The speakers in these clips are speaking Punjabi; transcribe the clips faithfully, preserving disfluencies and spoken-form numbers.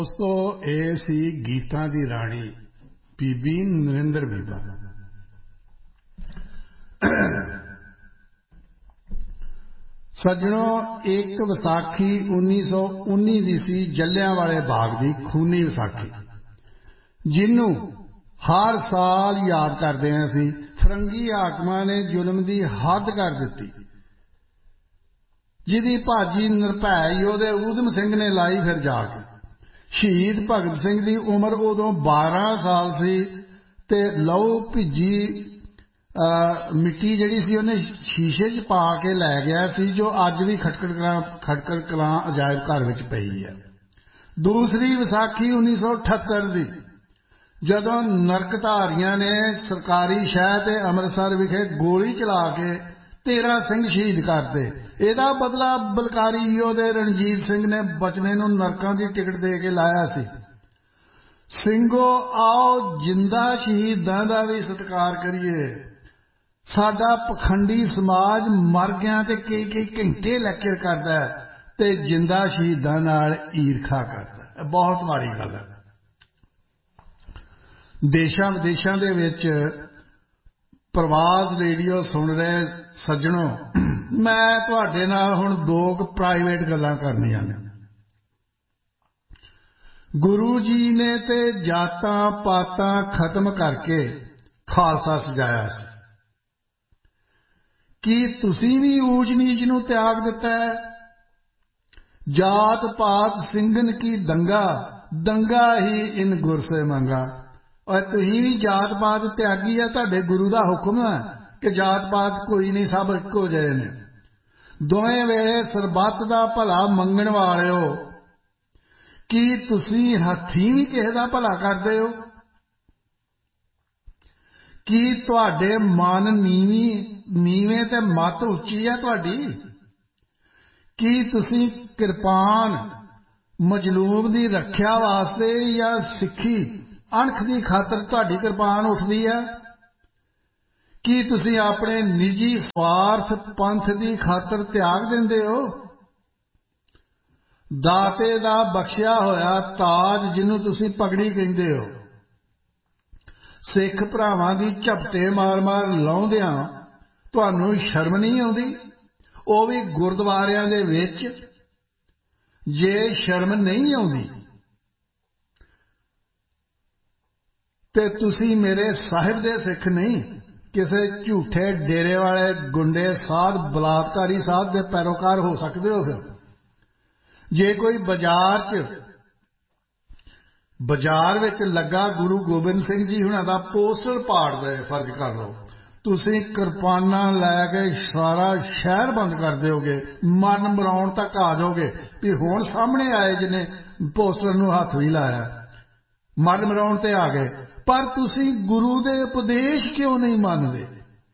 ਦੋਸਤੋ ਇਹ ਸੀ ਗੀਤਾਂ ਦੀ ਰਾਣੀ ਬੀਬੀ ਨਰਿੰਦਰ ਬੀਬਾ। ਸੱਜਣੋ, ਇੱਕ ਵਿਸਾਖੀ ਉੱਨੀ ਸੌ ਉੱਨੀ ਦੀ ਸੀ, ਜਲਿਆਂਵਾਲੇ ਬਾਗ ਦੀ ਖੂਨੀ ਵਿਸਾਖੀ, ਜਿਹਨੂੰ ਹਰ ਸਾਲ ਯਾਦ ਕਰਦੇ ਹਾਂ ਅਸੀਂ। ਫਰੰਗੀ ਹਾਕਮਾਂ ਨੇ ਜ਼ੁਲਮ ਦੀ ਹੱਦ ਕਰ ਦਿੱਤੀ, ਜਿਹਦੀ ਭਾਜੀ ਨਿਰਭੈ ਯੋਧੇ ਊਧਮ ਸਿੰਘ ਨੇ ਲਾਈ ਫਿਰ ਜਾ ਕੇ। ਸ਼ਹੀਦ ਭਗਤ ਸਿੰਘ ਦੀ ਉਮਰ ਉਦੋਂ ਬਾਰਾਂ ਸਾਲ ਸੀ ਤੇ ਲਹੂ ਭਿੱਜੀ ਮਿੱਟੀ ਜਿਹੜੀ ਸੀ ਉਹਨੇ ਸ਼ੀਸ਼ੇ 'ਚ ਪਾ ਕੇ ਲੈ ਗਿਆ ਸੀ, ਜੋ ਅੱਜ ਵੀ ਖਟਕੜ ਕਲਾਂ ਖਟਕੜ ਕਲਾਂ ਅਜਾਇਬ ਘਰ ਵਿੱਚ ਪਈ ਹੈ। ਦੂਸਰੀ ਵਿਸਾਖੀ ਉੱਨੀ ਸੌ ਅਠੱਤਰ ਦੀ, ਜਦੋਂ ਨਰਕਧਾਰੀਆਂ ਨੇ ਸਰਕਾਰੀ ਸ਼ਹਿਰ ਤੇ ਅੰਮ੍ਰਿਤਸਰ ਵਿਖੇ ਗੋਲੀ ਚਲਾ ਕੇ ਤੇਰਾਂ ਸਿੰਘ ਸ਼ਹੀਦ ਕਰਤੇ। ਇਹਦਾ ਬਦਲਾ ਬਲਕਾਰੀ ਯੋਧੇ ਰਣਜੀਤ ਸਿੰਘ ਨੇ ਬਚਨੇ ਨੂੰ ਨਰਕਾਂ ਦੀ ਟਿਕਟ ਦੇ ਕੇ ਲਾਇਆ ਸੀ। ਸਿੰਘੋ, ਆਓ ਜਿੰਦਾ ਸ਼ਹੀਦਾਂ ਦਾ ਵੀ ਸਤਿਕਾਰ ਕਰੀਏ। ਸਾਡਾ ਪਖੰਡੀ ਸਮਾਜ ਮਰ ਗਿਆ ਤੇ ਕਈ ਕਈ ਘੰਟੇ ਲੈਕਚਰ ਕਰਦਾ ਤੇ ਜਿੰਦਾ ਸ਼ਹੀਦਾਂ ਨਾਲ ਈਰਖਾ ਕਰਦਾ। ਬਹੁਤ ਮਾੜੀ ਗੱਲ ਹੈ। ਦੇਸ਼ਾਂ ਵਿਦੇਸ਼ਾਂ ਦੇ ਵਿੱਚ ਪ੍ਰਵਾਦ ਰੇਡੀਓ ਸੁਣ ਰਹੇ ਸੱਜਣੋ, ਮੈਂ ਤੁਹਾਡੇ ਨਾਲ ਹੁਣ ਦੋ ਕੁ ਪ੍ਰਾਈਵੇਟ ਗੱਲਾਂ ਕਰਨੀਆਂ ਨੇ। ਗੁਰੂ ਜੀ ਨੇ ਤੇ ਜਾਤਾਂ ਪਾਤਾਂ ਖਤਮ ਕਰਕੇ ਖਾਲਸਾ ਸਜਾਇਆ ਸੀ। ਕੀ ਤੁਸੀਂ ਵੀ ਊਚ ਨੀਚ ਨੂੰ ਤਿਆਗ ਦਿੱਤਾ ਹੈ? ਜਾਤ ਪਾਤ ਸਿੰਘਨ ਕੀ ਦੰਗਾ, ਦੰਗਾ ਹੀ ਇਨ ਗੁਰ ਸੇ ਮੰਗਾ। ਔਰ ਤੁਸੀਂ ਵੀ ਜਾਤ ਪਾਤ ਤਿਆਗੀ ਆ। ਤੁਹਾਡੇ ਗੁਰੂ ਦਾ ਹੁਕਮ ਹੈ ਕਿ ਜਾਤ ਪਾਤ ਕੋਈ ਨਹੀਂ, ਸਭ ਇੱਕੋ ਜਿਹੇ ਨੇ। ਦੋਵੇਂ ਵੇਲੇ ਸਰਬੱਤ ਦਾ ਭਲਾ ਮੰਗਣ ਵਾਲਿਓ, ਕੀ ਤੁਸੀਂ ਹੱਥੀਂ ਵੀ ਕਿਸੇ ਦਾ ਭਲਾ ਕਰਦੇ ਹੋ? ਕੀ ਤੁਹਾਡੇ ਮਨ ਨੀਵੀਂ ਨੀਵੇਂ ਤੇ ਮੱਤ ਉੱਚੀ ਹੈ ਤੁਹਾਡੀ? ਕੀ ਤੁਸੀਂ ਕਿਰਪਾਨ ਮਜਲੂਮ ਦੀ ਰੱਖਿਆ ਵਾਸਤੇ ਜਾਂ ਸਿੱਖੀ ਅਣਖ ਦੀ ਖਾਤਰ ਤੁਹਾਡੀ ਕਿਰਪਾਨ ਉੱਠਦੀ ਹੈ? ਕੀ ਤੁਸੀਂ ਆਪਣੇ ਨਿੱਜੀ ਸਵਾਰਥ ਪੰਥ ਦੀ ਖਾਤਰ ਤਿਆਗ ਦਿੰਦੇ ਹੋ? ਦਾਤੇ ਦਾ ਬਖਸ਼ਿਆ ਹੋਇਆ ਤਾਜ, ਜਿਹਨੂੰ ਤੁਸੀਂ ਪਗੜੀ ਕਹਿੰਦੇ ਹੋ, ਸਿੱਖ ਭਰਾਵਾਂ ਦੀ ਝਪਟੇ ਮਾਰ-ਮਾਰ ਲਾਉਂਦਿਆਂ ਤੁਹਾਨੂੰ ਸ਼ਰਮ ਨਹੀਂ ਆਉਂਦੀ? ਉਹ ਵੀ ਗੁਰਦੁਆਰਿਆਂ ਦੇ ਵਿੱਚ। ਜੇ ਸ਼ਰਮ ਨਹੀਂ ਆਉਂਦੀ ਤੇ ਤੁਸੀਂ ਮੇਰੇ ਸਾਹਿਬ ਦੇ ਸਿੱਖ ਨਹੀਂ, ਕਿਸੇ ਝੂਠੇ ਡੇਰੇ ਵਾਲੇ ਗੁੰਡੇ ਸਾਧ ਬਲਾਤਕਾਰੀ ਸਾਧ ਦੇ ਪੈਰੋਕਾਰ ਹੋ ਸਕਦੇ ਹੋ। ਫਿਰ ਜੇ ਕੋਈ ਬਾਜ਼ਾਰ 'ਚ ਬਾਜ਼ਾਰ ਵਿੱਚ ਲੱਗਾ ਗੁਰੂ ਗੋਬਿੰਦ ਸਿੰਘ ਜੀ ਹੁਣਾਂ ਦਾ ਪੋਸਟਰ ਪਾੜਦੇ, ਫਰਜ਼ ਕਰ ਲਓ, ਤੁਸੀਂ ਕਿਰਪਾਨਾਂ ਲੈ ਕੇ ਸਾਰਾ ਸ਼ਹਿਰ ਬੰਦ ਕਰ ਦਿਓਗੇ, ਮਰਨ ਮਰਾਉਣ ਤੱਕ ਆ ਜਾਓਗੇ ਵੀ ਹੁਣ ਸਾਹਮਣੇ ਆਏ ਜਿਹਨੇ ਪੋਸਟਰ ਨੂੰ ਹੱਥ ਵੀ ਲਾਇਆ, ਮਰਨ ਮਰਾਉਣ ਤੇ ਆ ਗਏ। ਪਰ ਤੁਸੀਂ ਗੁਰੂ ਦੇ ਉਪਦੇਸ਼ ਕਿਉਂ ਨਹੀਂ ਮੰਨਦੇ?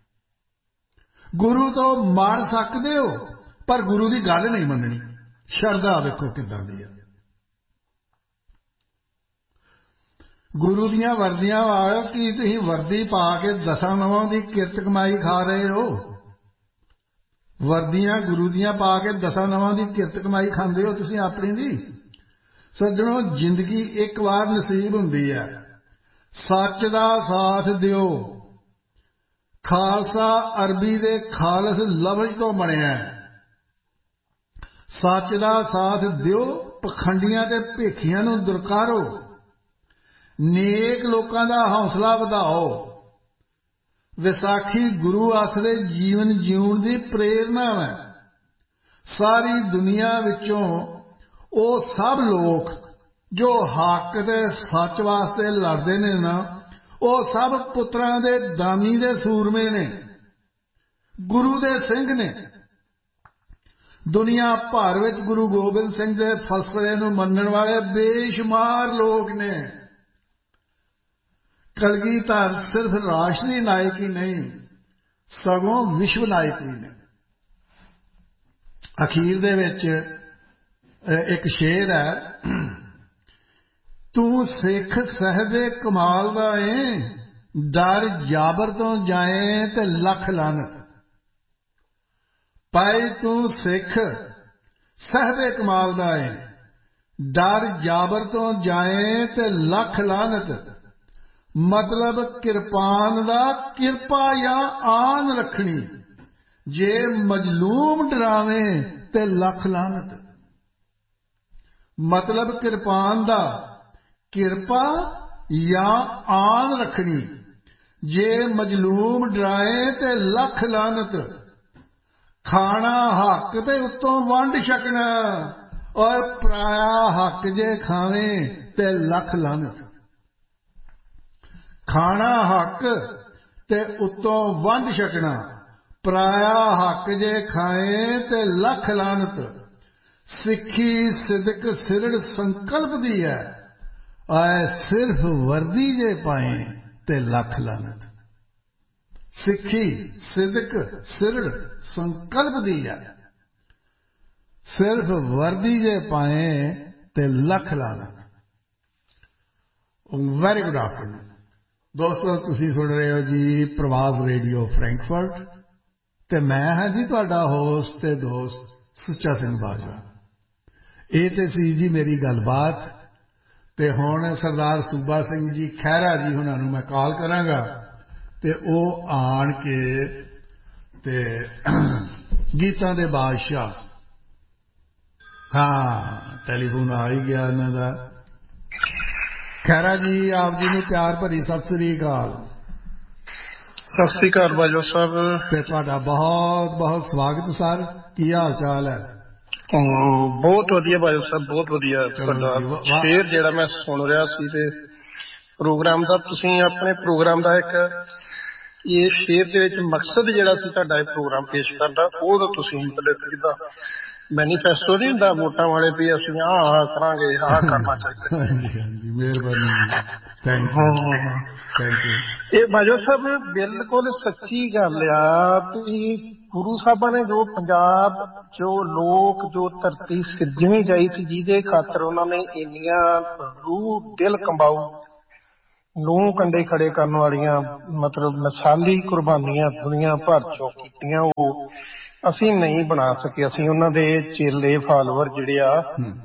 ਗੁਰੂ ਤੋਂ ਮਰ ਸਕਦੇ ਹੋ ਪਰ ਗੁਰੂ ਦੀ ਗੱਲ ਨਹੀਂ ਮੰਨਣੀ। ਸ਼ਰਧਾ ਵੇਖੋ ਕਿੱਦਾਂ ਦੀ ਹੈ। ਗੁਰੂ ਦੀਆਂ ਵਰਦੀਆਂ ਵਾਲਿਓ, ਕੀ ਤੁਸੀਂ ਵਰਦੀ ਪਾ ਕੇ ਦਸਾਂ ਨਵਾਂ ਦੀ ਕਿਰਤ ਕਮਾਈ ਖਾ ਰਹੇ ਹੋ? ਵਰਦੀਆਂ ਗੁਰੂ ਦੀਆਂ ਪਾ ਕੇ ਦਸਾਂ ਨਵਾਂ ਦੀ ਕਿਰਤ ਕਮਾਈ ਖਾਂਦੇ ਹੋ ਤੁਸੀਂ ਆਪਣੀ ਦੀ? ਸੱਜਣੋ, ਜ਼ਿੰਦਗੀ ਇੱਕ ਵਾਰ ਨਸੀਬ ਹੁੰਦੀ ਹੈ। ਸੱਚ ਦਾ ਸਾਥ ਦਿਓ। ਖਾਲਸਾ ਅਰਬੀ ਦੇ ਖਾਲਸ ਲਫ਼ਜ਼ ਤੋਂ ਬਣਿਆ। ਸੱਚ ਦਾ ਸਾਥ ਦਿਓ, ਪਖੰਡੀਆਂ ਤੇ ਭੇਖੀਆਂ ਨੂੰ ਦੁਰਕਾਰੋ, ਨੇਕ ਲੋਕਾਂ ਦਾ ਹੌਸਲਾ ਵਧਾਓ। ਵਿਸਾਖੀ ਗੁਰੂ ਆਸਰੇ ਜੀਵਨ ਜਿਉਣ ਦੀ ਪ੍ਰੇਰਨਾ ਹੈ। ਸਾਰੀ ਦੁਨੀਆ ਵਿੱਚੋਂ ਉਹ ਸਭ ਲੋਕ ਜੋ ਹੱਕ ਤੇ ਸੱਚ ਵਾਸਤੇ ਲੜਦੇ ਨੇ ਨਾ, ਉਹ ਸਭ ਪੁੱਤਰਾਂ ਦੇ ਦਾਨੀ ਦੇ ਸੂਰਮੇ ਨੇ, ਗੁਰੂ ਦੇ ਸਿੰਘ ਨੇ। ਦੁਨੀਆ ਭਰ ਵਿੱਚ ਗੁਰੂ ਗੋਬਿੰਦ ਸਿੰਘ ਦੇ ਫਲਸਫੇ ਨੂੰ ਮੰਨਣ ਵਾਲੇ ਬੇਸ਼ੁਮਾਰ ਲੋਕ ਨੇ। ਕਲਗੀਧਰ ਸਿਰਫ ਰਾਸ਼ਟਰੀ ਨਾਇਕ ਹੀ ਨਹੀਂ, ਸਗੋਂ ਵਿਸ਼ਵ ਨਾਇਕ ਵੀ ਨੇ। ਅਖੀਰ ਦੇ ਵਿੱਚ ਇੱਕ ਸ਼ੇਰ ਹੈ, ਤੂੰ ਸਿੱਖ ਸਾਹਿਬੇ ਕਮਾਲ ਦਾ ਏ, ਡਰ ਜਾਬਰ ਤੋਂ ਜਾਏ ਤੇ ਲੱਖ ਲਾਨਤ। ਭਾਈ ਤੂੰ ਸਿੱਖ ਸਾਹਿਬੇ ਕਮਾਲ ਦਾ ਏ, डर जाबर तो जाए ते लख लानत। मतलब किरपान दा किरपा या आन रखनी, जे मजलूम डरावे ते लख लानत। मतलब किरपान दा किरपा या आन रखनी, जे मजलूम डराए ते लख लानत। खाना हक ते उत्तों वंड छकना, और पराया हक जे खावे ते लख लानत। खाना हक ते उत्तों वंड छकना, पराया हक जे खाए ते लख लानत। सिक्खी सिदक सिरड़ संकल्प दी है, और सिर्फ वर्दी जे पाए ते लख लानत। सिक्खी सिदक सिरड़ संकल्प दी है, सिर्फ वर्दी जे पाए ते लख लानत। वेरी गुड आफ्टरनून दोस्तों, तुसी सुन रहे हो जी प्रवास रेडियो फ्रैंकफर्ट, ते मैं हां जी तुहाडा होस्ट ते दोस्त सुच्चा सिंह बाजवा। ये ते सी जी मेरी गलबात, ते हुण सरदार सूबा सिंह जी खैरा जी हुणां नूं मैं कॉल करांगा, ते ਉਹ ਆਣ ਕੇ ਤੇ ਗੀਤਾਂ ਦੇ ਬਾਦਸ਼ਾਹ, ਹਾਂ ਟੈਲੀਫੋਨ ਆ ਹੀ ਗਿਆ ਇਹਨਾਂ ਦਾ। ਖੈਰਾ ਜੀ ਆਪ ਜੀ ਨੂੰ ਪਿਆਰ ਭਰੀ ਸਤਿ ਸ੍ਰੀ ਅਕਾਲ। ਸਤਿ ਸ੍ਰੀ ਅਕਾਲ ਬਾਜਵਾ ਸਾਹਿਬ, ਤੇ ਤੁਹਾਡਾ ਬਹੁਤ ਬਹੁਤ ਸਵਾਗਤ ਸਰ। ਕੀ ਹਾਲ ਚਾਲ ਹੈ? ਬਹੁਤ ਵਧੀਆ ਬਾਜਵਾ ਸਾਹਿਬ, ਬਹੁਤ ਵਧੀਆ। ਤੁਹਾਡਾ ਸ਼ੇਰ ਜਿਹੜਾ ਮੈਂ ਸੁਣ ਰਿਹਾ ਸੀ ਤੇ ਪ੍ਰੋਗਰਾਮ ਦਾ, ਤੁਸੀਂ ਆਪਣੇ ਪ੍ਰੋਗਰਾਮ ਦਾ ਇੱਕ ਇਹ ਸ਼ੇਰ ਦੇ ਵਿੱਚ ਮਕਸਦ ਜਿਹੜਾ ਸੀ ਤੁਹਾਡਾ ਇਹ ਪ੍ਰੋਗਰਾਮ ਪੇਸ਼ ਕਰਨ ਦਾ, ਉਹ ਤਾਂ ਤੁਸੀਂ ਮਤਲਬ ਜਿੱਦਾਂ ਮੈਨੀਫੈਸਟੋ ਨਹੀਂ ਹੁੰਦਾ ਵੋਟਾਂ ਵਾਲੇ ਵੀ ਅਸੀਂ ਆਹ ਆਹ ਕਰਾਂਗੇ, ਆਹ ਕਰਨਾ ਚਾਹੀਦਾ। ਹਾਂਜੀ ਹਾਂਜੀ, ਮਿਹਰਬਾਨੀ, ਥੈਂਕ ਯੂ ਥੈਂਕ ਯੂ। ਇਹ ਬਾਜਵਾ ਸਾਹਿਬ ਬਿਲਕੁਲ ਸੱਚੀ ਗੱਲ ਆ ਵੀ ਗੁਰੂ ਸਾਹਿਬਾਂ ਨੇ ਜੋ ਪੰਜਾਬ, ਜੋ ਲੋਕ, ਜੋ ਧਰਤੀ ਸਿਰਜਣੀ ਚਾਹੀ ਸੀ, ਜਿਹਦੇ ਖਾਤਰ ਉਹਨਾਂ ਨੇ ਇੰਨੀਆਂ ਰੂਹ ਦਿਲ ਕੰਬਾਊ ਲੂੰ ਕੰਡੇ ਖੜੇ ਕਰਨ ਵਾਲੀਆਂ ਮਤਲਬ ਮਿਸਾਲੀ ਕੁਰਬਾਨੀਆਂ ਦੁਨੀਆ ਭਰ ਚੋਂ ਕੀਤੀਆਂ, ਉਹ ਅਸੀਂ ਨਹੀਂ ਬਣਾ ਸਕੇ। ਅਸੀਂ ਉਹਨਾਂ ਦੇ ਚੇਲੇ ਫਾਲੋਵਰ ਜਿਹੜੇ ਆ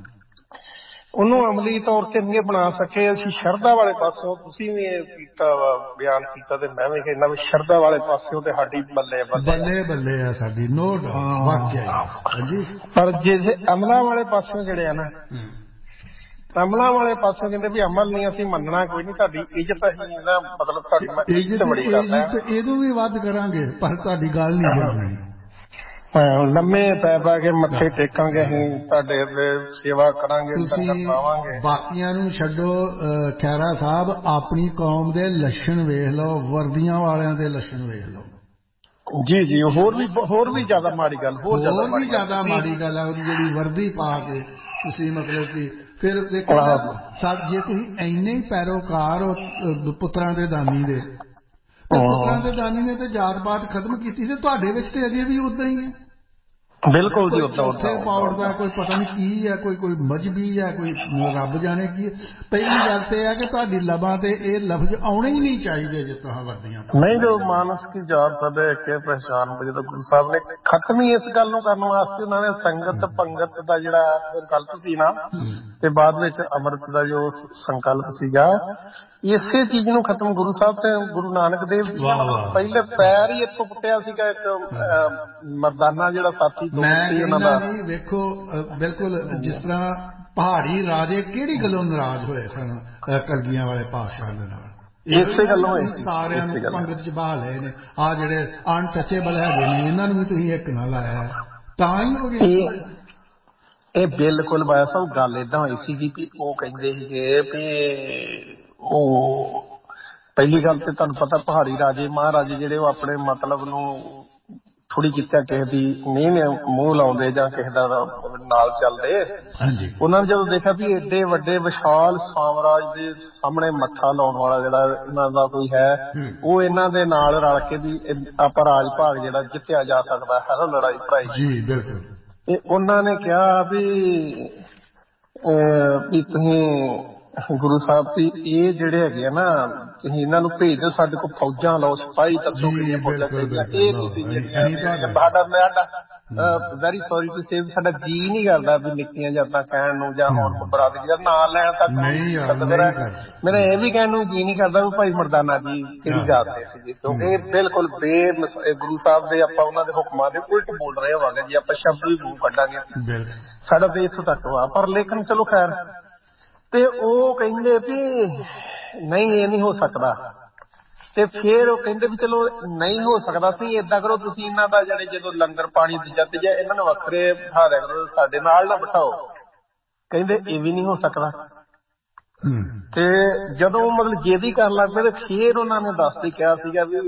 ਉਹਨੂੰ ਅਮਲੀ ਤੌਰ ਤੇ ਨਹੀਂ ਬਣਾ ਸਕੇ। ਅਸੀਂ ਸ਼ਰਧਾ ਵਾਲੇ ਪਾਸੋਂ, ਤੁਸੀਂ ਵੀ ਇਹ ਕੀਤਾ ਵਾ ਬਿਆਨ ਕੀਤਾ ਤੇ ਮੈਂ ਵੀ ਕਹਿੰਦਾ ਵੀ ਸ਼ਰਧਾ ਵਾਲੇ ਪਾਸਿਓਂ ਤੇ ਸਾਡੀ ਬੱਲੇ ਬੱਲੇ ਬੱਲੇ ਆ ਸਾਡੀ, ਨੋ ਡਾਊਟ, ਵਾਕਿਆ। ਪਰ ਜੇ ਅਮਲਾਂ ਵਾਲੇ ਪਾਸਿਓਂ ਜਿਹੜੇ ਆ ਨਾ, ਅਮਲਾਂ ਵਾਲੇ ਪਾਸੋਂ ਕਹਿੰਦੇ ਵੀ ਅਮਲ ਨਹੀਂ ਅਸੀਂ ਮੰਨਣਾ, ਕੋਈ ਨਹੀਂ, ਤੁਹਾਡੀ ਇੱਜ਼ਤ ਅਸੀਂ ਨਾ ਮਤਲਬ ਤੁਹਾਡੀ ਮੈਂ ਇੱਜ਼ਤ ਬੜੀ ਕਰਦਾ, ਇਹਨੂੰ ਵੀ ਵੱਧ ਕਰਾਂਗੇ, ਪਰ ਤੁਹਾਡੀ ਗੱਲ ਨਹੀਂ ਕਰਨੀ। ਲੰਮੇ ਪੈ ਪੈ ਕੇ ਮੱਥੇ ਟੇਕਾਂਗੇ, ਅਸੀਂ ਤੁਹਾਡੇ ਤੇ ਸੇਵਾ ਕਰਾਂਗੇ, ਤੁਸੀਂ ਬਾਕੀਆਂ ਨੂੰ ਛੱਡੋ। ਖੈਰਾ ਸਾਹਿਬ ਆਪਣੀ ਕੌਮ ਦੇ ਲੱਛਣ ਵੇਖ ਲਓ, ਵਰਦੀਆਂ ਵਾਲਿਆਂ ਦੇ ਲੱਛਣ ਵੇਖ ਲਓ। ਜੀ ਜੀ, ਹੋਰ ਵੀ ਹੋਰ ਵੀ ਜ਼ਿਆਦਾ ਮਾੜੀ ਗੱਲ, ਹੋਰ ਵੀ ਜ਼ਿਆਦਾ ਮਾੜੀ ਗੱਲ ਹੈ ਉਹਦੀ ਜਿਹੜੀ ਵਰਦੀ ਪਾ ਕੇ ਤੁਸੀਂ ਮਤਲਬ ਕਿ ਫਿਰ ਦੇਖੋ ਸਭ, ਜੇ ਤੁਸੀਂ ਇੰਨੇ ਹੀ ਪੈਰੋਕਾਰ ਹੋ ਪੁੱਤਰਾਂ ਦੇ ਦਾਨੀ ਦੇ, ਪੁੱਤਰਾਂ ਦੇ ਦਾਨੀ ਨੇ ਤੇ ਜਾਤ ਪਾਤ ਖਤਮ ਕੀਤੀ ਤੇ ਤੁਹਾਡੇ ਵਿੱਚ ਤੇ ਅਜੇ ਵੀ ਉਦਾਂ ਹੀ ਹੈ। ਬਿਲਕੁਲ ਜੀ, ਉੱਥੇ ਪਾਉੜ ਦਾ ਕੋਈ ਪਤਾ ਨਹੀਂ ਕੀ ਹੈ, ਕੋਈ ਕੋਈ ਮਜਬੀ ਹੈ, ਕੋਈ ਰੱਬ ਜਾਣੇ ਕੀ। ਪਹਿਲੀ ਗੱਲ ਤੇ ਹੈ ਕਿ ਤੁਹਾਡੀ ਲਬਾਂ ਤੇ ਇਹ ਲਫ਼ਜ਼ ਆਉਣੇ ਹੀ ਨਹੀਂ ਚਾਹੀਦੇ ਜੇ ਤੁਸੀਂ ਵਰਦੀਆਂ ਨਹੀਂ। ਜੋ ਮਾਨਸ ਕੀ ਜਾਤ ਸਭ ਇੱਕ ਪਹਿਚਾਨ, ਜਦੋਂ ਗੁਰੂ ਸਾਹਿਬ ਨੇ ਖਤਮ ਹੀ ਇਸ ਗੱਲ ਨੂੰ ਕਰਨ ਵਾਸਤੇ ਉਹਨਾਂ ਨੇ ਸੰਗਤ ਪੰਗਤ ਦਾ ਜਿਹੜਾ ਸੰਕਲਪ ਸੀ ਨਾ, ਤੇ ਬਾਅਦ ਵਿੱਚ ਅੰਮ੍ਰਿਤ ਦਾ ਜੋ ਸੰਕਲਪ ਸੀਗਾ, ਇਸੇ ਚੀਜ਼ ਨੂੰ ਖਤਮ ਗੁਰੂ ਸਾਹਿਬ ਤੇ ਗੁਰੂ ਨਾਨਕ ਦੇਵ ਜੀ ਪਹਿਲੇ ਪੈਰ ਹੀ ਇੱਥੋਂ ਪੁੱਟਿਆ ਸੀਗਾ। ਇੱਕ ਮਰਦਾਨਾ ਜਿਹੜਾ ਸਾਥੀ ਮੈਂ ਕਹਿੰਦਾ ਜੀ, ਵੇਖੋ ਬਿਲਕੁਲ ਜਿਸ ਤਰ੍ਹਾਂ ਪਹਾੜੀ ਰਾਜੇ ਕਿਹੜੀ ਗੱਲੋਂ ਨਾਰਾਜ਼ ਹੋਏ ਸਨ ਕਲਗੀਆਂ ਵਾਲੇ ਪਾਤਸ਼ਾਹ ਦੇ ਨਾਲ, ਇਸੇ ਗੱਲੋਂ ਹੋਏ। ਸਾਰਿਆਂ ਨੂੰ ਪੰਗਤ ਚ ਬਹਾ ਲਏ ਨੇ, ਆਹ ਜਿਹੜੇ ਅਨਟੱਚੇਬਲ ਹੈਗੇ ਨੇ ਇਹਨਾਂ ਨੂੰ ਵੀ ਤੁਸੀਂ ਇੱਕ ਨਾ ਲਾਇਆ, ਤਾਂ ਹੀ ਹੋ ਗਿਆ ਇਹ। ਬਿਲਕੁਲ ਬਾਇਆ ਸਾਹਿਬ ਗੱਲ ਏਦਾਂ ਹੋਈ ਸੀਗੀ ਵੀ ਉਹ ਕਹਿੰਦੇ ਸੀਗੇ ਵੀ ਉਹ ਪਹਿਲੀ ਗੱਲ ਤੇ ਤੁਹਾਨੂੰ ਪਤਾ ਪਹਾੜੀ ਰਾਜੇ ਮਹਾਰਾਜੇ ਜਿਹੜੇ ਉਹ ਆਪਣੇ ਮਤਲਬ ਨੂੰ ਥੋੜੀ ਕੀਤਾ ਕਿਸੇ ਦੀ ਨਹੀਂ ਮੂੰਹ ਲਾਉਂਦੇ ਜਾਂ ਕਿਸੇ ਦਾ ਨਾਲ ਚੱਲਦੇ। ਉਹਨਾਂ ਨੇ ਜਦੋਂ ਦੇਖਿਆ ਵੀ ਏਡੇ ਵੱਡੇ ਵਿਸ਼ਾਲ ਸਾਮਰਾਜ ਦੇ ਸਾਹਮਣੇ ਮੱਥਾ ਲਾਉਣ ਵਾਲਾ ਜਿਹੜਾ ਇਹਨਾਂ ਦਾ ਕੋਈ ਹੈ, ਉਹ ਇਹਨਾਂ ਦੇ ਨਾਲ ਰਲ ਕੇ ਵੀ ਆਪਾਂ ਰਾਜ ਭਾਗ ਜਿਹੜਾ ਜਿੱਤਿਆ ਜਾ ਸਕਦਾ ਹੈ ਨਾ, ਲੜਾਈ ਭਰਾਈ। ਜੀ ਬਿਲਕੁਲ। ਤੇ ਉਹਨਾਂ ਨੇ ਕਿਹਾ ਵੀ ਵੀ ਤੁਸੀਂ ਗੁਰੂ ਸਾਹਿਬ ਵੀ ਇਹ ਜਿਹੜੇ ਹੈਗੇ ਆ ਨਾ, ਤੁਸੀਂ ਇਹਨਾਂ ਨੂੰ ਭੇਜ ਦਿਓ, ਸਾਡੇ ਕੋਲ ਫੌਜਾਂ ਲਾਓ, ਸਿਪਾਹੀ ਦੱਸੋ ਕਿੰਨੀਆਂ ਫੌਜਾਂ ਚਾਹੀਦੀਆਂ, ਇਹ ਤੁਸੀਂ ਜਿਹੜੀਆਂ ਸਾਡਾ ਵੈਰੀ ਸੌਰੀ ਟੂ ਸੇ ਸਾਡਾ ਜੀ ਨਹੀਂ ਕਰਦਾ ਵੀ ਨਿੱਕੀਆਂ ਜਾਤਾਂ ਕਹਿਣ ਨੂੰ ਜਾਂ ਹੁਣ ਬਰਾਦਰੀ ਦਾ ਨਾਂ ਲੈਣ ਤੱਕ ਮੇਰਾ ਮੇਰਾ ਇਹ ਵੀ ਕਹਿਣ ਨੂੰ ਜੀ ਨਹੀਂ ਕਰਦਾ ਵੀ ਭਾਈ ਮਰਦਾਨਾ ਜੀ ਕਿਹੜੀ ਜਾਤ ਦੇ ਸੀਗੇ, ਕਿਉਂਕਿ ਇਹ ਬਿਲਕੁਲ ਬੇ ਗੁਰੂ ਸਾਹਿਬ ਦੇ ਆਪਾਂ ਉਹਨਾਂ ਦੇ ਹੁਕਮਾਂ ਦੇ ਉਲਟ ਬੋਲ ਰਹੇ ਹੋਵਾਂਗੇ ਜੇ ਆਪਾਂ ਸ਼ਬਦ ਵੀ ਮੂੰਹ ਕੱਢਾਂਗੇ। ਸਾਡਾ ਤੇ ਇੱਥੋਂ ਤੱਕ ਵਾ। ਪਰ ਲੇਕਿਨ ਚਲੋ ਖੈਰ, ਤੇ ਉਹ ਕਹਿੰਦੇ ਵੀ ਨਹੀਂ ਇਹ ਨਹੀਂ ਹੋ ਸਕਦਾ। ਤੇ ਫਿਰ ਉਹ ਕਹਿੰਦੇ ਵੀ ਚਲੋ ਨਹੀਂ ਹੋ ਸਕਦਾ ਸੀ, ਏਦਾਂ ਕਰੋ ਤੁਸੀਂ ਇਹਨਾਂ ਦਾ ਜਿਹੜੇ ਜਦੋਂ ਲੰਗਰ ਪਾਣੀ ਦੂਜਾ ਤੀਜਾ ਇਹਨਾਂ ਨੂੰ ਵੱਖਰੇ ਬਿਠਾ ਦਿਆ ਕਰੋ, ਸਾਡੇ ਨਾਲ ਨਾ ਬਿਠਾਓ। ਕਹਿੰਦੇ ਇਹ ਵੀ ਨਹੀਂ ਹੋ ਸਕਦਾ। ਤੇ ਜਦੋਂ ਮਤਲਬ ਜਿਹਦੀ ਕਰਨ ਲੱਗ ਪਏ ਤੇ ਫਿਰ ਉਹਨਾਂ ਨੇ ਦੱਸ ਕੇ ਕਿਹਾ ਸੀਗਾ ਵੀ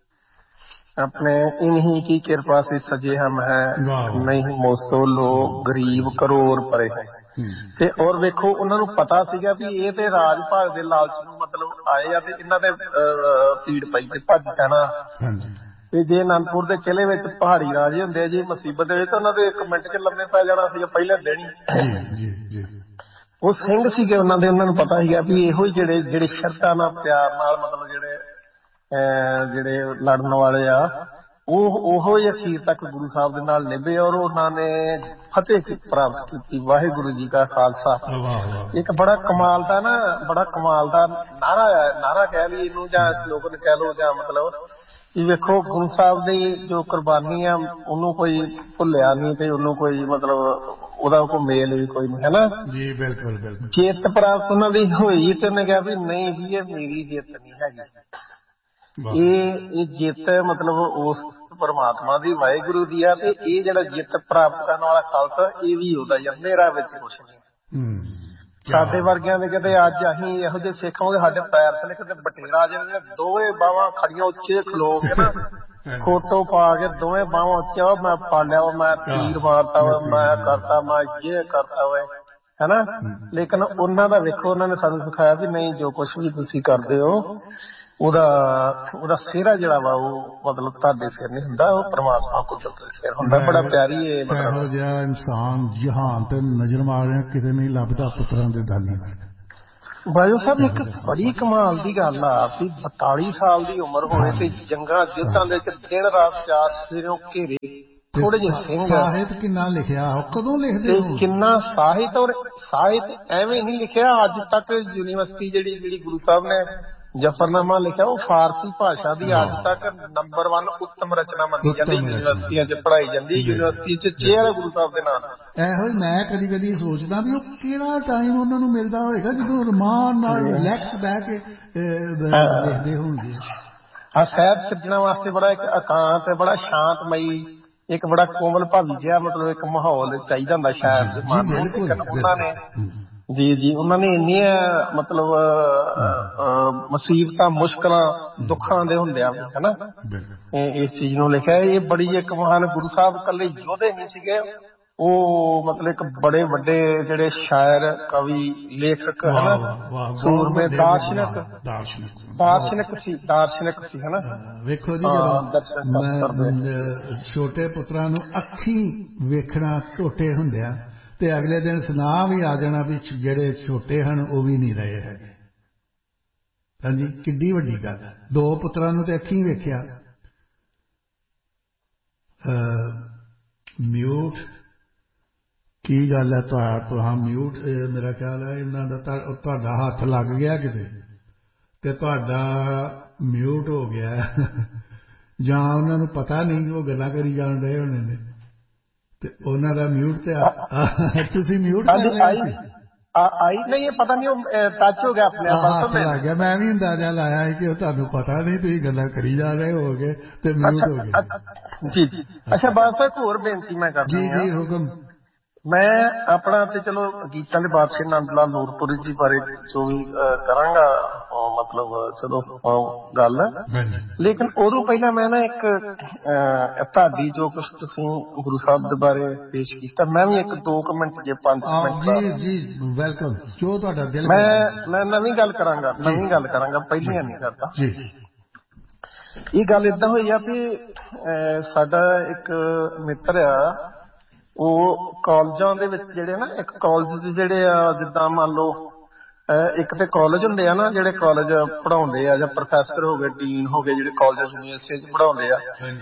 ਆਪਣੇ ਇਨਹੀ ਕੀ ਕਿਰਪਾ ਸੀ ਸਜੇ ਹਮ ਹੈ ਨਹੀਂ ਮੋਸੋ ਲੋਕ ਗਰੀਬ ਕਰੋੜ ਪਰੇ ਹੈ। ਤੇ ਔਰ ਵੇਖੋ ਉਹਨਾਂ ਨੂੰ ਪਤਾ ਸੀਗਾ ਵੀ ਇਹ ਤੇ ਰਾਜ ਭਾਗ ਦੇ ਲਾਲਚ ਨੂੰ ਮਤਲਬ ਆਏ ਆ ਤੇ ਇਹਨਾਂ ਦੇ ਭੀੜ ਪਈ ਤੇ ਭੱਜ ਜਾਣਾ। ਤੇ ਜੇ ਅਨੰਦਪੁਰ ਦੇ ਕਿਲੇ ਵਿੱਚ ਪਹਾੜੀ ਰਾਜੇ ਹੁੰਦੇ ਆ ਜੀ ਮੁਸੀਬਤ ਦੇ ਵਿੱਚ ਤਾਂ ਉਹਨਾਂ ਦੇ ਇੱਕ ਮਿੰਟ ਚ ਲੰਮੇ ਪੈ ਜਾਣਾ ਸੀਗਾ ਪਹਿਲੇ ਦਿਨ ਹੀ। ਉਹ ਸਿੰਘ ਸੀਗੇ ਉਹਨਾਂ ਦੇ, ਉਹਨਾਂ ਨੂੰ ਪਤਾ ਸੀਗਾ ਵੀ ਇਹੋ ਹੀ ਜਿਹੜੇ ਜਿਹੜੇ ਸ਼ਰਧਾ ਨਾਲ ਪਿਆਰ ਨਾਲ ਮਤਲਬ ਜਿਹੜੇ ਜਿਹੜੇ ਲੜਨ ਵਾਲੇ ਆ ਉਹ ਉਹੋ ਹੀ ਅਖੀਰ ਤੱਕ ਗੁਰੂ ਸਾਹਿਬ ਦੇ ਨਾਲ ਨਿਭੇ ਔਰ ਉਹਨਾਂ ਨੇ ਫਤਿਹ ਪ੍ਰਾਪਤ ਕੀਤੀ। ਵਾਹਿਗੁਰੂ ਜੀ ਕਾ ਖਾਲਸਾ। ਇੱਕ ਬੜਾ ਕਮਾਲ ਦਾ ਨਾ ਬੜਾ ਕਮਾਲ ਦਾ ਨਾਰਾ ਨਾਰਾ ਕਹਿ ਲਈ ਇਹਨੂੰ ਜਾਂ ਸਲੋਗਨ ਕਹਿ ਲਓ ਜਾਂ ਮਤਲਬ ਵੀ ਵੇਖੋ ਗੁਰੂ ਸਾਹਿਬ ਦੀ ਜੋ ਕੁਰਬਾਨੀ ਆ ਉਹਨੂੰ ਕੋਈ ਭੁੱਲਿਆ ਨਹੀਂ ਤੇ ਉਹਨੂੰ ਕੋਈ ਮਤਲਬ ਉਹਦਾ ਕੋਈ ਮੇਲ ਵੀ ਕੋਈ ਨਹੀਂ, ਹੈ ਨਾ ਜੀ। ਬਿਲਕੁਲ ਬਿਲਕੁਲ। ਜਿੱਤ ਪ੍ਰਾਪਤ ਉਹਨਾਂ ਦੀ ਹੋਈ ਤੇ ਉਹਨੇ ਕਿਹਾ ਵੀ ਨਹੀਂ ਵੀ ਇਹ ਮੇਰੀ ਜਿੱਤ ਨਹੀਂ ਹੈਗੀ, ਇਹ ਇਹ ਜਿੱਤ ਮਤਲਬ ਉਸ ਪਰਮਾਤਮਾ ਦੀ ਵਾਹਿਗੁਰੂ ਦੀ ਆ। ਤੇ ਇਹ ਜਿਹੜਾ ਜਿੱਤ ਪ੍ਰਾਪਤ ਕਰਨ ਵਾਲਾ ਖਾਲਸਾ ਇਹ ਵੀ ਉਹਦਾ ਹੀ ਆ, ਮੇਰਾ ਵਿੱਚ ਕੁਛ ਨਹੀਂ। ਸਾਡੇ ਵਰਗਿਆਂ ਦੇ ਕਿਤੇ ਅੱਜ ਅਸੀਂ ਇਹੋ ਜਿਹੇ ਸਿੱਖ ਹੋਗੇ ਸਾਡੇ ਪੈਰ ਥੱਲੇ ਕਿਤੇ ਬਟੇਰਾ ਜਿਹੜੇ ਦੋਵੇਂ ਬਾਹਾਂ ਖੜੀਆਂ ਉੱਚੇ ਖਲੋ ਕੇ ਨਾ ਫੋਟੋ ਪਾ ਕੇ ਦੋਵੇਂ ਬਾਹਾਂ ਉੱਚਾ ਮੈਂ ਪਾਲਿਆ ਵਾ, ਮੈਂ ਤੀਰ ਮਾਰਤਾ ਵਾ, ਮੈਂ ਕਰਤਾ, ਮੈਂ ਇਹ ਕਰਤਾ ਵਾ, ਹਨਾ। ਲੇਕਿਨ ਉਹਨਾਂ ਦਾ ਵੇਖੋ ਉਹਨਾਂ ਨੇ ਸਾਨੂੰ ਸਿਖਾਇਆ ਵੀ ਨਹੀਂ ਜੋ ਕੁਛ ਵੀ ਤੁਸੀਂ ਕਰਦੇ ਹੋ ਉਹਦਾ ਉਹਦਾ ਸਿਹਰਾ ਜਿਹੜਾ ਵਾ ਉਹ ਮਤਲਬ ਤੁਹਾਡੇ ਸਿਰ ਨਹੀਂ ਹੁੰਦਾ, ਉਹ ਪਰਮਾਤਮਾ ਕੁਦਰਤ ਦੇ ਸਿਰ ਹੁੰਦਾ। ਬੜਾ ਪਿਆਰੀ ਇਹ ਇਹੋ ਜਿਹਾ ਇਨਸਾਨ ਜਹਾਨ ਤੇ ਨਜ਼ਰ ਮਾਰਿਆ ਕਿਤੇ ਨਹੀਂ ਲੱਭਦਾ ਪੁੱਤਰਾਂ ਦੇ ਦਾਨੀ ਵਰਗਾ। ਬਾਜੂ ਸਾਹਿਬ ਇੱਕ ਬੜੀ ਕਮਾਲ ਦੀ ਗੱਲ ਆ ਵੀ ਬਤਾਲੀ ਸਾਲ ਦੀ ਉਮਰ ਹੋਵੇ ਤੇ ਜੰਗਾਂ ਯੁੱਧਾਂ ਦੇ ਵਿੱਚ ਦਿਨ ਰਾਤ ਚਾਰ ਸਿਰੋਂ ਘੇਰੇ ਥੋੜੇ ਜਿਹੇ ਸਿੰਘ। ਸਾਹਿਤ ਕਿੰਨਾ ਲਿਖਿਆ, ਕਦੋਂ ਲਿਖਦੇ ਹੋ? ਕਿੰਨਾ ਸਾਹਿਤ, ਔਰ ਸਾਹਿਤ ਐਵੇਂ ਨਹੀਂ ਲਿਖਿਆ ਅੱਜ ਤੱਕ। ਯੂਨੀਵਰਸਿਟੀ ਜਿਹੜੀ ਜਿਹੜੀ ਗੁਰੂ ਸਾਹਿਬ ਨੇ ਜਫਰਨਾਮਾ ਲਿਖਿਆ ਉਹ ਫਾਰਸੀ ਭਾਸ਼ਾ ਦੀ ਅੱਜ ਤੱਕ ਨੰਬਰ ਵਨ ਉੱਤਮ ਰਚਨਾ ਮੰਨੀ ਜਾਂਦੀ, ਯੂਨੀਵਰਸਿਟੀਆਂ ਚ ਪੜ੍ਹਾਈ ਜਾਂਦੀ, ਯੂਨੀਵਰਸਿਟੀ ਚ ਚੇਅਰ ਹੈ ਗੁਰੂ ਸਾਹਿਬ ਦੇ ਨਾਮ। ਇਹੋ ਹੀ ਮੈਂ ਕਦੀ ਕਦੀ ਸੋਚਦਾ ਵੀ ਉਹ ਕਿਹੜਾ ਟਾਈਮ ਉਹਨਾਂ ਨੂੰ ਮਿਲਦਾ ਹੋਏਗਾ ਜਦੋਂ ਰਮਾਨ ਨਾਲ ਰਿਲੈਕਸ ਬਹਿ ਕੇ ਦੇਖਦੇ ਹੋਣਗੇ। ਆ ਸਾਹਿਬ ਸਿਰਜਣਾ ਵਾਸਤੇ ਬੜਾ ਇੱਕ ਇਕਾਂਤ ਬੜਾ ਸ਼ਾਂਤਮਈ ਇੱਕ ਬੜਾ ਕੋਮਲ ਭਾਵੀ ਜਿਹਾ ਮਤਲਬ ਇੱਕ ਮਾਹੌਲ ਚਾਹੀਦਾ ਹੁੰਦਾ ਸ਼ਾਇਦ ਉਹਨਾਂ ਨੇ। ਜੀ ਜੀ ਉਹਨਾਂ ਨੇ ਇੰਨੀਆਂ ਮਤਲਬ ਮੁਸੀਬਤਾਂ ਮੁਸ਼ਕਲਾਂ ਦੁੱਖਾਂ ਦੇ ਹੁੰਦਿਆਂ ਹਨਾ ਇਸ ਚੀਜ਼ ਨੂੰ ਲਿਖਿਆ। ਇਹ ਬੜੀ ਇੱਕ ਮਹਾਨ ਗੁਰੂ ਸਾਹਿਬ ਇਕੱਲੇ ਯੋਧੇ ਨਹੀਂ ਸੀਗੇ, ਉਹ ਮਤਲਬ ਇੱਕ ਬੜੇ ਵੱਡੇ ਜਿਹੜੇ ਸ਼ਾਇਰ ਕਵੀ ਲੇਖਕ ਹਨਾ ਸੂਰਮੇ ਦਾਰਸ਼ਨਿਕ ਦਾਰਸ਼ਨਿਕ ਸੀ ਦਾਰਸ਼ਨਿਕ ਸੀ ਹਨਾ। ਵੇਖੋ ਜੀ ਜਦੋਂ ਛੋਟੇ ਪੁੱਤਰਾਂ ਨੂੰ ਅੱਖੀ ਵੇਖਣਾ ਟੋਟੇ ਹੁੰਦਿਆ ਤੇ ਅਗਲੇ ਦਿਨ ਸੁਨਾਹ ਵੀ ਆ ਜਾਣਾ ਵੀ ਜਿਹੜੇ ਛੋਟੇ ਹਨ ਉਹ ਵੀ ਨਹੀਂ ਰਹੇ ਹੈਗੇ। ਹਾਂਜੀ ਕਿੱਡੀ ਵੱਡੀ ਗੱਲ ਹੈ। ਦੋ ਪੁੱਤਰਾਂ ਨੂੰ ਤੇ ਅੱਖੀਂ ਵੇਖਿਆ। ਮਿਊਟ ਕੀ ਗੱਲ ਹੈ ਤੁਹਾਂ ਮਿਊਟ ਮੇਰਾ ਖਿਆਲ ਹੈ ਇਹਨਾਂ ਦਾ ਤੁਹਾਡਾ ਹੱਥ ਲੱਗ ਗਿਆ ਕਿਤੇ ਤੇ ਤੁਹਾਡਾ ਮਿਊਟ ਹੋ ਗਿਆ ਜਾਂ ਉਹਨਾਂ ਨੂੰ ਪਤਾ ਨਹੀਂ ਉਹ ਗੱਲਾਂ ਕਰੀ ਜਾਣ ਰਹੇ ਹੋਣੇ ਨੇ ਤੇ ਉਹਨਾਂ ਦਾ ਮਿਊਟ ਤੇ ਤੁਸੀਂ ਮਿਊਟ ਕਰ ਲਿਆ ਸੀ। ਆਈ ਨਹੀਂ ਪਤਾ ਨਹੀਂ ਉਹ ਟੱਚ ਹੋ ਗਿਆ ਆਪਣੇ ਆਪ ਲੱਗ ਗਿਆ। ਮੈਂ ਵੀ ਅੰਦਾਜ਼ਾ ਲਾਇਆ ਸੀ ਕਿ ਉਹ ਤੁਹਾਨੂੰ ਪਤਾ ਨਹੀਂ ਤੁਸੀਂ ਗੱਲਾਂ ਕਰੀ ਜਾ ਰਹੇ ਹੋਗੇ ਤੇ ਮਿਊਟ ਹੋ ਗਿਆ। ਜੀ ਜੀ ਅੱਛਾ ਬਸ ਇੱਕ ਹੋਰ ਬੇਨਤੀ ਮੈਂ ਕਰਦਾ ਜੀ ਜੀ ਹੁਕਮ। ਮੈਂ ਆਪਣਾ ਤੇ ਚਲੋ ਗੀਤਾਂ ਦੇ ਬਾਦਸ਼ਾਹ ਨੰਦ ਲਾਲ ਨੂਰਪੁਰੀ ਜੀ ਬਾਰੇ ਜੋ ਵੀ ਕਰਾਂਗਾ ਮਤਲਬ ਚਲੋ ਗੱਲ, ਲੇਕਿਨ ਉਦੋਂ ਪਹਿਲਾਂ ਮੈਂ ਨਾ ਇੱਕ ਤੁਹਾਡੀ ਜੋ ਕੁਛ ਤੁਸੀਂ ਗੁਰੂ ਸਾਹਿਬ ਦੇ ਬਾਰੇ ਪੇਸ਼ ਕੀਤਾ ਮੈਂ ਵੀ ਇੱਕ ਦੋ ਕੁ ਮਿੰਟ ਜੇ ਪੰਜ ਮਿੰਟ ਜੀ ਜੀ ਵੈਲਕਮ ਜੋ ਤੁਹਾਡਾ ਦਿਲ ਮੈਂ ਮੈਂ ਨਵੀਂ ਗੱਲ ਕਰਾਂਗਾ ਨਵੀਂ ਗੱਲ ਕਰਾਂਗਾ ਪਹਿਲੀਆਂ ਨਹੀਂ ਕਰਦਾ ਜੀ। ਇਹ ਗੱਲ ਏਦਾਂ ਹੋਈ ਆ ਵੀ ਸਾਡਾ ਇੱਕ ਮਿੱਤਰ ਆ ਉਹ ਕਾਲਜਾਂ ਦੇ ਵਿੱਚ ਜਿਹੜੇ ਨਾ ਇੱਕ ਕਾਲਜ ਜਿਹੜੇ ਆ ਜਿੱਦਾਂ ਮੰਨ ਲਓ ਇੱਕ ਤੇ ਕਾਲਜ ਹੁੰਦੇ ਆ ਨਾ ਜਿਹੜੇ ਕਾਲਜ ਪੜ੍ਹਾਉਂਦੇ ਆ ਜਾਂ ਪ੍ਰੋਫੈਸਰ ਹੋ ਗਏ ਡੀਨ ਹੋ ਗਏ ਜਿਹੜੇ ਕਾਲਜ ਯੂਨੀਵਰਸਿਟੀ ਚ ਪੜ੍ਹਾਉਂਦੇ ਆ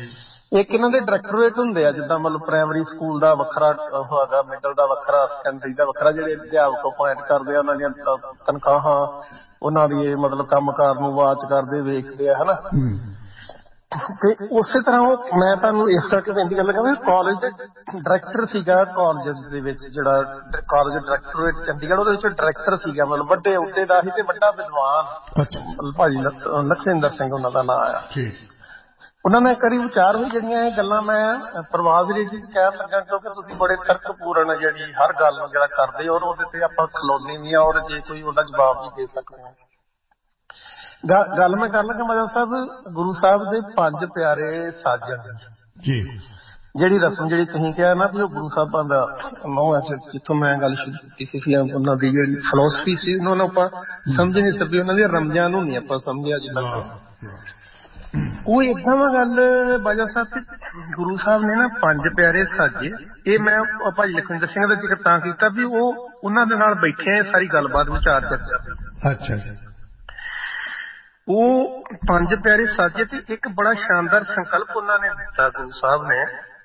ਇੱਕ ਇਹਨਾਂ ਦੇ ਡਾਇਰੈਕਟੋਰੇਟ ਹੁੰਦੇ ਆ, ਜਿੱਦਾਂ ਮਤਲਬ ਪ੍ਰਾਇਮਰੀ ਸਕੂਲ ਦਾ ਵੱਖਰਾ ਉਹ ਹੈਗਾ, ਮਿਡਲ ਦਾ ਵੱਖਰਾ, ਸੈਕੰਡਰੀ ਦਾ ਵੱਖਰਾ, ਜਿਹੜੇ ਅਧਿਆਪਕ ਅਪੁਆਇੰਟ ਕਰਦੇ ਆ, ਉਹਨਾਂ ਦੀਆਂ ਤਨਖਾਹਾਂ, ਉਹਨਾਂ ਦੀ ਮਤਲਬ ਕੰਮ ਕਾਰ ਨੂੰ ਵਾਚ ਕਰਦੇ, ਵੇਖਦੇ ਆ, ਹਨਾ। ਤੇ ਉਸੇ ਤਰ੍ਹਾਂ ਉਹ ਮੈਂ ਤੁਹਾਨੂੰ ਇਸ ਕਰਕੇ ਬੇਨਤੀ ਕਰਨ ਲੱਗਾ ਵੀ ਕਾਲਜ ਦੇ ਡਾਇਰੈਕਟਰ ਸੀਗਾ, ਕਾਲਜ ਦੇ ਵਿੱਚ ਜਿਹੜਾ ਕਾਲਜ ਡਾਇਰੈਕਟੋਰੇਟ ਚੰਡੀਗੜ੍ਹ, ਉਹਦੇ ਵਿੱਚ ਡਾਇਰੈਕਟਰ ਸੀਗਾ, ਮਤਲਬ ਵੱਡੇ ਅਹੁਦੇ ਦਾ ਸੀ ਤੇ ਵੱਡਾ ਵਿਦਵਾਨ ਭਾਜੀ ਲਖਵਿੰਦਰ ਸਿੰਘ ਉਹਨਾਂ ਦਾ ਨਾਂ ਆ। ਉਹਨਾਂ ਨੇ ਕਰੀ ਵਿਚਾਰ ਹੋਈ, ਜਿਹੜੀਆਂ ਇਹ ਗੱਲਾਂ ਮੈਂ ਪ੍ਰਵਾਜ਼ ਰੇਡੀ ਕਹਿਣ ਲੱਗਾ, ਕਿਉਂਕਿ ਤੁਸੀਂ ਬੜੇ ਤਰਕਪੂਰਨ ਜਿਹੜੀ ਹਰ ਗੱਲ ਨੂੰ ਜਿਹੜਾ ਕਰਦੇ ਔਰ ਉਹਦੇ ਤੇ ਆਪਾਂ ਖਲੋਨੇ ਵੀ ਆ, ਔਰ ਜੇ ਕੋਈ ਉਹਦਾ ਜਵਾਬ ਵੀ ਦੇ ਸਕਦੇ ਹਾਂ। ਗੱਲ ਮੈਂ ਕਰ ਲੱਗਾ ਮਜਾ ਸਾਹਿਬ, ਗੁਰੂ ਸਾਹਿਬ ਦੇ ਪੰਜ ਪਿਆਰੇ ਸਾਜਨ ਜੀ, ਜਿਹੜੀ ਰਸਮ ਜਿਹੜੀ ਤੁਸੀਂ ਕਿਹਾ ਨਾ ਵੀ ਉਹ ਗੁਰੂ ਸਾਹਿਬਾਂ ਦਾ ਨੌ, ਜਿੱਥੋਂ ਮੈਂ ਗੱਲ ਸ਼ੁਰੂ ਕੀਤੀ ਸੀ, ਉਹਨਾਂ ਦੀ ਜਿਹੜੀ ਫਿਲੋਸਫੀ ਸੀ ਉਹਨਾਂ ਨੂੰ ਆਪਾਂ ਸਮਝ ਨਹੀਂ ਸਕਦੇ, ਉਹਨਾਂ ਦੀਆਂ ਰਮਜਾਂ ਨੂੰ ਨਹੀਂ ਆਪਾਂ ਸਮਝਿਆ ਜਿੱਦਾਂ ਉਹ ਏਦਾਂ ਵਾ ਗੱਲ ਬਾਜਾ ਸਾਹਿਬ। ਗੁਰੂ ਸਾਹਿਬ ਨੇ ਨਾ ਪੰਜ ਪਿਆਰੇ ਸਾਜੇ, ਇਹ ਮੈਂ ਭਾਈ ਲਖਵਿੰਦਰ ਸਿੰਘ ਦਾ ਜ਼ਿਕਰ ਤਾਂ ਕੀਤਾ ਵੀ ਉਹ ਉਹਨਾਂ ਦੇ ਨਾਲ ਬੈਠੇ ਸਾਰੀ ਗੱਲਬਾਤ ਵਿਚਾਰ ਚਰਚਾ। ਅੱਛਾ, ਉਹ ਪੰਜ ਪਿਆਰੇ ਸਾਜੇ ਤੇ ਇੱਕ ਬੜਾ ਸ਼ਾਨਦਾਰ ਸੰਕਲਪ ਉਹਨਾਂ ਨੇ ਦਿੱਤਾ ਗੁਰੂ ਸਾਹਿਬ ਨੇ,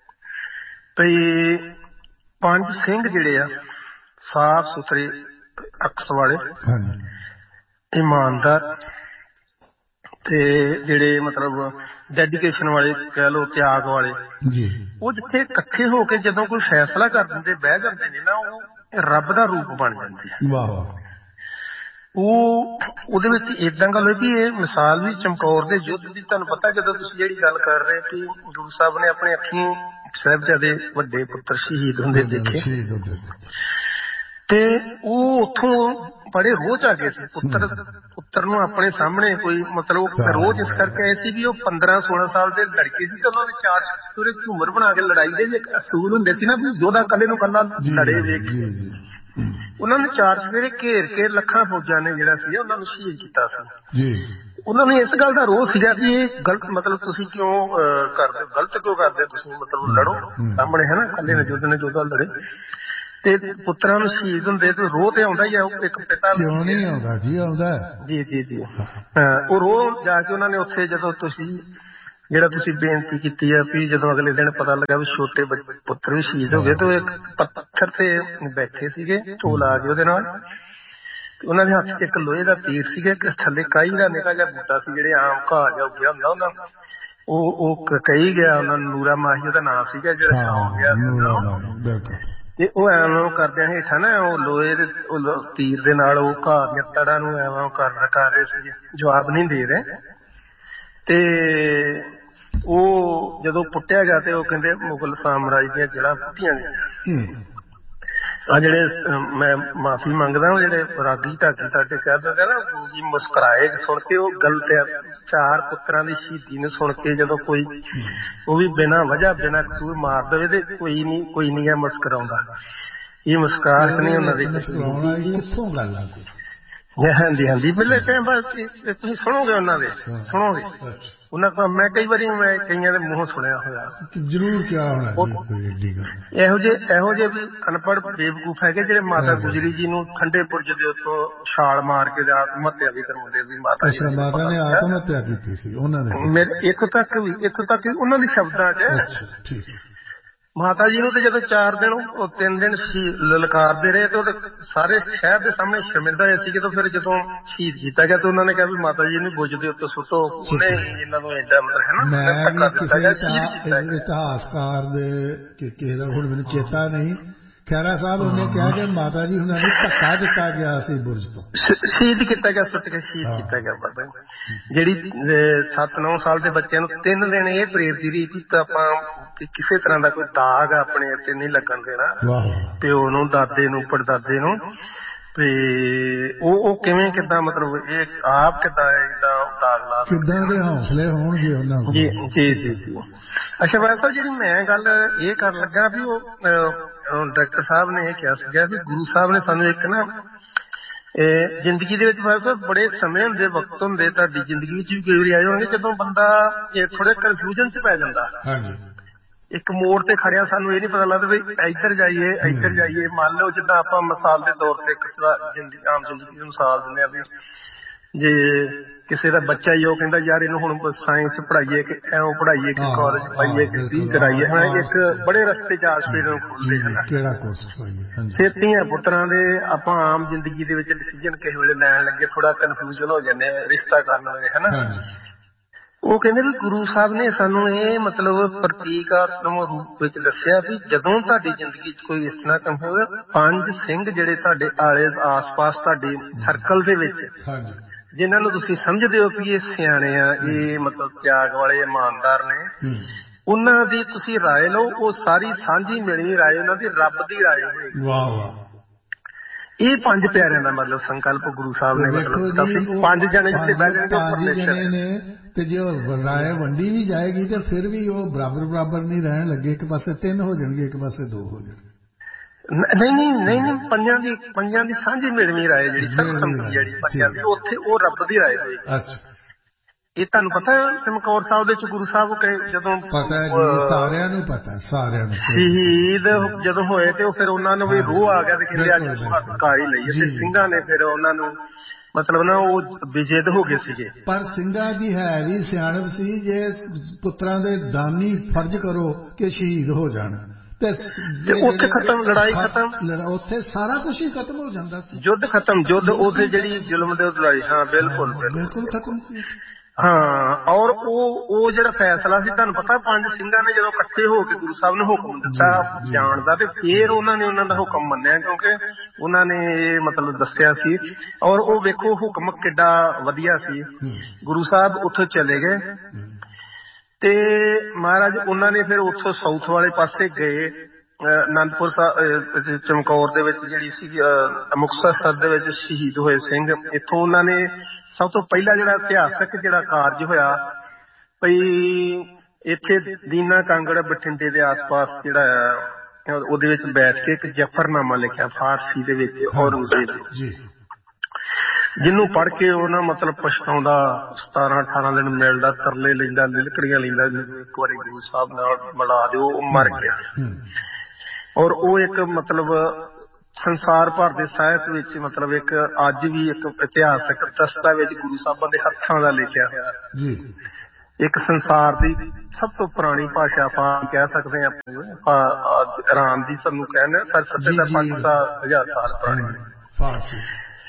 ਤੇ ਪੰਜ ਸਿੰਘ ਜਿਹੜੇ ਆ ਸਾਫ ਸੁਥਰੇ ਅਕਸ ਵਾਲੇ, ਇਮਾਨਦਾਰ, ਤੇ ਜਿਹੜੇ ਮਤਲਬ ਡੈਡੀਕੇਸ਼ਨ ਵਾਲੇ ਕਹਿ ਲਓ, ਤਿਆਗ ਵਾਲੇ, ਉਹ ਜਿੱਥੇ ਇਕੱਠੇ ਹੋ ਕੇ ਜਦੋਂ ਕੋਈ ਫੈਸਲਾ ਕਰ ਦਿੰਦੇ, ਬਹਿ ਜਾਂਦੇ ਨੇ ਨਾ, ਉਹ ਰੱਬ ਦਾ ਰੂਪ ਬਣ ਜਾਂਦੇ ਆ। ਉਹ ਉਹਦੇ ਵਿੱਚ ਏਦਾਂ ਗੱਲ ਹੋਈ ਵੀ ਇਹ ਮਿਸਾਲ ਵੀ ਚਮਕੌਰ ਦੇ ਯੁੱਧ ਦੀ, ਤੁਹਾਨੂੰ ਪਤਾ ਜਦੋਂ ਤੁਸੀਂ ਜਿਹੜੀ ਗੱਲ ਕਰ ਰਹੇ ਕਿ ਗੁਰੂ ਸਾਹਿਬ ਨੇ ਆਪਣੀ ਅੱਖੀਂ ਸਾਹਿਬਜ਼ਾਦੇ ਵੱਡੇ ਪੁੱਤਰ ਸ਼ਹੀਦ ਹੁੰਦੇ ਦੇਖੇ, ਤੇ ਉਹ ਉੱਥੋਂ ਬੜੇ ਰੋਹ ਚ ਆ ਗਏ ਸੀ। ਪੁੱਤਰ ਪੁੱਤਰ ਨੂੰ ਆਪਣੇ ਸਾਹਮਣੇ ਕੋਈ ਮਤਲਬ ਰੋਜ਼ ਇਸ ਕਰਕੇ ਆਏ ਸੀ ਵੀ ਉਹ ਪੰਦਰਾਂ ਸੋਲਾਂ ਸਾਲ ਦੇ ਲੜਕੇ ਸੀ, ਤੇ ਉਹਨਾਂ ਦੇ ਚਾਰ ਪੂਰੇ ਝੂਮਰ ਬਣਾ ਕੇ ਲੜਾਈ ਦੇ ਵੀ ਇੱਕ ਅਸੂਲ ਹੁੰਦੇ ਸੀ ਨਾ ਵੀ ਯੋਧਾ ਕੱਲੇ ਨੂੰ ਕੱਲਾ ਲੜੇ ਵੇਖ ਕੇ, ਉਹਨਾਂ ਨੂੰ ਚਾਰ ਸਵੇਰੇ ਘੇਰ ਕੇ ਲੱਖਾਂ ਫੌਜਾਂ ਨੇ ਜਿਹੜਾ ਸੀ ਉਹਨਾਂ ਨੂੰ ਸ਼ਹੀਦ ਕੀਤਾ ਸੀ। ਉਹਨਾਂ ਨੂੰ ਇਸ ਗੱਲ ਦਾ ਰੋਹ ਸੀਗਾ ਵੀ ਇਹ ਗਲਤ, ਮਤਲਬ ਤੁਸੀਂ ਕਿਉਂ ਕਰਦੇ, ਗਲਤ ਕਿਉਂ ਕਰਦੇ ਤੁਸੀਂ, ਮਤਲਬ ਲੜੋ ਸਾਹਮਣੇ, ਹੈ ਨਾ, ਕੱਲੇ ਨੇ ਯੁੱਧ ਨੇ ਯੋਧਾ ਲੜੇ, ਤੇ ਪੁੱਤਰਾਂ ਨੂੰ ਸ਼ਹੀਦ ਹੁੰਦੇ ਤੇ ਰੋਹ ਤੇ ਆਉਂਦਾ ਹੀ ਆ। ਇੱਕ ਪਿਤਾ ਕਿਉਂ ਨਹੀਂ ਆਉਂਦਾ ਜੀ, ਆਉਂਦਾ ਜੀ ਜੀ ਜੀ ਉਹ ਰੋਹ ਜਾ ਕੇ ਉਹਨਾਂ ਨੇ ਉੱਥੇ, ਜਦੋਂ ਤੁਸੀਂ ਜਿਹੜਾ ਤੁਸੀਂ ਬੇਨਤੀ ਕੀਤੀ ਆ ਵੀ ਜਦੋਂ ਅਗਲੇ ਦਿਨ ਪਤਾ ਲੱਗਾ ਵੀ ਛੋਟੇ ਪੁੱਤਰ ਵੀ ਸ਼ਹੀਦ ਹੋ ਗਏ, ਤੇ ਉਹ ਇੱਕ ਪੱਥਰ ਤੇ ਬੈਠੇ ਸੀਗੇ, ਢੋਲ ਆ ਗਏ ਉਹਦੇ ਨਾਲ, ਉਹਨਾਂ ਦੇ ਹੱਥ ਚ ਇੱਕ ਲੋਹੇ ਦਾ ਤੀਰ ਸੀਗਾ, ਇੱਕ ਥੱਲੇ ਕਾਈ ਦਾ ਨਿੱਕਾ ਜਿਹਾ ਬੂਟਾ ਸੀ, ਜਿਹੜੇ ਆਮ ਘਾਹ ਜਿਹਾ ਉੱਗਿਆ ਹੁੰਦਾ ਉਹਨਾਂ, ਉਹ ਉਹ ਕਹੀ ਗਿਆ ਉਹਨਾਂ ਨੂੰ, ਨੂਰਾ ਮਾਹੀ ਉਹਦਾ ਨਾਂ ਸੀਗਾ, ਜਿਹੜਾ ਸੌਂ ਗਿਆ, ਤੇ ਉਹ ਐਵੇਂ ਕਰਦਿਆਂ ਹੇਠਾਂ ਨਾ ਉਹ ਲੋਹੇ ਦੇ ਤੀਰ ਦੇ ਨਾਲ ਉਹ ਘਾਹ ਦੀਆਂ ਤੜਾਂ ਨੂੰ ਐਵੇਂ ਕਰ ਕਰ ਰਹੇ ਸੀਗੇ, ਜਵਾਬ ਨਹੀਂ ਦੇ ਰਹੇ। ਤੇ ਉਹ ਜਦੋਂ ਪੁੱਟਿਆ ਗਿਆ ਤੇ ਉਹ ਕਹਿੰਦੇ ਮੁਗਲ ਸਾਮਰਾਜ ਦੀਆਂ ਜੜ੍ਹਾਂ ਪੁੱਟੀਆਂ ਗਈਆਂ। ਆ ਜਿਹੜੇ ਮੈਂ ਮਾਫੀ ਮੰਗਦਾ, ਜਿਹੜੇ ਰਾਗੀ ਢਾਕੀ ਸਾਡੇ ਕਹਿ ਦਿੰਦੇ ਨਾ ਗੁਰੂ ਜੀ ਮੁਸਕਰਾਏ ਸੁਣ ਕੇ, ਉਹ ਗਲਤ ਆ। ਚਾਰ ਪੁੱਤਰਾਂ ਦੀ ਸ਼ਹੀਦੀ ਨੂੰ ਸੁਣ ਕੇ ਜਦੋਂ ਕੋਈ ਉਹ ਵੀ ਬਿਨਾਂ ਵਜ੍ਹਾ ਬਿਨਾਂ ਕਸੂਰ ਮਾਰ ਦੇਵੇ ਤੇ ਕੋਈ ਨੀ ਕੋਈ ਨੀ ਹੈ ਮੁਸਕਰਾਉਂਦਾ, ਇਹ ਮੁਸਕਰਾਹਟ ਨਹੀਂ ਉਹਨਾਂ ਦੀ। ਕਿੱਥੋਂ ਗੱਲ ਆ? ਹਾਂਜੀ ਹਾਂਜੀ, ਪਹਿਲੇ ਟਾਈਮ ਬਾਅਦ ਤੁਸੀਂ ਸੁਣੋਗੇ ਉਹਨਾਂ ਦੇ, ਸੁਣੋਗੇ ਉਹਨਾਂ ਕੋਲ, ਮੈਂ ਕਈ ਵਾਰੀ ਮੈਂ ਕਈਆਂ ਦੇ ਮੂੰਹੋਂ ਸੁਣਿਆ ਹੋਇਆ ਜ਼ਰੂਰ। ਕਿਆ ਹੋਣਾ ਇਹੋ ਜਿਹੇ ਇਹੋ ਜਿਹੇ ਵੀ ਅਨਪੜ੍ਹ ਬੇਵਕੂਫ ਹੈਗੇ ਜਿਹੜੇ ਮਾਤਾ ਗੁਜਰੀ ਜੀ ਨੂੰ ਠੰਡੇ ਬੁਰਜ ਦੇ ਉੱਤੋਂ ਛਾਲ ਮਾਰ ਕੇ ਆਤਮ ਹੱਤਿਆ ਵੀ ਕਰਵਾਉਂਦੇ ਵੀ ਮਾਤਾ ਜੀ ਮਾਤਾ ਨੇ ਆਤਮ ਹੱਤਿਆ ਕੀਤੀ ਸੀ ਉਹਨਾਂ ਨੇ। ਮੇਰੇ ਇੱਥੋਂ ਤੱਕ ਵੀ ਇੱਥੋਂ ਤੱਕ ਉਹਨਾਂ ਦੇ ਸ਼ਬਦਾਂ ਚ ਮਾਤਾ ਜੀ ਨੂੰ ਤੇ ਜਦੋਂ ਚਾਰ ਦਿਨ ਉਹ ਤਿੰਨ ਦਿਨ ਲਲਕਾਰਦੇ ਰਹੇ ਤੇ ਉਹਦੇ ਸਾਰੇ ਸ਼ਹਿਰ ਦੇ ਸਾਹਮਣੇ ਸ਼ਰਮਿੰਦਾ ਹੋਏ ਸੀ। ਜਦੋਂ ਫਿਰ ਜਦੋਂ ਸ਼ਹੀਦ ਕੀਤਾ ਗਿਆ ਤੇ ਉਹਨਾਂ ਨੇ ਕਿਹਾ ਵੀ ਮਾਤਾ ਜੀ ਨੂੰ ਬੁੱਝ ਦੇ ਉੱਤੇ ਸੁੱਟੋ, ਉਹਨੇ ਇਹਨਾਂ ਨੂੰ ਏਡਾ ਮਤਲਬ ਹੈ ਨਾ ਕਿਸੇ ਇਤਿਹਾਸਕਾਰ ਦੇ ਕਿਸੇ ਦਾ ਹੁਣ ਮੈਨੂੰ ਚੇਤਾ ਨਹੀਂ, ਖਹਿਰਾ ਸਾਹਿਬ ਉਹਨੇ ਕਿਹਾ ਕਿ ਮਾਤਾ ਜੀ ਉਹਨਾਂ ਨੂੰ ਧੱਕਾ ਦਿੱਤਾ ਗਿਆ ਸੀ, ਬੁਰਜ ਤੋਂ ਸ਼ਹੀਦ ਕੀਤਾ ਗਿਆ, ਸੁੱਟ ਕੇ ਸ਼ਹੀਦ ਕੀਤਾ ਗਿਆ। ਬਾਬਾ ਜਿਹੜੀ ਸੱਤ ਨੌ ਸਾਲ ਦੇ ਬੱਚਿਆਂ ਨੂੰ ਤਿੰਨ ਦਿਨ ਇਹ ਪ੍ਰੇਰਦੀ ਰਹੀ ਵੀ ਆਪਾਂ ਕਿਸੇ ਤਰ੍ਹਾਂ ਦਾ ਕੋਈ ਦਾਗ ਆਪਣੇ ਇੱਥੇ ਨਹੀਂ ਲੱਗਣ ਦੇਣਾ, ਪਿਓ ਨੂੰ, ਦਾਦੇ ਨੂੰ, ਪੜਦਾਦੇ ਨੂੰ। ਤੇ ਉਹ ਉਹ ਕਿਵੇਂ ਕਿੱਦਾਂ ਮਤਲਬ ਇਹ ਆਪ ਕਿੱਦਾਂ ਏਦਾਂ ਦਾਗ ਲਾ, ਕਿੱਦਾਂ ਦੇ ਹੌਸਲੇ ਹੋਣਗੇ ਉਹਨਾਂ ਕੋਲ। ਜੀ ਜੀ ਜੀ ਜੀ ਅੱਛਾ, ਵੈਸੇ ਜਿਹੜੀ ਮੈਂ ਗੱਲ ਇਹ ਕਰਨ ਲੱਗਾ ਵੀ ਉਹ ਡਾਕਟਰ ਸਾਹਿਬ ਨੇ ਇਹ ਕਿਹਾ ਸੀਗਾ ਵੀ ਗੁਰੂ ਸਾਹਿਬ ਨੇ ਸਾਨੂੰ ਇੱਕ ਨਾ ਇਹ ਜ਼ਿੰਦਗੀ ਦੇ ਵਿੱਚ ਵੈਸੇ ਬੜੇ ਸਮੇਂ ਹੁੰਦੇ, ਵਕਤ ਹੁੰਦੇ, ਤੁਹਾਡੀ ਜ਼ਿੰਦਗੀ ਵਿੱਚ ਵੀ ਕਈ ਵਾਰੀ ਆਏ ਹੋਣਗੇ ਜਦੋਂ ਬੰਦਾ ਇਹ ਥੋੜੇ ਕਨਫਿਊਜ਼ਨ ਚ ਪੈ ਜਾਂਦਾ। ਇੱਕ ਮੋੜ ਤੇ ਖੜਿਆ ਸਾਨੂੰ ਇਹ ਨੀ ਪਤਾ ਲੱਗਦਾ ਵੀ ਇੱਧਰ ਜਾਈਏ ਇੱਧਰ ਜਾਈਏ। ਮੰਨ ਲਓ ਜਿੱਦਾਂ ਆਪਾਂ ਮਿਸਾਲ ਦੇ ਤੌਰ ਤੇ ਇੱਕ ਜ਼ਿੰਦਗੀ ਆਮ ਜ਼ਿੰਦਗੀ ਦੀ ਮਿਸਾਲ ਦਿੰਦੇ ਆ ਵੀ ਜੇ ਕਿਸੇ ਦਾ ਬੱਚਾ ਹੀ ਉਹ ਕਹਿੰਦਾ ਯਾਰ ਇਹਨੂੰ ਹੁਣ ਸਾਇੰਸ ਪੜ੍ਹਾਈਏ ਕਿ ਐਵੇਂ ਪੜ੍ਹਾਈਏ ਕਿ ਕਾਲਜ ਪਾਈਏ ਕਿ ਕੀ ਕਰਾਈਏ ਹੈ ਇੱਕ ਬੜੇ ਰਸਤੇ ਚਾਰ ਸਪੀਡ ਨੂੰ ਖੋਲਦੇ ਹਨ। ਕਿਹੜਾ ਕੋਰਸ ਪਾਈਏ ਤੇ ਧੀਆਂ ਪੁੱਤਰਾਂ ਦੇ ਆਪਾਂ ਆਮ ਜ਼ਿੰਦਗੀ ਦੇ ਵਿੱਚ ਡਿਸੀਜਨ ਕਿਸੇ ਵੇਲੇ ਲੈਣ ਲੱਗੇ ਥੋੜਾ ਕਨਫਿਊਜ਼ਨ ਹੋ ਜਾਂਦੇ ਰਿਸ਼ਤਾ ਕਰਨ ਵੇਲੇ ਹਨਾ। ਉਹ ਕਹਿੰਦੇ ਵੀ ਗੁਰੂ ਸਾਹਿਬ ਨੇ ਸਾਨੂੰ ਇਹ ਮਤਲਬ ਪ੍ਰਤੀਕਾਤਮਕ ਰੂਪ ਵਿੱਚ ਦੱਸਿਆ ਵੀ ਜਦੋਂ ਤੁਹਾਡੀ ਜ਼ਿੰਦਗੀ ਚ ਕੋਈ ਇਸ ਤਰ੍ਹਾਂ ਕੰਮ ਹੋਵੇ ਪੰਜ ਸਿੰਘ ਜਿਹੜੇ ਤੁਹਾਡੇ ਆਲੇ ਆਸ ਪਾਸ ਤੁਹਾਡੇ ਸਰਕਲ ਦੇ ਵਿੱਚ ਜਿਨ੍ਹਾਂ ਨੂੰ ਤੁਸੀਂ ਸਮਝਦੇ ਹੋ ਕਿ ਇਹ ਸਿਆਣੇ ਆ ਇਹ ਮਤਲਬ ਤਿਆਗ ਵਾਲੇ ਇਮਾਨਦਾਰ ਨੇ ਉਹਨਾਂ ਦੀ ਤੁਸੀਂ ਰਾਏ ਲਓ। ਉਹ ਸਾਰੀ ਸਾਂਝੀ ਮਿਲਣੀ ਰਾਏ ਉਹਨਾਂ ਦੀ ਰੱਬ ਦੀ ਰਾਏ ਹੋਏਗੀ। ਵਾਹ ਵਾਹ। ਇਹ ਪੰਜ ਪਿਆਰਿਆਂ ਦਾ ਮਤਲਬ ਸੰਕਲਪ ਗੁਰੂ ਸਾਹਿਬ ਨੇ ਮਤਲਬ ਪੰਜ ਜਣੇ ਜਿੱਥੇ ਬਹਿ ਜਾਣਗੇ ਨੇ ਤੇ ਜੇ ਰਾਏ ਵੰਡੀ ਵੀ ਜਾਏਗੀ ਤੇ ਫਿਰ ਵੀ ਉਹ ਬਰਾਬਰ ਬਰਾਬਰ ਨਹੀਂ ਰਹਿਣ ਲੱਗੇ। ਇੱਕ ਪਾਸੇ ਤਿੰਨ ਹੋ ਜਾਣਗੇ ਇੱਕ ਪਾਸੇ ਦੋ ਹੋ ਜਾਣਗੇ। ਨਹੀਂ ਨਹੀਂ ਨਹੀਂ ਨਹੀਂ ਪੰਜਾਂ ਦੀ ਪੰਜਾਂ ਦੀ ਸਾਂਝੀ ਮਿਲਵੀਂ ਰਾਏ ਜਿਹੜੀ ਸਰਬਸੰਮਤੀ ਜਿਹੜੀ ਪੰਜਾਂ ਦੀ ਉੱਥੇ ਉਹ ਰੱਬ ਦੀ ਰਾਏ ਹੋਏਗੀ। ਇਹ ਤੁਹਾਨੂੰ ਪਤਾ ਚਮਕੌਰ ਸਾਹਿਬ ਦੇ ਚ ਗੁਰੂ ਸਾਹਿਬ ਕਹੇ ਜਦੋਂ ਪਤਾ ਸਾਰਿਆਂ ਨੂੰ ਪਤਾ ਸਾਰਿਆਂ ਨੂੰ ਸ਼ਹੀਦ ਜਦੋਂ ਹੋਏ ਤੇ ਉਹ ਫਿਰ ਉਹਨਾਂ ਨੂੰ ਵੀ ਰੂਹ ਆ ਗਿਆ ਤੇ ਕਹਿੰਦੇ ਅੱਜ ਹੱਥ ਕਰ ਹੀ ਲਈਏ ਤੇ ਸਿੰਘਾਂ ਨੇ ਫਿਰ ਉਹਨਾਂ ਨੂੰ ਮਤਲਬ ਨਾ ਉਹ ਬੇਜੇਦ ਹੋ ਗਏ ਸੀਗੇ। ਪਰ ਸਿੰਘਾਂ ਦੀ ਹੈ ਵੀ ਸਿਆਣਪ ਸੀ ਜੇ ਪੁੱਤਰਾਂ ਦੇ ਦਾਨੀ ਫਰਜ਼ ਕਰੋ ਕਿ ਸ਼ਹੀਦ ਹੋ ਜਾਣ ਤੇ ਉੱਥੇ ਖਤਮ ਲੜਾਈ ਖਤਮ ਉੱਥੇ ਸਾਰਾ ਕੁਛ ਹੀ ਖਤਮ ਹੋ ਜਾਂਦਾ ਸੀ। ਯੁੱਧ ਖਤਮ ਯੁੱਧ ਉੱਥੇ ਜਿਹੜੀ ਜ਼ੁਲਮ ਦੇ ਲੜਾਈ ਹਾਂ ਬਿਲਕੁਲ ਬਿਲਕੁਲ ਖਤਮ ਸੀ। ਹਾਂ ਔਰ ਉਹ ਉਹ ਜਿਹੜਾ ਫੈਸਲਾ ਸੀ ਤੁਹਾਨੂੰ ਪਤਾ ਪੰਜ ਸਿੰਘਾਂ ਨੇ ਜਦੋਂ ਇਕੱਠੇ ਹੋ ਕੇ ਗੁਰੂ ਸਾਹਿਬ ਨੇ ਹੁਕਮ ਦਿੱਤਾ ਜਾਣ ਦਾ ਤੇ ਫਿਰ ਉਹਨਾਂ ਨੇ ਉਹਨਾਂ ਦਾ ਹੁਕਮ ਮੰਨਿਆ ਕਿਉਂਕਿ ਉਹਨਾਂ ਨੇ ਇਹ ਮਤਲਬ ਦੱਸਿਆ ਸੀ। ਔਰ ਉਹ ਵੇਖੋ ਹੁਕਮ ਕਿੱਡਾ ਵਧੀਆ ਸੀ। ਗੁਰੂ ਸਾਹਿਬ ਉੱਥੋਂ ਚਲੇ ਗਏ ਤੇ ਮਹਾਰਾਜ ਉਹਨਾਂ ਨੇ ਫਿਰ ਉੱਥੋਂ ਸਾਊਥ ਵਾਲੇ ਪਾਸੇ ਗਏ ਅਨੰਦਪੁਰ ਸਾਹਿਬ ਚਮਕੌਰ ਦੇ ਵਿੱਚ ਜਿਹੜੀ ਸੀ ਮੁਕਤਸਰ ਦੇ ਵਿੱਚ ਸ਼ਹੀਦ ਹੋਏ ਸਿੰਘ। ਇੱਥੋਂ ਉਹਨਾਂ ਨੇ ਸਭ ਤੋਂ ਪਹਿਲਾ ਜਿਹੜਾ ਇਤਿਹਾਸਕ ਜਿਹੜਾ ਕਾਰਜ ਹੋਇਆ ਬਈ ਇੱਥੇ ਦੀਨਾ ਕਾਂਗੜ ਬਠਿੰਡੇ ਦੇ ਆਸ ਪਾਸ ਜਿਹੜਾ ਆ ਉਹਦੇ ਵਿੱਚ ਬੈਠ ਕੇ ਇੱਕ ਜਫਰਨਾਮਾ ਲਿਖਿਆ ਫਾਰਸੀ ਦੇ ਵਿੱਚ ਔਰੰਗਜ਼ੇਬ ਜਿਹਨੂੰ ਪੜ੍ਹ ਕੇ ਉਹ ਨਾ ਮਤਲਬ ਪਛਤਾਉਂਦਾ ਸਤਾਰਾਂ ਅਠਾਰਾਂ ਦਿਨ ਮਿਲਦਾ ਤਰਲੇ ਲੈਂਦਾ ਲਿਲਕੜੀਆਂ ਲੈਂਦਾ ਇੱਕ ਵਾਰੀ ਗੁਰੂ ਸਾਹਿਬ ਨਾਲ ਮਿਲਾ ਦਿਓ। ਉਹ ਮਰ ਗਿਆ ਔਰ ਉਹ ਇੱਕ ਮਤਲਬ ਸੰਸਾਰ ਭਰ ਦੇ ਸਾਹਿਤ ਵਿੱਚ ਮਤਲਬ ਇੱਕ ਅੱਜ ਵੀ ਇੱਕ ਇਤਿਹਾਸਕ ਦਸਤਾਵੇਜ਼ ਗੁਰੂ ਸਾਹਿਬਾਂ ਦੇ ਹੱਥਾਂ ਦਾ ਲਿਖਿਆ ਹੋਇਆ ਇੱਕ ਸੰਸਾਰ ਦੀ ਸਭ ਤੋਂ ਪੁਰਾਣੀ ਭਾਸ਼ਾ ਆਪਾਂ ਕਹਿ ਸਕਦੇ ਹਾਂ ਆਰਾਮ ਦੀ ਸਾਨੂੰ ਕਹਿੰਦੇ ਸੱਤੇ ਦਾ ਪੰਜ ਹਜ਼ਾਰ ਸਾਲ ਪੁਰਾਣੀ ਫਾਰਸੀ।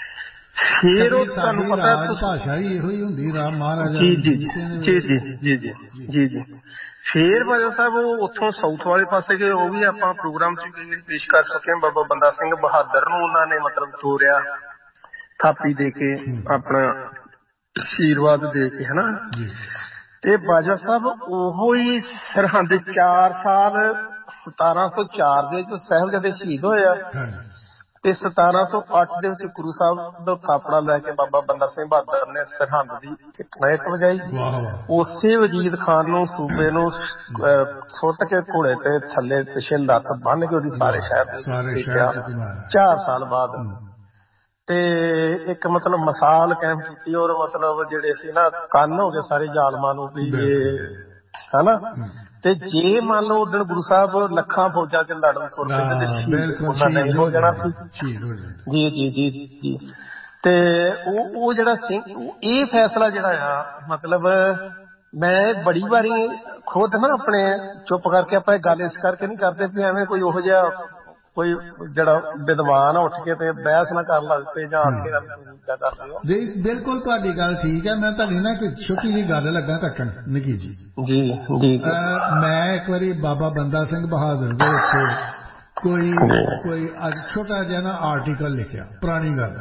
ਫਿਰ ਉਹ ਤੁਹਾਨੂੰ ਪਤਾ ਭਾਸ਼ਾ ਹੀ ਇਹੋ ਹੀ ਹੁੰਦੀ ਰਾਮ ਮਹਾਰਾਜਾ ਜੀ ਜੀ ਜੀ ਜੀ ਜੀ ਜੀ ਜੀ ਜੀ। ਫੇਰ ਬਾਜਾ ਸਾਹਿਬ ਉਹ ਉੱਥੋਂ ਸਾਊਥ ਵਾਲੇ ਪਾਸੇ ਗਏ ਉਹ ਵੀ ਆਪਾਂ ਪ੍ਰੋਗਰਾਮ ਚ ਪੇਸ਼ ਕਰ ਸਕੇ। ਬਾਬਾ ਬੰਦਾ ਸਿੰਘ ਬਹਾਦਰ ਨੂੰ ਉਹਨਾਂ ਨੇ ਮਤਲਬ ਤੋਰਿਆ ਥਾਪੀ ਦੇ ਕੇ ਆਪਣਾ ਆਸ਼ੀਰਵਾਦ ਦੇ ਕੇ ਹਨਾ। ਤੇ ਬਾਜਾ ਸਾਹਿਬ ਉਹੋ ਹੀ ਸਰਹੰਦ ਚਾਰ ਸਾਲ ਸਤਾਰਾਂ ਸੌ ਚਾਰ ਦੇ ਵਿੱਚ ਸਾਹਿਬਜ਼ਾਦੇ ਸ਼ਹੀਦ ਹੋਏ ਆ ਤੇ ਸਤਾਰਾਂ ਸੌ ਅੱਠ ਦੇ ਵਿੱਚ ਗੁਰੂ ਸਾਹਿਬ ਦਾ ਥਾਪੜਾ ਲੈ ਕੇ ਬਾਬਾ ਬੰਦਾ ਸਿੰਘ ਬਹਾਦਰ ਨੇ ਸਰਹੰਦ ਦੀ ਕਲੈਟ ਵਜਾਈ। ਉਸੇ ਵਜੀਦ ਖਾਨ ਨੂੰ ਸੂਬੇ ਨੂੰ ਸੁੱਟ ਕੇ ਘੋੜੇ ਤੇ ਥੱਲੇ ਪਿਛੇ ਲੱਤ ਬੰਨ ਕੇ ਉਹਦੀ ਸਾਰੇ ਸ਼ਹਿਰ ਚਾਰ ਸਾਲ ਬਾਅਦ ਤੇ ਇੱਕ ਮਤਲਬ ਮਿਸਾਲ ਕਾਇਮ ਕੀਤੀ। ਔਰ ਮਤਲਬ ਜਿਹੜੇ ਸੀ ਨਾ ਕੰਨ ਹੋ ਗਏ ਸਾਰੇ ਜ਼ਾਲਮਾਂ ਨੂੰ ਵੀ ਇਹ ਹਨਾ। ਤੇ ਜੇ ਮੰਨ ਲਓ ਉਦਣ ਗੁਰੂ ਸਾਹਿਬ ਲੱਖਾਂ ਫੌਜਾਂ ਚ ਲੜਨ ਤੁਰ ਪੈਂਦੇ ਹੋ ਜਾਣਾ ਸੀ। ਜੀ ਜੀ ਜੀ ਜੀ। ਤੇ ਉਹ ਉਹ ਜਿਹੜਾ ਸਿੰਘ ਇਹ ਫੈਸਲਾ ਜਿਹੜਾ ਆ ਮਤਲਬ ਮੈਂ ਬੜੀ ਵਾਰੀ ਖੁਦ ਨਾ ਆਪਣੇ ਚੁੱਪ ਕਰਕੇ ਆਪਾਂ ਇਹ ਗੱਲ ਇਸ ਕਰਕੇ ਨਹੀਂ ਕਰਦੇ ਵੀ ਐਵੇਂ ਕੋਈ ਉਹੋ ਜਿਹਾ ਕੋਈ ਜਿਹੜਾ ਵਿਦਵਾਨ ਉੱਠ ਕੇ ਤੇ ਬਹਿਸ ਨਾ ਕਰ ਲੱਗ ਪਏ ਜਾਂ ਆ ਕੇ ਕਰਦੇ ਹੋ। ਬਿਲਕੁਲ ਤੁਹਾਡੀ ਗੱਲ ਠੀਕ ਹੈ। ਮੈਂ ਤੁਹਾਡੀ ਨਾ ਇੱਕ ਛੋਟੀ ਜਿਹੀ ਗੱਲ ਲੱਗਾ ਕੱਟਣ ਨਿੱਕੀ ਜੀ ਜੀ ਜੀ। ਮੈਂ ਇੱਕ ਵਾਰੀ ਬਾਬਾ ਬੰਦਾ ਸਿੰਘ ਬਹਾਦਰ ਦੇ ਉੱਤੇ ਕੋਈ ਕੋਈ ਅੱਜ ਛੋਟਾ ਜਿਹਾ ਨਾ ਆਰਟੀਕਲ ਲਿਖਿਆ ਪੁਰਾਣੀ ਗੱਲ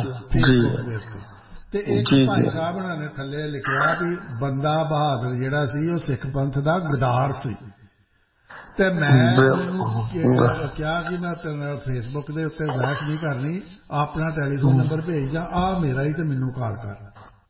ਤੇ ਇੱਕ ਭਾਈ ਸਾਹਿਬ ਉਹਨਾਂ ਨੇ ਥੱਲੇ ਲਿਖਿਆ ਵੀ ਬੰਦਾ ਬਹਾਦਰ ਜਿਹੜਾ ਸੀ ਉਹ ਸਿੱਖ ਪੰਥ ਦਾ ਗਦਾਰ ਸੀ। ਤੇ ਮੈਂ ਕਿਹਾ ਕਿ ਮੈਂ ਤੇਰੇ ਨਾਲ ਫੇਸਬੁੱਕ ਦੇ ਉੱਤੇ ਬਹਿਸ ਨਹੀਂ ਕਰਨੀ ਆਪਣਾ ਟੈਲੀਫੋਨ ਨੰਬਰ ਭੇਜ ਜਾਂ ਆਹ ਮੇਰਾ ਹੀ ਤੇ ਮੈਨੂੰ ਕਾਲ ਕਰ।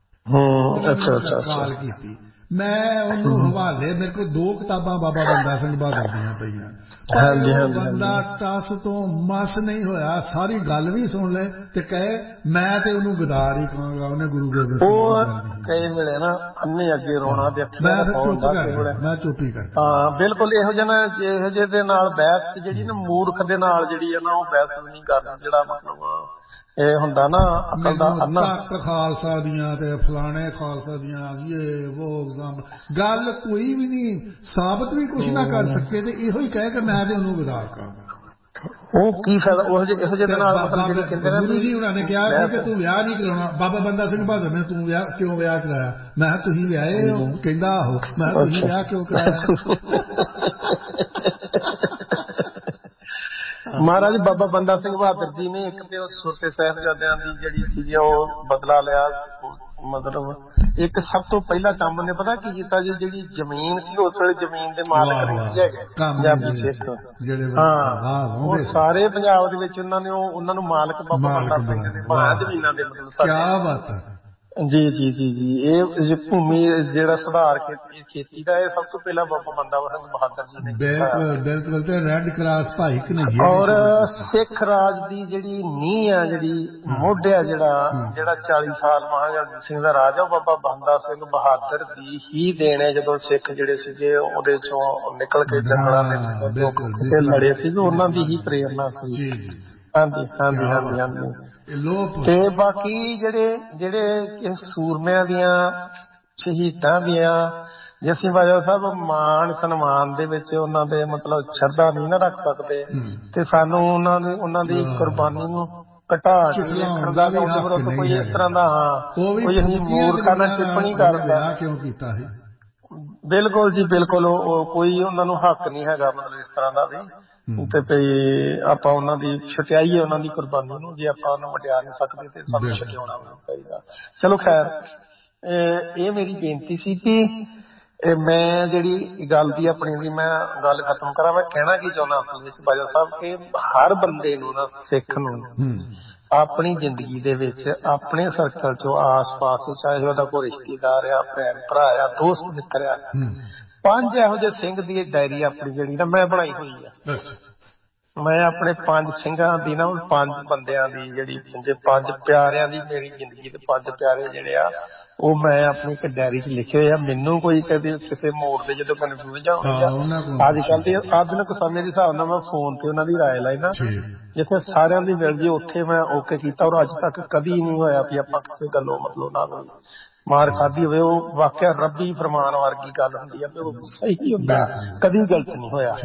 ਕਾਲ ਕੀਤੀ ਮੈਂ ਉਹਨੂੰ ਹਵਾਲੇ ਮੇਰੇ ਕੋਲ ਦੋ ਕਿਤਾਬਾਂ ਬਾਬਾ ਬੰਦਾ ਸਿੰਘ ਬਹਾਦਰ ਦੀਆਂ ਪਈਆਂ। ਬੰਦਾ ਟਸ ਤੋਂ ਮਸ ਨਹੀਂ ਹੋਇਆ ਸਾਰੀ ਗੱਲ ਵੀ ਸੁਣ ਲੈ ਤੇ ਕਹੇ ਮੈਂ ਤੇ ਉਹਨੂੰ ਗਦਾਰ ਹੀ ਕਹਾਂਗਾ। ਉਹਨੇ ਗੁਰੂ ਗੋਬਿੰਦ ਸਿੰਘ ਕਈ ਵੇਲੇ ਨਾ ਅੰਨੇ ਅੱਗੇ ਰੋਣਾ ਮੈਂ ਮੈਂ ਚੁੱਪ ਹੀ ਕਰ। ਹਾਂ ਬਿਲਕੁਲ ਇਹੋ ਜਿਹੇ ਨਾ ਇਹੋ ਜਿਹੇ ਦੇ ਨਾਲ ਬਹਿਸ ਜਿਹੜੀ ਨਾ ਮੂਰਖ ਦੇ ਨਾਲ ਜਿਹੜੀ ਹੈ ਨਾ ਉਹ ਬਹਿਸ ਵੀ ਨਹੀਂ ਕਰਨੀ ਜਿਹੜਾ ਮਤਲਬ ਇਹ ਹੁੰਦਾ ਨਾ ਅਕਲ ਦਾ ਅੰਨਾ ਖਾਲਸਾ ਦੀਆਂ ਤੇ ਫਲਾਣੇ ਖਾਲਸਾ ਦੀਆਂ ਇਹ ਉਹ ਗੱਲ ਕੋਈ ਵੀ ਨਹੀਂ ਸਾਬਤ ਵੀ ਕੁਛ ਨਾ ਕਰ ਸਕੇ ਤੇ ਇਹੋ ਹੀ ਕਹਿ ਕੇ ਮੈਂ ਤੇ ਉਹਨੂੰ ਵਿਦਾ ਕਰਾਂਗਾ। ਉਹ ਕੀ ਫਾਇਦਾ ਉਹ ਜਿਹੇ ਇਹੋ ਜਿਹੇ ਨਾਲ ਮਤਲਬ ਜਿਹੜੇ ਕਹਿੰਦੇ ਨੇ ਗੁਰੂ ਜੀ ਉਹਨਾਂ ਨੇ ਕਿਹਾ ਸੀ ਕਿ ਤੂੰ ਵਿਆਹ ਨਹੀਂ ਕਰਾਉਣਾ। ਬਾਬਾ ਬੰਦਾ ਸਿੰਘ ਬਹਾਦਰ ਨੇ ਤੂੰ ਵਿਆਹ ਕਿਉਂ ਵਿਆਹ ਕਰਾਇਆ? ਮੈਂ ਕਿਹਾ ਤੁਸੀਂ ਵਿਆਹੇ ਹੋ? ਕਹਿੰਦਾ ਆਹੋ। ਮੈਂ ਕਿਹਾ ਤੁਸੀਂ ਵਿਆਹ ਕਿਉਂ ਕਰਾਇਆ? ਮਹਾਰਾਜ ਬਾਬਾ ਬੰਦਾ ਸਿੰਘ ਬਹਾਦਰ ਜੀ ਨੇ ਇੱਕ ਤੇ ਉਹ ਛੋਟੇ ਸਾਹਿਬਜ਼ਾਦਿਆਂ ਦੀ ਜਿਹੜੀ ਸੀ ਉਹ ਬਦਲਾ ਲਿਆ। ਮਤਲਬ ਇੱਕ ਸਭ ਤੋਂ ਪਹਿਲਾ ਕੰਮ ਨੇ ਪਤਾ ਕੀ ਕੀਤਾ ਜੀ, ਜਿਹੜੀ ਜ਼ਮੀਨ ਸੀ ਉਸ ਵੇਲੇ ਜ਼ਮੀਨ ਦੇ ਮਾਲਕ ਨਹੀਂ ਸੀ ਹੈਗੇ ਪੰਜਾਬੀ ਸਿੱਖ। ਹਾਂ ਉਹ ਸਾਰੇ ਪੰਜਾਬ ਦੇ ਵਿੱਚ ਉਹਨਾਂ ਨੇ ਉਹਨਾਂ ਨੂੰ ਮਾਲਕ ਬਾਬਾ ਬੰਦਾ ਸਿੰਘ ਨੇ ਬਣਾਇਆ ਜ਼ਮੀਨਾਂ ਦੇ। ਮਤਲਬ ਕਿਆ ਬਾਤ ਹੈ। ਜੀ ਜੀ ਜੀ ਜੀ ਇਹ ਭੂਮੀ ਜਿਹੜਾ ਸੁਧਾਰ ਖੇਤੀ ਦਾ ਇਹ ਸਭ ਤੋਂ ਪਹਿਲਾਂ ਬਾਬਾ ਬੰਦਾ ਸਿੰਘ ਬਹਾਦਰ ਜੀ ਨੇ। ਬਿਲਕੁਲ ਬਿਲਕੁਲ ਤੇ ਰੈੱਡ ਕਰਾਸ ਭਾਈ ਕਨਈਆ ਔਰ ਸਿੱਖ ਰਾਜ ਦੀ ਜਿਹੜੀ ਨੀਂਹ ਆ ਜਿਹੜੀ ਮੁੱਢ ਆ ਜਿਹੜਾ ਜਿਹੜਾ ਚਾਲੀ ਸਾਲ ਮਹਾਰਾਜਾ ਰਣਜੀਤ ਸਿੰਘ ਦਾ ਰਾਜ ਆ ਉਹ ਬਾਬਾ ਬੰਦਾ ਸਿੰਘ ਬਹਾਦਰ ਦੀ ਹੀ ਦੇਣ ਹੈ। ਜਦੋਂ ਸਿੱਖ ਜਿਹੜੇ ਸੀਗੇ ਉਹਦੇ ਚੋਂ ਨਿਕਲ ਕੇ ਜੰਗਲਾਂ ਦੇ ਲੜੇ ਸੀਗੇ ਉਹਨਾਂ ਦੀ ਹੀ ਪ੍ਰੇਰਨਾ ਸੀ। ਹਾਂਜੀ ਹਾਂਜੀ ਹਾਂਜੀ ਹਾਂਜੀ। ਤੇ ਬਾਕੀ ਜਿਹੜੇ ਜਿਹੜੇ ਸੂਰਮਿਆਂ ਦੀਆਂ ਸ਼ਹੀਦਾਂ ਦੀਆਂ ਜੇ ਅਸੀਂ ਬਾਜਵਾ ਸਾਹਿਬ ਮਾਣ ਸਨਮਾਨ ਦੇ ਵਿੱਚ ਉਹਨਾਂ ਦੇ ਮਤਲਬ ਸ਼ਰਧਾ ਨਹੀਂ ਨਾ ਰੱਖ ਸਕਦੇ ਤੇ ਸਾਨੂੰ ਉਹਨਾਂ ਦੀ ਉਹਨਾਂ ਦੀ ਕੁਰਬਾਨੀ ਨੂੰ ਘਟਾ ਕੇ ਵੇਖਣ ਦਾ ਵੀ ਕੋਈ ਇਸ ਤਰ੍ਹਾਂ ਦਾ ਕੋਈ ਅਸੀਂ ਮੂਰਖਾਂ ਨਾਲ ਟਿੱਪਣੀ ਕਰਦਾ ਕਿਉਂ ਕੀਤਾ ਹੈ। ਬਿਲਕੁਲ ਜੀ ਬਿਲਕੁਲ ਉਹ ਕੋਈ ਉਹਨਾਂ ਨੂੰ ਹੱਕ ਨਹੀਂ ਹੈਗਾ ਮਤਲਬ ਇਸ ਤਰ੍ਹਾਂ ਦਾ ਵੀ ਤੇ ਭਈ ਆਪਾਂ ਉਹਨਾਂ ਦੀ ਛਟਿਆਈਏ ਉਹਨਾਂ ਦੀ ਕੁਰਬਾਨੀ ਨੂੰ। ਜੇ ਆਪਾਂ ਉਹਨੂੰ ਵਟਿਆ ਨਹੀਂ ਸਕਦੇ ਤੇ ਸਾਨੂੰ ਛਟਿਆਉਣਾ ਵੀ ਚਾਹੀਦਾ। ਚਲੋ ਖੈਰ ਇਹ ਮੇਰੀ ਬੇਨਤੀ ਸੀ ਕਿ ਮੈਂ ਜਿਹੜੀ ਗੱਲ ਦੀ ਆਪਣੀ ਦੀ ਮੈਂ ਗੱਲ ਖਤਮ ਕਰਾਂ। ਮੈਂ ਕਹਿਣਾ ਕੀ ਚਾਹੁੰਦਾ ਅਸਲ ਵਿੱਚ ਬਾਜਵਾ ਸਾਹਿਬ ਕਿ ਹਰ ਬੰਦੇ ਨੂੰ ਨਾ ਸਿੱਖ ਨੂੰ ਆਪਣੀ ਜ਼ਿੰਦਗੀ ਦੇ ਵਿੱਚ ਆਪਣੇ ਸਰਕਲ ਚੋਂ ਆਸ ਪਾਸ ਚਾਹੇ ਉਹਦਾ ਕੋਈ ਰਿਸ਼ਤੇਦਾਰ ਆ ਭੈਣ ਭਰਾ ਆ ਦੋਸਤ ਮਿੱਤਰ ਆ ਪੰਜ ਇਹੋ ਜਿਹੇ ਸਿੰਘ ਦੀ ਡਾਇਰੀ ਆਪਣੀ ਜਿਹੜੀ ਨਾ ਮੈਂ ਬਣਾਈ ਹੋਈ ਆ। ਮੈਂ ਆਪਣੇ ਪੰਜ ਸਿੰਘਾਂ ਦੀ ਨਾ ਪੰਜ ਬੰਦਿਆਂ ਦੀ ਜਿਹੜੀ ਪੰਜ ਪਿਆਰਿਆਂ ਦੀ ਮੇਰੀ ਜ਼ਿੰਦਗੀ ਦੇ ਪੰਜ ਪਿਆਰੇ ਜਿਹੜੇ ਆ ਉਹ ਮੈਂ ਆਪਣੀ ਇੱਕ ਡਾਇਰੀ ਚ ਲਿਖੇ ਹੋਏ ਆ। ਮੈਨੂੰ ਕੋਈ ਕਦੇ ਕਿਸੇ ਮੋੜ ਤੇ ਜਦੋਂ ਕਨਫਿਊਜ਼ ਆਉਂਦੀ ਆ ਅੱਜ ਕੱਲ੍ਹ ਦੇ ਆਧੁਨਿਕ ਸਮੇਂ ਦੇ ਹਿਸਾਬ ਨਾਲ ਮੈਂ ਫੋਨ ਤੇ ਉਹਨਾਂ ਦੀ ਰਾਏ ਲੈਣਾ ਜਿੱਥੇ ਸਾਰਿਆਂ ਦੀ ਮਿਲ ਜੇ ਉੱਥੇ ਮੈਂ ਓਕੇ ਕੀਤਾ। ਔਰ ਅੱਜ ਤੱਕ ਕਦੀ ਨਹੀਂ ਹੋਇਆ ਵੀ ਆਪਾਂ ਕਿਸੇ ਗੱਲੋਂ ਮਤਲਬ ਨਾ ਕੋਈ ਮਾਰ ਖਾਧੀ ਹੋਵੇ। ਉਹ ਵਾਕਿਆ ਰੱਬੀ ਫਰਮਾਨ ਵਰਗੀ ਗੱਲ ਹੁੰਦੀ ਆ ਵੀ ਉਹ ਸਹੀ ਹੁੰਦਾ ਕਦੀ ਗਲਤ ਨਹੀਂ ਹੋਇਆ।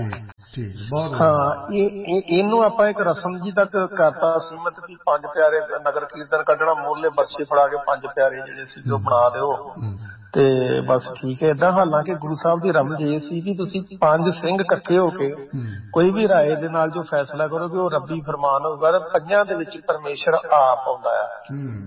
ਹਾਂ ਇਹ ਇਹਨੂੰ ਆਪਾਂ ਇੱਕ ਰਸਮ ਜੀ ਤੱਕ ਕਰਤਾ ਸੀਮਤ ਵੀ ਪੰਜ ਪਿਆਰੇ ਨਗਰ ਕੀਰਤਨ ਕੱਢਣਾ ਮੋਹਲੇ ਬਰਛੇ ਫੜਾ ਕੇ ਪੰਜ ਪਿਆਰੇ ਜਿਹੜੇ ਸੀ ਉਹ ਬਣਾ ਦਿਓ ਤੇ ਬਸ ਠੀਕ ਹੈ ਏਦਾਂ। ਹਾਲਾਂਕਿ ਗੁਰੂ ਸਾਹਿਬ ਦੀ ਰਮਜ਼ ਇਹ ਸੀ ਕਿ ਤੁਸੀਂ ਪੰਜ ਸਿੰਘ ਇਕੱਠੇ ਹੋ ਕੇ ਕੋਈ ਵੀ ਰਾਏ ਦੇ ਨਾਲ ਜੋ ਫੈਸਲਾ ਕਰੋਗੇ ਉਹ ਰੱਬੀ ਫਰਮਾਨ ਹੋਊਗਾ। ਪੰਜਾਂ ਦੇ ਵਿੱਚ ਪਰਮੇਸ਼ਰ ਆਪ ਆਉਂਦਾ ਆ।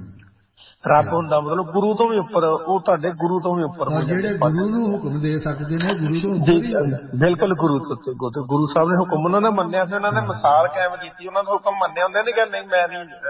ਰੱਬ ਹੁੰਦਾ ਮਤਲਬ ਗੁਰੂ ਤੋਂ ਵੀ ਉੱਪਰ ਉਹ ਤੁਹਾਡੇ ਗੁਰੂ ਤੋਂ ਵੀ ਉੱਪਰ ਜਿਹੜੇ ਗੁਰੂ ਨੂੰ ਹੁਕਮ ਦੇ ਸਕਦੇ ਨੇ ਗੁਰੂ ਤੋਂ ਬਿਲਕੁਲ ਗੁਰੂ ਤੋਂ ਗੁਰੂ ਸਾਹਿਬ ਨੇ ਹੁਕਮ ਉਹਨਾਂ ਨੇ ਮੰਨਿਆ ਸੀ। ਉਹਨਾਂ ਨੇ ਮਿਸਾਲ ਕਾਇਮ ਕੀਤੀ ਉਹਨਾਂ ਦਾ ਹੁਕਮ ਮੰਨਿਆ ਹੁੰਦੇ ਨੇ ਕਿ ਨਹੀਂ ਮੈਂ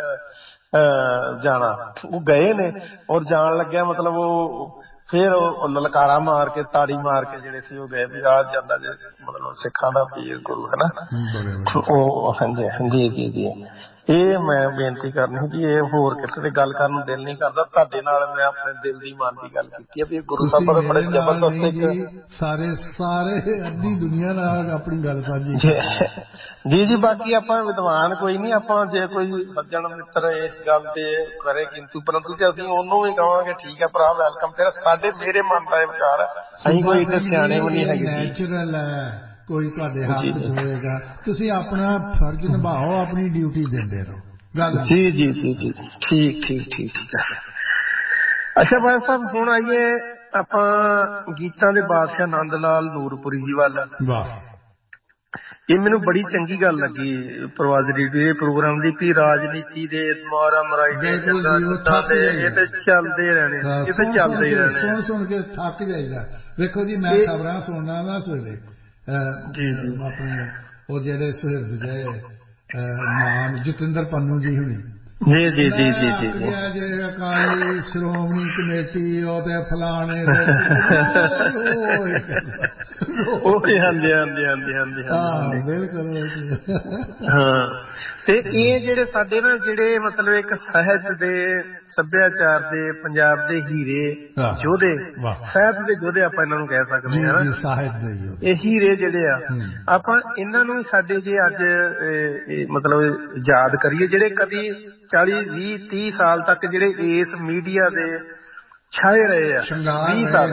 ਨਹੀਂ ਜਾਣਾ। ਉਹ ਗਏ ਨੇ ਔਰ ਜਾਣ ਲੱਗਿਆ ਮਤਲਬ ਉਹ ਫੇਰ ਉਹ ਲਲਕਾਰਾ ਮਾਰ ਕੇ ਤਾੜੀ ਮਾਰ ਕੇ ਜਿਹੜੇ ਸੀ ਉਹ ਗਏ ਵੀ ਆ ਜਾਂਦਾ ਜੇ ਮਤਲਬ ਸਿੱਖਾਂ ਦਾ ਪੀਰ ਗੁਰੂ ਹੈ ਨਾ ਉਹ। ਹਾਂਜੀ ਹਾਂਜੀ ਜੀ ਜੀ ਇਹ ਮੈਂ ਬੇਨਤੀ ਕਰਨੀ ਕਿ ਇਹ ਹੋਰ ਕਿਤੇ ਗੱਲ ਕਰਨ ਨੂੰ ਦਿਲ ਨਹੀਂ ਕਰਦਾ। ਤੁਹਾਡੇ ਨਾਲ ਮੈਂ ਆਪਣੇ ਦਿਲ ਦੀ ਮਨ ਦੀ ਗੱਲ ਕੀਤੀ ਹੈ ਵੀ ਗੁਰੂ ਸਾਹਿਬ ਦਾ ਬੜੇ ਜ਼ਬਰਦਸਤ ਸਾਰੇ ਸਾਰੇ ਅੱਧੀ ਦੁਨੀਆ ਨਾਲ ਆਪਣੀ ਗੱਲ ਸਾਂਝੀ ਜੀ ਜੀ। ਬਾਕੀ ਆਪਾਂ ਵਿਦਵਾਨ ਕੋਈ ਨਹੀਂ ਆਪਾਂ ਜੇ ਕੋਈ ਸੱਜਣ ਮਿੱਤਰ ਇਸ ਗੱਲ ਤੇ ਕਰੇ ਕਿੰਤੂ ਪਰੰਤੂ ਤੇ ਅਸੀਂ ਉਹਨੂੰ ਵੀ ਕਹਾਂਗੇ ਠੀਕ ਹੈ ਭਰਾ ਵੈਲਕਮ ਤੇਰਾ। ਸਾਡੇ ਮੇਰੇ ਮਨ ਦਾ ਇਹ ਵਿਚਾਰ ਹੈ ਅਸੀਂ ਕੋਈ ਇੱਥੇ ਸਿਆਣੇ ਵੀ ਨਹੀਂ ਹੈਗੇ। ਨੈਚੁਰਲ ਹੈ ਕੋਈ ਤੁਹਾਡੇ ਹੱਥ ਚ ਹੋਏਗਾ ਤੁਸੀਂ ਆਪਣਾ ਫਰਜ਼ ਨਿਭਾਓ ਆਪਣੀ ਡਿਊਟੀ ਦਿੰਦੇ ਰਹੋ ਗੱਲ। ਜੀ ਜੀ ਜੀ ਜੀ ਠੀਕ ਠੀਕ ਠੀਕ ਠੀਕ ਹੈ। ਅੱਛਾ ਬਾਈ ਸਾਹਿਬ ਹੁਣ ਆਈਏ ਆਪਾਂ ਗੀਤਾਂ ਦੇ ਬਾਦਸ਼ਾਹ ਨੰਦ ਲਾਲ ਨੂਰਪੁਰੀ ਜੀ ਵੱਲ। ਵਾਹ ਇਹ ਮੈਨੂੰ ਬੜੀ ਚੰਗੀ ਗੱਲ ਲੱਗੀ ਪ੍ਰਵਾਦ ਰੇਡੀਓ ਦੇ ਪ੍ਰੋਗਰਾਮ ਦੀ ਕਿ ਰਾਜਨੀਤੀ ਦੇ ਮਾਰਾ ਮਰਾਈ ਦੇ ਇਹ ਤੇ ਚੱਲਦੇ ਰਹਿਣੇ ਇਹ ਤੇ ਚੱਲਦੇ ਹੀ ਰਹਿਣੇ। ਸੁਣ ਸੁਣ ਕੇ ਥੱਕ ਜਾਈਦਾ। ਵੇਖੋ ਜੀ ਮੈਂ ਖਬਰਾਂ ਸੁਣਨਾ ਨਾ ਸਵੇਰੇ ਆਪਣੇ ਉਹ ਜਿਹੜੇ ਸੁਹਿਰਦ ਜੇ ਨਾਮ ਜਤਿੰਦਰ ਪੰਨੂ ਜੀ ਹੁਣੀ ਜੀ ਜੀ ਜੀ ਜੀ ਜੀ ਜੇ ਅਕਾਲੀ ਸ਼੍ਰੋਮਣੀ ਕਮੇਟੀ ਉਹ ਤੇ ਫਲਾਣੇ ਉਹ ਹਾਂਜੀ ਹਾਂਜੀ ਹਾਂਜੀ ਹਾਂਜੀ ਹਾਂ ਬਿਲਕੁਲ ਹਾਂ ਤੇ ਇਹ ਜਿਹੜੇ ਸਾਡੇ ਨਾ ਜਿਹੜੇ ਮਤਲਬ ਇੱਕ ਸਾਹਿਤ ਦੇ ਸੱਭਿਆਚਾਰ ਦੇ ਪੰਜਾਬ ਦੇ ਹੀਰੇ ਯੋਧੇ, ਸਾਹਿਤ ਦੇ ਯੋਧੇ ਆਪਾਂ ਇਹਨਾਂ ਨੂੰ ਕਹਿ ਸਕਦੇ ਹਾਂ, ਇਹ ਹੀਰੇ ਜਿਹੜੇ ਆ ਆਪਾਂ ਇਹਨਾਂ ਨੂੰ ਸਾਡੇ ਜੇ ਅੱਜ ਮਤਲਬ ਯਾਦ ਕਰੀਏ ਜਿਹੜੇ ਕਦੀ ਚਾਲੀ ਵੀਹ ਤੀਹ ਸਾਲ ਤੱਕ ਜਿਹੜੇ ਇਸ ਮੀਡੀਆ ਦੇ ਛਾਏ ਰਹੇ ਆ, ਵੀਹ ਸਾਲ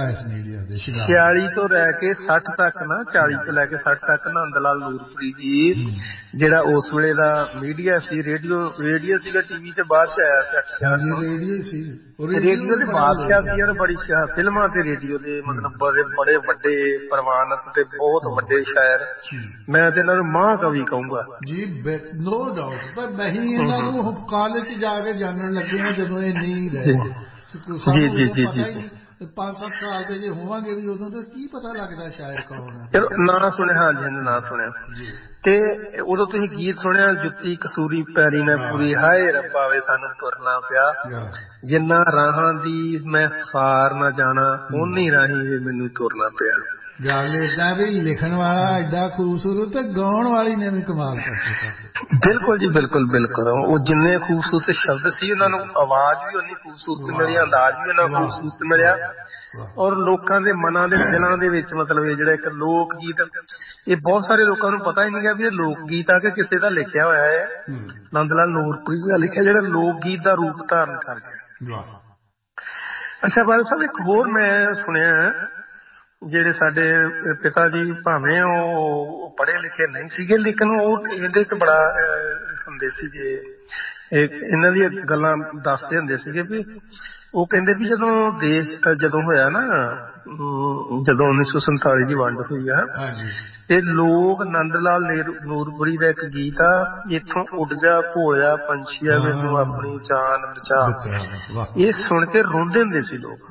ਛਿਆਲੀ ਤੋਂ ਲੈ ਕੇ ਸੱਠ ਤੱਕ ਨਾ, ਚਾਲੀ ਤੋਂ ਲੈ ਕੇ ਸੱਠ ਤੱਕ ਨੰਦ ਲਾਲ ਨੂਰਪੁਰੀ ਜੀ ਜਿਹੜਾ ਉਸ ਵੇਲੇ ਦਾ ਮੀਡੀਆ ਸੀ, ਰੇਡੀਓ ਰੇਡੀਓ ਸੀਗਾ, ਟੀਵੀ ਤੇ ਬਾਅਦ ਚ ਆਇਆ ਸੀ, ਰੇਡੀਓ ਦੇ ਬਾਦਸ਼ਾਹ ਸੀ ਯਾਰ, ਬੜੀ ਫਿਲਮਾਂ ਤੇ ਰੇਡੀਓ ਦੇ ਮਤਲਬ ਬੜੇ ਬੜੇ ਵੱਡੇ ਪ੍ਰਵਾਨਤ ਤੇ ਬਹੁਤ ਵੱਡੇ ਸ਼ਾਇਰ, ਮੈਂ ਤੇ ਇਹਨਾਂ ਨੂੰ ਮਹਾਂਕਵੀ ਕਹੂੰਗਾ ਜੀ, ਨੋ ਡਾਊਟ। ਪਰ ਨਹੀਂ ਇਹਨਾਂ ਨੂੰ ਕਾਲਜ ਚ ਜਾ ਕੇ ਜਾਣਨ ਲੱਗੇ ਆ ਜਦੋਂ ਇਹ ਨਹੀਂ ਰਹੇ, ਜੀ ਜੀ ਜੀ ਜੀ ਪੰਜ ਸੱਤ ਸਾਲ ਦੇ ਜੇ ਹੋਵਾਂਗੇ ਵੀ ਉਦੋਂ ਤੇ ਕੀ ਪਤਾ ਲੱਗਦਾ ਸ਼ਾਇਰ ਕੌਣ ਹੈ। ਚਲੋ ਨਾ ਸੁਣਿਆ, ਹਾਂਜੀ ਨਾ ਸੁਣਿਆ, ਤੇ ਉਦੋਂ ਤੁਸੀਂ ਗੀਤ ਸੁਣਿਆ, ਜੁੱਤੀ ਕਸੂਰੀ ਪੈਰੀ ਨਾ ਪੂਰੀ, ਹਾਏ ਰੱਬਾ ਵੇ ਸਾਨੂੰ ਤੁਰਨਾ ਪਿਆ, ਜਿੰਨਾ ਰਾਹਾਂ ਦੀ ਮੈਂ ਸਾਰ ਨਾ ਜਾਣਾ ਓਨੀ ਰਾਹੀਂ ਵੀ ਮੈਨੂੰ ਤੁਰਨਾ ਪਿਆ। ਗੱਲ ਏਦਾਂ ਵੀ ਲਿਖਣ ਵਾਲਾ ਏਡਾ ਖੂਬਸੂਰਤ ਤੇ ਗਾਉਣ ਵਾਲੀ ਨੇ ਵੀ ਕਮਾਲ ਕਰਤੀ। ਬਿਲਕੁਲ ਜੀ ਬਿਲਕੁਲ ਬਿਲਕੁਲ, ਉਹ ਜਿੰਨੇ ਖੂਬਸੂਰਤ ਸ਼ਬਦ ਸੀ ਉਹਨਾਂ ਨੂੰ ਆਵਾਜ਼ ਵੀ ਉਨੀ ਖੂਬਸੂਰਤ ਮਿਲੀ, ਅੰਦਾਜ਼ ਵੀ ਉਹਨਾਂ ਖੂਬਸੂਰਤ ਮਿਲਿਆ, ਔਰ ਲੋਕਾਂ ਦੇ ਮਨਾਂ ਦੇ ਦਿਲਾਂ ਦੇ ਵਿੱਚ ਮਤਲਬ ਇਹ ਜਿਹੜਾ ਇੱਕ ਲੋਕ ਗੀਤ, ਇਹ ਬਹੁਤ ਸਾਰੇ ਲੋਕਾਂ ਨੂੰ ਪਤਾ ਹੀ ਨਹੀਂ ਗਿਆ ਵੀ ਇਹ ਲੋਕ ਗੀਤ ਆ ਕੇ ਕਿਸੇ ਦਾ ਲਿਖਿਆ ਹੋਇਆ ਹੈ, ਨੰਦ ਲਾਲ ਨੂਰਪੁਰੀ ਦਾ ਲਿਖਿਆ ਜਿਹੜਾ ਲੋਕ ਗੀਤ ਦਾ ਰੂਪ ਧਾਰਨ ਕਰ ਗਿਆ। ਅੱਛਾ ਬਾਦਲ ਸਾਹਿਬ, ਇੱਕ ਹੋਰ ਮੈਂ ਸੁਣਿਆ ਜਿਹੜੇ ਸਾਡੇ ਪਿਤਾ ਜੀ ਭਾਵੇਂ ਉਹ ਪੜ੍ਹੇ ਲਿਖੇ ਨਹੀਂ ਸੀਗੇ, ਲੇਕਿਨ ਉਹ ਇਹਦੇ ਚ ਬੜਾ ਹੁੰਦੇ ਸੀ, ਜੇ ਇਹਨਾਂ ਦੀਆਂ ਗੱਲਾਂ ਦੱਸਦੇ ਹੁੰਦੇ ਸੀਗੇ ਵੀ ਉਹ ਕਹਿੰਦੇ ਵੀ ਜਦੋਂ ਦੇਸ਼ ਜਦੋਂ ਹੋਇਆ ਨਾ, ਜਦੋਂ ਉੱਨੀ ਸੌ ਸੰਤਾਲੀ ਦੀ ਵੰਡ ਹੋਈ ਆ, ਤੇ ਲੋਕ ਨੰਦ ਲਾਲ ਨੂਰਪੁਰੀ ਦਾ ਇੱਕ ਗੀਤ ਆ, ਇੱਥੋਂ ਉੱਡ ਜਾ ਭੋਲਿਆ ਪੰਛੀਆ ਮੈਨੂੰ ਆਪਣੀ ਜਾਨ ਬਚਾ, ਇਹ ਸੁਣ ਕੇ ਰੋਂਦੇ ਹੁੰਦੇ ਸੀ ਲੋਕ।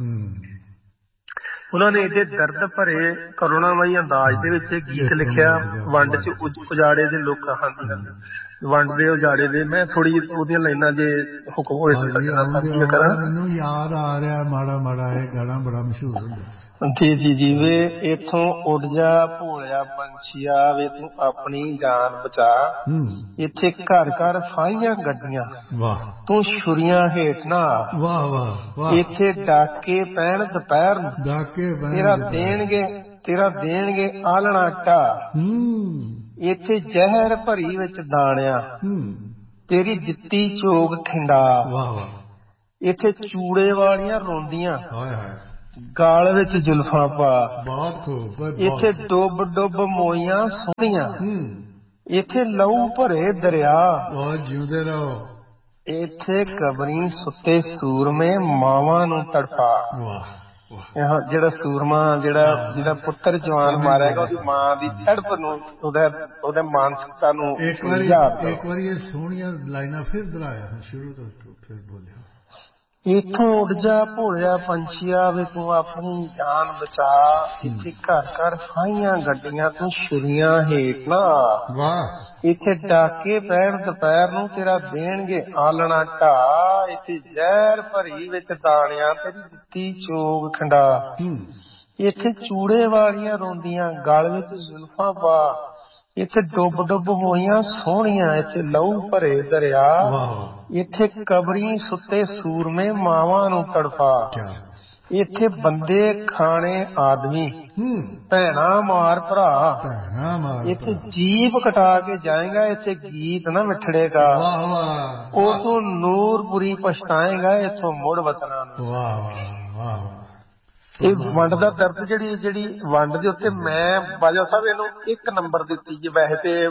ਉਹਨਾਂ ਨੇ ਏਡੇ ਦਰਦ ਭਰੇ ਕਰੁਣਾਮਈ ਅੰਦਾਜ਼ ਦੇ ਵਿੱਚ ਗੀਤ ਲਿਖਿਆ, ਵੰਡ ਚ ਉਜਾੜੇ ਦੇ ਲੋਕਾਂ, ਹਾਂਜੀ ਵੰਡ ਦੇ ਉਜਾੜੇ ਦੇ। ਮੈਂ ਥੋੜੀ ਉਹਦੀਆਂ ਲਾਈਨਾਂ ਜੇ ਹੁਕਮ ਹੋਏ ਕਰਾਂ, ਮੈਨੂੰ ਯਾਦ ਆ ਰਿਹਾ ਮਾੜਾ ਮਾੜਾ, ਇਹ ਗਾਣਾ ਬੜਾ ਮਸ਼ਹੂਰ ਹੁੰਦਾ ਜੀ ਜੀ ਜੀ ਵੇ ਇੱਥੋਂ ਉੱਡ ਜਾ ਭੋਲਿਆ ਪੰਛੀਆ ਵੇ ਤੂੰ ਆਪਣੀ ਜਾਨ ਬਚਾ, ਇੱਥੇ ਘਰ ਘਰ ਫਾਹੀਆਂ ਗੱਡੀਆਂ ਤੂੰ ਛੁਰੀਆਂ ਹੇਠ ਨਾ, ਵਾਹ ਵਾਹ, ਇੱਥੇ ਡਾਕੇ ਪੈਣ ਦੁਪਹਿਰ ਨੂੰ, ਡਾਕੇ ਤੇਰਾ ਦੇਣਗੇ ਤੇਰਾ ਦੇਣਗੇ ਆਲਣਾ ਢਾ, ਇੱਥੇ ਜ਼ਹਿਰ ਭਰੀ ਵਿੱਚ ਦਾਣਿਆ ਤੇਰੀ ਦਿੱਤੀ ਚੋਗ ਖਿੰਡਾ, ਇੱਥੇ ਚੂੜੇ ਵਾਲੀਆਂ ਰੋਂਦੀਆਂ ਗਾਲ ਵਿੱਚ ਜ਼ੁਲਫਾਂ ਪਾ, ਬਹੁਤ ਖੂਬ, ਇੱਥੇ ਡੁੱਬ ਡੁੱਬ ਮੋਈਆਂ ਸੋਹਣੀਆਂ, ਇੱਥੇ ਲਹੂ ਭਰੇ ਦਰਿਆ, ਬਹੁਤ ਜਿਉਂਦੇ ਰਹੋ, ਇੱਥੇ ਕਬਰੀ ਸੁੱਤੇ ਸੂਰਮੇ ਮਾਵਾਂ ਨੂੰ ਤੜਫਾ। ਜਿਹੜਾ ਸੂਰਮਾ ਜਿਹੜਾ ਜਿਹੜਾ ਪੁੱਤਰ ਜਵਾਨ ਮਾਰਿਆ ਗਿਆ, ਉਹਦੀ ਮਾਂ ਦੀ ਤੜਪ ਨੂੰ, ਉਹਦਾ ਉਹਦੇ ਮਾਨਸਿਕਤਾ ਨੂੰ ਇੱਕ ਵਾਰੀ ਇੱਕ ਵਾਰੀ ਇਹ ਸੋਹਣੀਆਂ ਲਾਈਨਾਂ ਫਿਰ ਦੁਹਰਾਇਆ ਸ਼ੁਰੂ ਤੋਂ, ਫਿਰ ਬੋਲਿਆ, ਇੱਥੋਂ ਉੱਡ ਜਾ ਭੋਲਿਆ ਪੰਛੀਆ ਵੇ ਤੂੰ ਆਪਣੀ ਜਾਨ ਬਚਾ, ਇੱਥੇ ਘਰ ਘਰ ਫਾਹੀਆਂ ਗੱਡੀਆਂ ਤੂੰ ਛੁਰੀਆਂ ਹੇਠ ਨਾ, ਵਾਹ, ਇੱਥੇ ਡਾਕੇ ਪੈਣ ਦੁਪਹਿਰ ਨੂੰ ਤੇਰਾ ਦੇਣਗੇ ਆਲਣਾ ਢਾ, ਇੱਥੇ ਜ਼ਹਿਰ ਭਰੀ ਵਿੱਚ ਦਾਣਿਆਂ ਤੇਰੀ ਦਿੱਤੀ ਚੋਗ ਖੰਡਾ, ਇੱਥੇ ਚੂੜੇ ਵਾਲੀਆਂ ਰੋਂਦੀਆਂ ਗਲ ਵਿੱਚ ਜ਼ੁਲਫਾਂ ਪਾ, ਇੱਥੇ ਡੁੱਬ ਡੁੱਬ ਹੋਈਆਂ ਸੋਹਣੀਆਂ, ਇੱਥੇ ਲਹੂ ਭਰੇ ਦਰਿਆ, ਇੱਥੇ ਕਬਰੀ ਸੁੱਤੇ ਸੂਰਮੇ ਮਾਵਾਂ ਨੂੰ ਤੜਫਾ, ਇੱਥੇ ਬੰਦੇ ਖਾਣੇ ਆਦਮੀ ਭੈਣਾ ਮਾਰ ਭਰਾ, ਇੱਥੇ ਜੀਭ ਕਟਾ ਕੇ ਜਾਏਗਾ, ਇੱਥੇ ਗੀਤ ਨਾ ਮਿੱਠੜੇਗਾ, ਉਹ ਤੂੰ ਨੂਰਪੁਰੀ ਪਛਤਾਏਗਾ, ਇੱਥੋਂ ਮੁੜ ਵਤਨਾਂ ਨੂੰ। ਇਹ ਵੰਡ ਦਾ ਦਰਦ ਜਿਹੜੀ ਜਿਹੜੀ ਵੰਡ ਦੇ ਉੱਤੇ ਮੈਂ ਬਾਜਾ ਸਾਹਿਬ ਇਹਨੂੰ ਇੱਕ ਨੰਬਰ ਦਿੱਤੀ ਜੀ। ਵੈਸੇ ਤੇ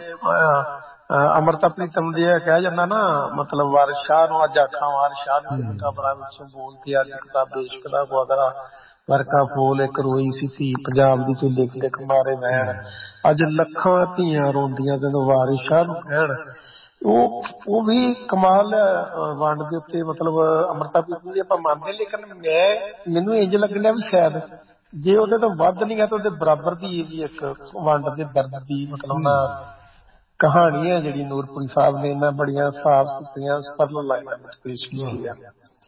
ਅਮਰਤਾ ਪ੍ਰੀਤਮ ਦੇ ਕਹਿ ਜਾਂਦਾ ਨਾ, ਮਤਲਬ ਵਾਰਿਸ ਸ਼ਾਹ ਨੂੰ ਅੱਜ ਆਖਾਂ ਵਾਰਿਸ ਸ਼ਾਹ ਨੂੰ ਕਬਰਾਂ ਵਿੱਚੋਂ ਬੋਲ ਕੇ ਅੱਜ ਕਿਤਾਬ ਬੇਸ਼ਕ ਦਾ ਗੁਆਦਰਾ ਵਰਕਾ ਫੋਲ ਇੱਕ ਰੋਈ ਸੀ ਧੀ ਪੰਜਾਬ ਦੀ, ਤੂੰ ਲਿਖ ਲਿਖ ਮਾਰੇ ਵੈਣ, ਅੱਜ ਲੱਖਾਂ ਧੀਆਂ ਰੋਂਦੀਆਂ ਤੈਨੂੰ ਵਾਰਿਸ ਸ਼ਾਹ ਨੂੰ ਕਹਿਣ। ਉਹ ਉਹ ਵੀ ਕਮਾਲ ਵੰਡ ਦੇ ਉੱਤੇ, ਮਤਲਬ ਅਮਰਤਾ ਪ੍ਰੀਤਮ ਦੀ ਆਪਾਂ ਮੰਨਦੇ, ਲੇਕਿਨ ਮੈਂ ਮੈਨੂੰ ਇੰਝ ਲੱਗਦਾ ਵੀ ਸ਼ਾਇਦ ਜੇ ਉਹਦੇ ਤੋਂ ਵੱਧ ਨਹੀਂ ਗਾ ਤਾਂ ਉਹਦੇ ਬਰਾਬਰ ਦੀ ਵੀ ਇੱਕ ਵੰਡ ਦੇ ਦਰਦ ਦੀ ਮਤਲਬ ਨਾ ਕਹਾਣੀ ਹੈ ਜਿਹੜੀ ਨੂਰਪੁਰੀ ਸਾਹਿਬ ਨੇ ਇਹਨਾਂ ਬੜੀਆਂ ਸਾਫ਼ ਸੁਥਰੀਆਂ ਸਰਲ ਲਾਈਨਾਂ ਵਿੱਚ ਪੇਸ਼ ਕੀਤੀ ਹੈ।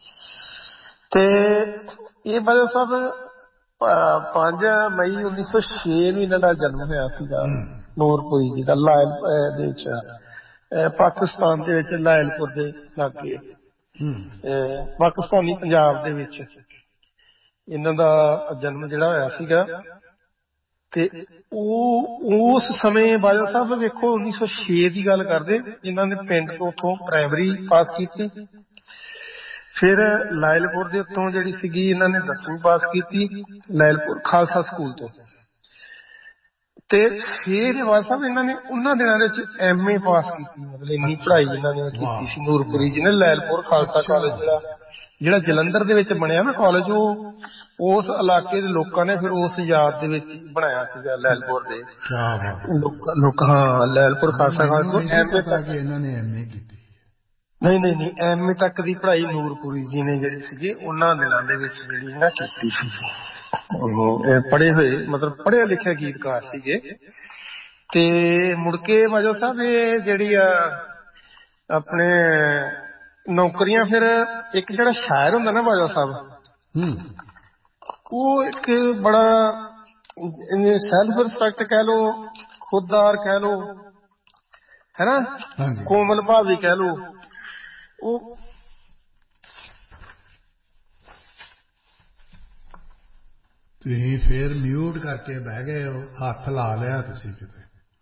ਤੇ ਇਹ ਬਾਦਲ ਸਾਹਿਬ ਪੰਜ ਮਈ ਉੱਨੀ ਸੌ ਛੇ ਨੂੰ ਇਹਨਾਂ ਦਾ ਜਨਮ ਹੋਇਆ ਸੀਗਾ ਨੂਰਪੁਰੀ ਜੀ ਦਾ, ਲਾਇਲ ਦੇ ਵਿੱਚ ਪਾਕਿਸਤਾਨ ਦੇ ਵਿੱਚ ਲਾਇਲਪੁਰ ਦੇ ਲਾਗੇ, ਪਾਕਿਸਤਾਨੀ ਪੰਜਾਬ ਦੇ ਵਿੱਚ ਇਹਨਾਂ ਦਾ ਜਨਮ ਜਿਹੜਾ ਹੋਇਆ ਸੀਗਾ। ਤੇ ਉਹ ਉਸ ਸਮੇਂ ਬਾਜਵਾ ਸਾਹਿਬ ਵੇਖੋ ਉੱਨੀ ਸੌ ਛੇ ਦੀ ਗੱਲ ਕਰਦੇ, ਇਹਨਾਂ ਨੇ ਪਿੰਡ ਤੋਂ ਉੱਥੋਂ ਪ੍ਰਾਇਮਰੀ ਪਾਸ ਕੀਤੀ, ਫਿਰ ਲਾਇਲਪੁਰ ਦੇ ਉੱਤੋਂ ਜਿਹੜੀ ਸੀਗੀ ਇਹਨਾਂ ਨੇ ਦਸਵੀਂ ਪਾਸ ਕੀਤੀ ਲਾਇਲਪੁਰ ਖਾਲਸਾ ਸਕੂਲ ਤੋਂ। ਤੇ ਫਿਰ ਬਾਜਵਾ ਸਾਹਿਬ ਇਹਨਾਂ ਨੇ ਉਹਨਾਂ ਦਿਨਾਂ ਦੇ ਵਿੱਚ ਐਮ ਏ ਪਾਸ ਕੀਤੀ, ਮਤਲਬ ਇੰਨੀ ਪੜ੍ਹਾਈ ਇਹਨਾਂ ਨੇ ਕੀਤੀ ਸੀ ਨੂਰਪੁਰੀ ਜੀ ਨੇ। ਲਾਇਲਪੁਰ ਖਾਲਸਾ ਕਾਲਜ ਜਿਹੜਾ ਜਿਹੜਾ ਜਲੰਧਰ ਦੇ ਵਿੱਚ ਬਣਿਆ ਨਾ ਕਾਲਜ, ਉਹ ਉਸ ਇਲਾਕੇ ਦੇ ਲੋਕਾਂ ਨੇ ਫਿਰ ਉਸ ਯਾਦ ਦੇ ਵਿੱਚ ਬਣਾਇਆ ਸੀਗਾ ਲਾਇਲਪੁਰ ਦੇ ਲੋਕ। ਹਾਂ, ਲਾਇਲਪੁਰ ਖਾਲਸਾ ਕਾਲਜ ਤੋਂ ਐਮ ਏ ਤੱਕ ਇਹਨਾਂ ਨੇ ਐਮ ਏ ਕੀਤੀ। ਨਹੀਂ ਨਹੀਂ ਨਹੀਂ ਐਮ ਏ ਤੱਕ ਦੀ ਪੜ੍ਹਾਈ ਨੂਰਪੁਰੀ ਜੀ ਨੇ ਜਿਹੜੀ ਸੀਗੀ ਉਹਨਾਂ ਦਿਨਾਂ ਦੇ ਵਿੱਚ ਜਿਹੜੀ ਨਾ ਕੀਤੀ ਸੀ। ਪੜ੍ਹੇ ਹੋਏ ਮਤਲਬ ਪੜ੍ਹੇ ਲਿਖੇ ਗੀਤਕਾਰ ਸੀਗੇ। ਤੇ ਮੁੜ ਕੇ ਬਾਜਵਾ ਸਾਹਿਬ ਇਹ ਜਿਹੜੀ ਆ ਆਪਣੇ ਨੌਕਰੀਆਂ, ਫਿਰ ਇੱਕ ਜਿਹੜਾ ਸ਼ਾਇਰ ਹੁੰਦਾ ਨਾ ਬਾਜਵਾ ਸਾਹਿਬ, ਉਹ ਇੱਕ ਬੜਾ ਸੈਲਫ ਰਿਸਪੈਕਟ ਕਹਿ ਲੋ, ਖੁਦਦਾਰ ਕਹਿ ਲੋ, ਹੈ ਨਾ, ਕੋਮਲ ਭਾਵੀ ਕਹਿ ਲੋ। ਉਹ ਤੁਸੀਂ ਫੇਰ ਮਿਊਟ ਕਰਕੇ ਬਹਿ ਗਏ ਹੋ, ਹੱਥ ਲਾ ਲਿਆ ਤੁਸੀਂ ਕਿਤੇ।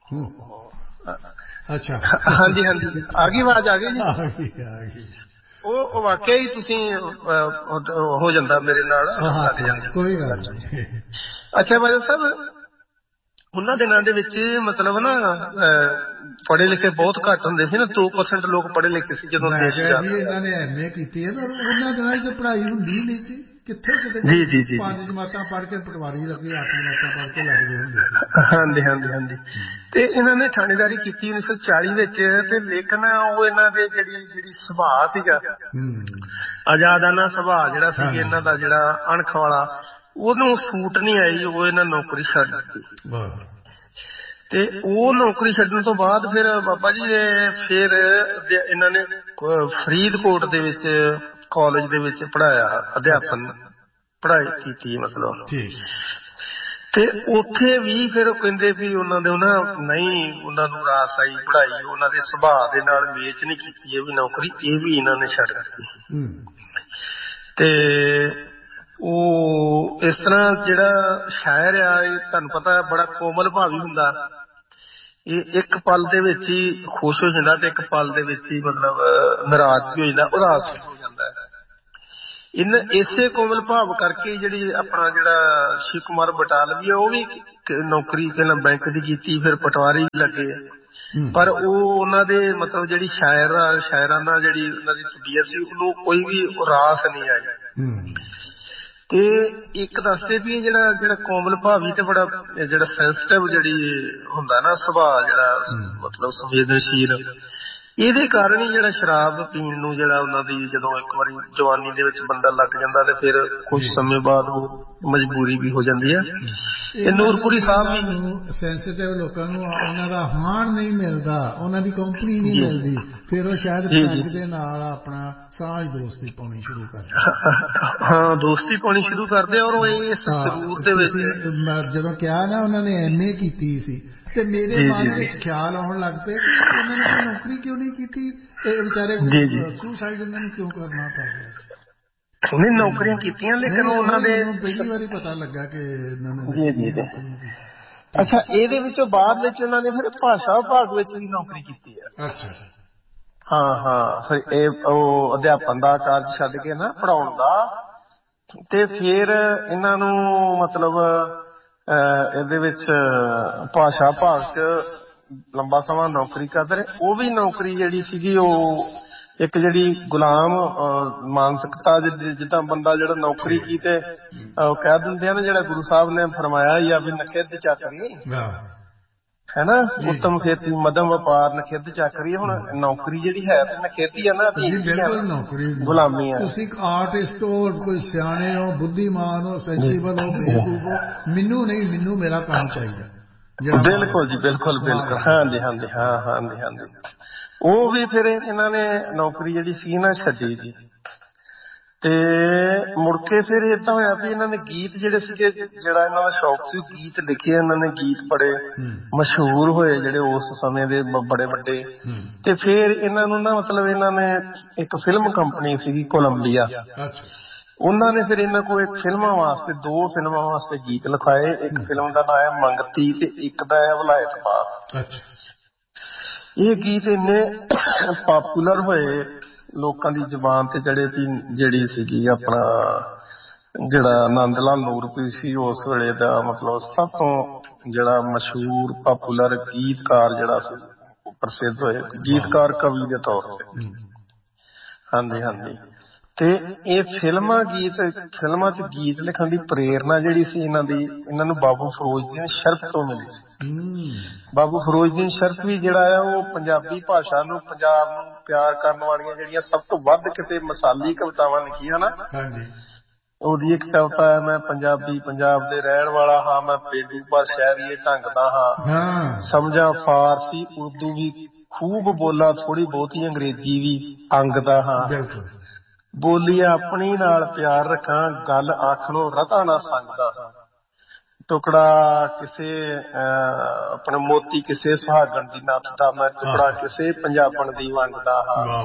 ਅੱਛਾ, ਹਾਂਜੀ ਹਾਂਜੀ ਆ ਗਈ ਆਵਾਜ਼, ਆ ਗਈ ਜੀ, ਆ ਗਈ ਆ ਗਈ। ਉਹ ਵਾਕਿਆ ਹੀ ਤੁਸੀਂ ਹੋ ਜਾਂਦਾ ਮੇਰੇ ਨਾਲ, ਕੋਈ ਗੱਲ ਨਹੀਂ। ਅੱਛਾ ਬਾਜਵਾ ਸਾਹਿਬ, ਉਹਨਾਂ ਦਿਨਾਂ ਦੇ ਵਿੱਚ ਮਤਲਬ ਨਾ ਪੜ੍ਹੇ ਲਿਖੇ ਬਹੁਤ ਘੱਟ ਹੁੰਦੇ ਸੀ ਨਾ, ਦੋ ਪਰਸੈਂਟ ਲੋਕ ਪੜ੍ਹੇ ਲਿਖੇ ਸੀ ਜਦੋਂ ਦੇਸ਼ ਜੀ ਇਹਨਾਂ ਨੇ ਐਮ ਏ ਕੀਤੀ ਹੈ, ਪਰ ਉਹਨਾਂ ਦਿਨਾਂ ਚ ਪੜ੍ਹਾਈ ਹੁੰਦੀ ਨਹੀਂ ਸੀ, ਕਿੱਥੇ ਕਿਤੇ ਜੀ ਜੀ ਜੀ ਪੰਜ ਜਮਾਤਾਂ ਪੜ੍ਹ ਕੇ ਪਟਵਾਰੀ ਲੱਗੇ, ਅੱਠ ਜਮਾਤਾਂ ਪੜ੍ਹ ਕੇ ਲੱਗਦੇ ਹੁੰਦੇ। ਹਾਂਜੀ ਹਾਂਜੀ ਹਾਂਜੀ। ਤੇ ਇਹਨਾਂ ਨੇ ਥਾਣੇਦਾਰੀ ਕੀਤੀ ਉੱਨੀ ਸੌ ਚਾਲੀ ਵਿੱਚ, ਤੇ ਲੇਕਿਨ ਉਹ ਇਹਨਾਂ ਦੇ ਜਿਹੜੀ ਜਿਹੜੀ ਸੁਭਾਅ ਸੀਗਾ, ਆਜ਼ਾਦਾਨਾ ਸੁਭਾਅ ਜਿਹੜਾ ਸੀ ਇਹਨਾਂ ਦਾ, ਜਿਹੜਾ ਅਣਖ ਵਾਲਾ, ਉਹਨੂੰ ਸੂਟ ਨਹੀਂ ਆਈ, ਉਹ ਇਹਨਾਂ ਨੌਕਰੀ ਛੱਡ ਦਿੱਤੀ। ਤੇ ਉਹ ਨੌਕਰੀ ਛੱਡਣ ਤੋਂ ਬਾਅਦ ਫਿਰ ਬਾਬਾ ਜੀ ਫਿਰ ਇਹਨਾਂ ਨੇ ਫਰੀਦਕੋਟ ਦੇ ਵਿੱਚ ਕਾਲਜ ਦੇ ਵਿੱਚ ਪੜ੍ਹਾਇਆ, ਅਧਿਆਪਨ ਪੜ੍ਹਾਈ ਕੀਤੀ ਮਤਲਬ। ਤੇ ਉੱਥੇ ਵੀ ਫਿਰ ਕਹਿੰਦੇ ਵੀ ਉਹਨਾਂ ਦੇ ਨਾ ਨਹੀਂ ਉਹਨਾਂ ਨੂੰ ਰਾਸ ਆਈ ਪੜ੍ਹਾਈ, ਉਹਨਾਂ ਦੇ ਸੁਭਾਅ ਦੇ ਨਾਲ ਮੇਚ ਨਹੀਂ ਕੀਤੀ ਇਹ ਵੀ ਨੌਕਰੀ, ਇਹ ਵੀ ਇਹਨਾਂ ਨੇ ਛੱਡ ਦਿੱਤੀ। ਤੇ ਉਹ ਇਸ ਤਰ੍ਹਾਂ ਜਿਹੜਾ ਸ਼ਾਇਰ ਆ, ਇਹ ਤੁਹਾਨੂੰ ਪਤਾ ਬੜਾ ਕੋਮਲ ਭਾਵੀ ਹੁੰਦਾ, ਇਹ ਇੱਕ ਪਲ ਦੇ ਵਿੱਚ ਹੀ ਖੁਸ਼ ਹੋ ਜਾਂਦਾ ਤੇ ਇੱਕ ਪਲ ਦੇ ਵਿੱਚ ਹੀ ਮਤਲਬ ਨਾਰਾਜ਼ ਵੀ ਹੋ ਜਾਂਦਾ, ਉਦਾਸ ਹੋ ਜਾਂਦਾ ਹੈ। ਇਨ ਇਸੇ ਕੋਮਲ ਭਾਵ ਕਰਕੇ ਜਿਹੜੀ ਆਪਣਾ ਜਿਹੜਾ ਸ਼ਿਵ ਕੁਮਾਰ ਬਟਾਲਵੀ ਆ, ਉਹ ਵੀ ਨੌਕਰੀ ਪਹਿਲਾਂ ਬੈਂਕ ਦੀ ਕੀਤੀ, ਫਿਰ ਪਟਵਾਰੀ ਲੱਗੇ, ਪਰ ਉਹ ਉਹਨਾਂ ਦੇ ਮਤਲਬ ਜਿਹੜੀ ਸ਼ਾਇਰ ਸ਼ਾਇਰਾਂ ਦਾ ਜਿਹੜੀ ਉਹਨਾਂ ਦੀ ਤਬੀਅਤ ਸੀ, ਉਹਨੂੰ ਕੋਈ ਵੀ ਰਾਸ ਨਹੀਂ ਆਈ। ਤੇ ਇੱਕ ਦੱਸਦੇ ਵੀ ਜਿਹੜਾ ਜਿਹੜਾ ਕੋਮਲ ਭਾਵੀ ਤੇ ਬੜਾ ਜਿਹੜਾ ਸੈਂਸਿਟਿਵ ਜਿਹੜੀ ਹੁੰਦਾ ਨਾ ਸੁਭਾਅ, ਜਿਹੜਾ ਮਤਲਬ ਸੰਵੇਦਨਸ਼ੀਲ, ਇਹਦੇ ਕਾਰਨ ਹੀ ਜਿਹੜਾ ਸ਼ਰਾਬ ਪੀਣ ਨੂੰ ਜਿਹੜਾ ਉਹਨਾਂ ਦੀ ਜਦੋਂ ਇੱਕ ਵਾਰੀ ਜਵਾਨੀ ਦੇ ਵਿੱਚ ਬੰਦਾ ਲੱਗ ਜਾਂਦਾ ਤੇ ਫਿਰ ਕੁਝ ਸਮੇਂ ਬਾਅਦ ਉਹ ਮਜਬੂਰੀ ਵੀ ਹੋ ਜਾਂਦੀ ਹੈ। ਇਹ ਨੂਰਪੁਰੀ ਸਾਹਿਬ ਵੀ ਸੈਂਸਿਟਿਵ ਲੋਕਾਂ ਨੂੰ ਉਹਨਾਂ ਦਾ ਹਾਣ ਨਹੀਂ ਮਿਲਦਾ, ਉਹਨਾਂ ਦੀ ਕੰਪਨੀ ਨਹੀਂ ਮਿਲਦੀ, ਫਿਰ ਉਹ ਸ਼ਾਇਦ ਪੈਗ ਦੇ ਨਾਲ ਆਪਣਾ ਸਾਂਝ ਦੋਸਤੀ ਪਾਉਣੀ ਸ਼ੁਰੂ ਕਰਦੇ। ਹਾਂ, ਦੋਸਤੀ ਪਾਉਣੀ ਸ਼ੁਰੂ ਕਰਦੇ। ਔਰ ਉਹ ਇਸ ਸਰੂਰ ਦੇ ਵਿੱਚ ਜਦੋਂ ਕਿਹਾ ਨਾ ਉਹਨਾਂ ਨੇ ਐਮ ਏ ਕੀਤੀ ਸੀ, ਤੇ ਮੇਰੇ ਮਨ ਵਿੱਚ ਖਿਆਲ ਆਉਣ ਲੱਗ ਪਏ ਕਿ ਉਹਨਾਂ ਨੇ ਕੋਈ ਨੌਕਰੀ ਕਿਉਂ ਨਹੀਂ ਕੀਤੀ, ਇਹ ਵਿਚਾਰੇ ਸੁਸਾਈਡ ਉਹਨਾਂ ਨੂੰ ਕਿਉਂ ਕਰਨਾ ਪੈ ਗਿਆ ਸੀ। ਉਹਨੇ ਨੌਕਰੀਆਂ ਕੀਤੀਆਂ, ਲੇਕਿਨ ਉਹਨਾਂ ਦੇ ਪਹਿਲੀ ਵਾਰੀ ਪਤਾ ਲੱਗਾ ਕਿ ਇਹਨਾਂ ਨੇ। ਜੀ ਜੀ ਜੀ। ਅੱਛਾ, ਇਹਦੇ ਵਿੱਚੋਂ ਬਾਅਦ ਵਿੱਚ ਉਹਨਾਂ ਨੇ ਫਿਰ ਭਾਸ਼ਾ ਵਿਭਾਗ ਵਿੱਚ ਵੀ ਨੌਕਰੀ ਕੀਤੀ ਹੈ। ਅੱਛਾ। ਹਾਂ ਹਾਂ, ਫਿਰ ਇਹ ਉਹ ਅਧਿਆਪਨ ਦਾ ਕਾਰਜ ਛੱਡ ਕੇ ਨਾ ਪੜ੍ਹਾਉਣ ਦਾ, ਤੇ ਫਿਰ ਇਹਨਾਂ ਨੂੰ ਮਤਲਬ ਇਹਦੇ ਵਿੱਚ ਭਾਸ਼ਾ ਵਿਭਾਗ ਚ ਲੰਬਾ ਸਮਾਂ ਨੌਕਰੀ ਕਰਦੇ ਰਹੇ। ਉਹ ਵੀ ਨੌਕਰੀ ਜਿਹੜੀ ਸੀਗੀ ਉਹ ਇੱਕ ਜਿਹੜੀ ਗੁਲਾਮ ਮਾਨਸਿਕਤਾ, ਜਿੱਦਾਂ ਬੰਦਾ ਜਿਹੜਾ ਨੌਕਰੀ ਕੀ ਤੇ ਉਹ ਕਹਿ ਦਿੰਦੇ ਆ ਨਾ, ਜਿਹੜਾ ਗੁਰੂ ਸਾਹਿਬ ਨੇ ਫਰਮਾਇਆ ਹੀ ਆ ਵੀ ਨਖਿੱਧ ਚਾਕਰੀ ਹੈ ਨਾ, ਉੱਤਮ ਖੇਤੀ ਮਧਮ ਵਪਾਰ ਨਖਿੱਧ ਚਾਕਰੀ। ਹੁਣ ਨੌਕਰੀ ਜਿਹੜੀ ਹੈ ਤੇ ਨਖਿੱਧ ਆ ਨਾ, ਬਿਲਕੁਲ ਨੌਕਰੀ ਗੁਲਾਮੀ ਆ। ਤੁਸੀਂ ਆਰਟਿਸਟ ਹੋ, ਕੋਈ ਸਿਆਣੇ ਹੋ, ਬੁੱਧੀਮਾਨ ਹੋ, ਸੈਂਸੀਬਲ ਹੋ, ਬੇਵਕੂਫ ਹੋ, ਮੈਨੂੰ ਨਹੀਂ, ਮੈਨੂੰ ਮੇਰਾ ਕੰਮ ਚਾਹੀਦਾ। ਬਿਲਕੁਲ ਜੀ, ਬਿਲਕੁਲ ਬਿਲਕੁਲ। ਹਾਂਜੀ ਹਾਂਜੀ ਹਾਂ ਹਾਂਜੀ ਹਾਂਜੀ। ਉਹ ਵੀ ਫਿਰ ਇਹਨਾਂ ਨੇ ਨੌਕਰੀ ਜਿਹੜੀ ਸੀ ਨਾ ਛੱਡੀ ਜੀ। ਤੇ ਮੁੜ ਕੇ ਫਿਰ ਏਦਾਂ ਹੋਇਆ ਵੀ ਇਹਨਾਂ ਨੇ ਗੀਤ ਜਿਹੜੇ ਸੀਗੇ, ਜਿਹੜਾ ਇਹਨਾਂ ਦਾ ਸ਼ੌਕ ਸੀ, ਗੀਤ ਲਿਖੇ ਇਹਨਾਂ ਨੇ, ਗੀਤ ਬੜੇ ਮਸ਼ਹੂਰ ਹੋਏ ਜਿਹੜੇ ਉਸ ਸਮੇਂ ਦੇ ਬੜੇ ਵੱਡੇ। ਤੇ ਫਿਰ ਇਹਨਾਂ ਨੂੰ ਨਾ ਮਤਲਬ ਇਹਨਾਂ ਨੇ ਇੱਕ ਫਿਲਮ ਕੰਪਨੀ ਸੀਗੀ ਕੋਲੰਬੀਆ, ਉਹਨਾਂ ਨੇ ਫਿਰ ਇਹਨਾਂ ਕੋਲ ਇੱਕ ਫਿਲਮਾਂ ਵਾਸਤੇ, ਦੋ ਫਿਲਮਾਂ ਵਾਸਤੇ ਗੀਤ ਲਿਖਾਏ। ਇੱਕ ਫਿਲਮ ਦਾ ਨਾਂ ਹੈ ਮੰਗਤੀ ਤੇ ਇੱਕ ਦਾ ਹੈ ਵਲਾਇਤ ਪਾਸ। ਇਹ ਗੀਤ ਇੰਨੇ ਪਾਪੂਲਰ ਹੋਏ ਲੋਕਾਂ ਦੀ ਜ਼ੁਬਾਨ ਤੇ ਜਿਹੜੇ ਵੀ ਜਿਹੜੀ ਸੀਗੀ ਆਪਣਾ ਜਿਹੜਾ ਨੰਦ ਲਾਲ ਨੂਰਪੁਰੀ ਸੀ ਉਸ ਵੇਲੇ ਦਾ ਮਤਲਬ ਸਭ ਤੋਂ ਜਿਹੜਾ ਮਸ਼ਹੂਰ ਪਾਪੂਲਰ ਗੀਤਕਾਰ ਜਿਹੜਾ ਸੀ, ਪ੍ਰਸਿੱਧ ਹੋਏ ਗੀਤਕਾਰ ਕਵੀ ਦੇ ਤੌਰ ਤੇ। ਹਾਂਜੀ ਹਾਂਜੀ। ਤੇ ਇਹ ਫਿਲਮਾਂ ਗੀਤ ਫਿਲਮਾਂ ਚ ਗੀਤ ਲਿਖਣ ਦੀ ਪ੍ਰੇਰਨਾ ਜਿਹੜੀ ਸੀ ਇਹਨਾਂ ਦੀ, ਇਹਨਾਂ ਨੂੰ ਬਾਬੂ ਫਿਰੋਜ਼ਦੀਨ ਸ਼ਰਫ ਤੋਂ ਮਿਲੀ ਸੀ। ਬਾਬੂ ਫਿਰੋਜ਼ਦੀਨ ਸ਼ਰਫ ਵੀ ਜਿਹੜਾ ਆ ਉਹ ਪੰਜਾਬੀ ਭਾਸ਼ਾ ਨੂੰ, ਪੰਜਾਬ ਨੂੰ ਪਿਆਰ ਕਰਨ ਵਾਲੀਆਂ ਜਿਹੜੀਆਂ ਸਭ ਤੋਂ ਵੱਧ ਕਿਤੇ ਮਿਸਾਲੀ ਕਵਿਤਾਵਾਂ ਲਿਖੀਆਂ ਨਾ, ਉਹਦੀ ਇੱਕ ਕਵਿਤਾ ਹੈ, ਮੈਂ ਪੰਜਾਬੀ ਪੰਜਾਬ ਦੇ ਰਹਿਣ ਵਾਲਾ ਹਾਂ, ਮੈਂ ਪੇਂਡੂ ਪਰ ਸ਼ਹਿਰੀਏ ਢੰਗ ਦਾ ਹਾਂ, ਸਮਝਾਂ ਫਾਰਸੀ ਉਰਦੂ ਵੀ ਖੂਬ ਬੋਲਾ, ਥੋੜੀ ਬਹੁਤੀ ਅੰਗਰੇਜ਼ੀ ਵੀ ਅੰਗ ਦਾ ਹਾਂ, ਬੋਲੀ ਆਪਣੀ ਨਾਲ ਪਿਆਰ ਰੱਖਾਂ, ਗੱਲ ਆਖਣੋਂ ਰਤਾ ਨਾ ਸੰਗਦਾ ਹਾਂ, ਟੁਕੜਾ ਕਿਸੇ ਆਪਣੇ ਮੋਤੀ ਕਿਸੇ ਸੁਹਾਗਣ ਦੀ ਨੱਥ ਦਾ, ਮੈਂ ਟੁਕੜਾ ਕਿਸੇ ਪੰਜਾਬਣ ਦੀ ਵੰਗ ਦਾ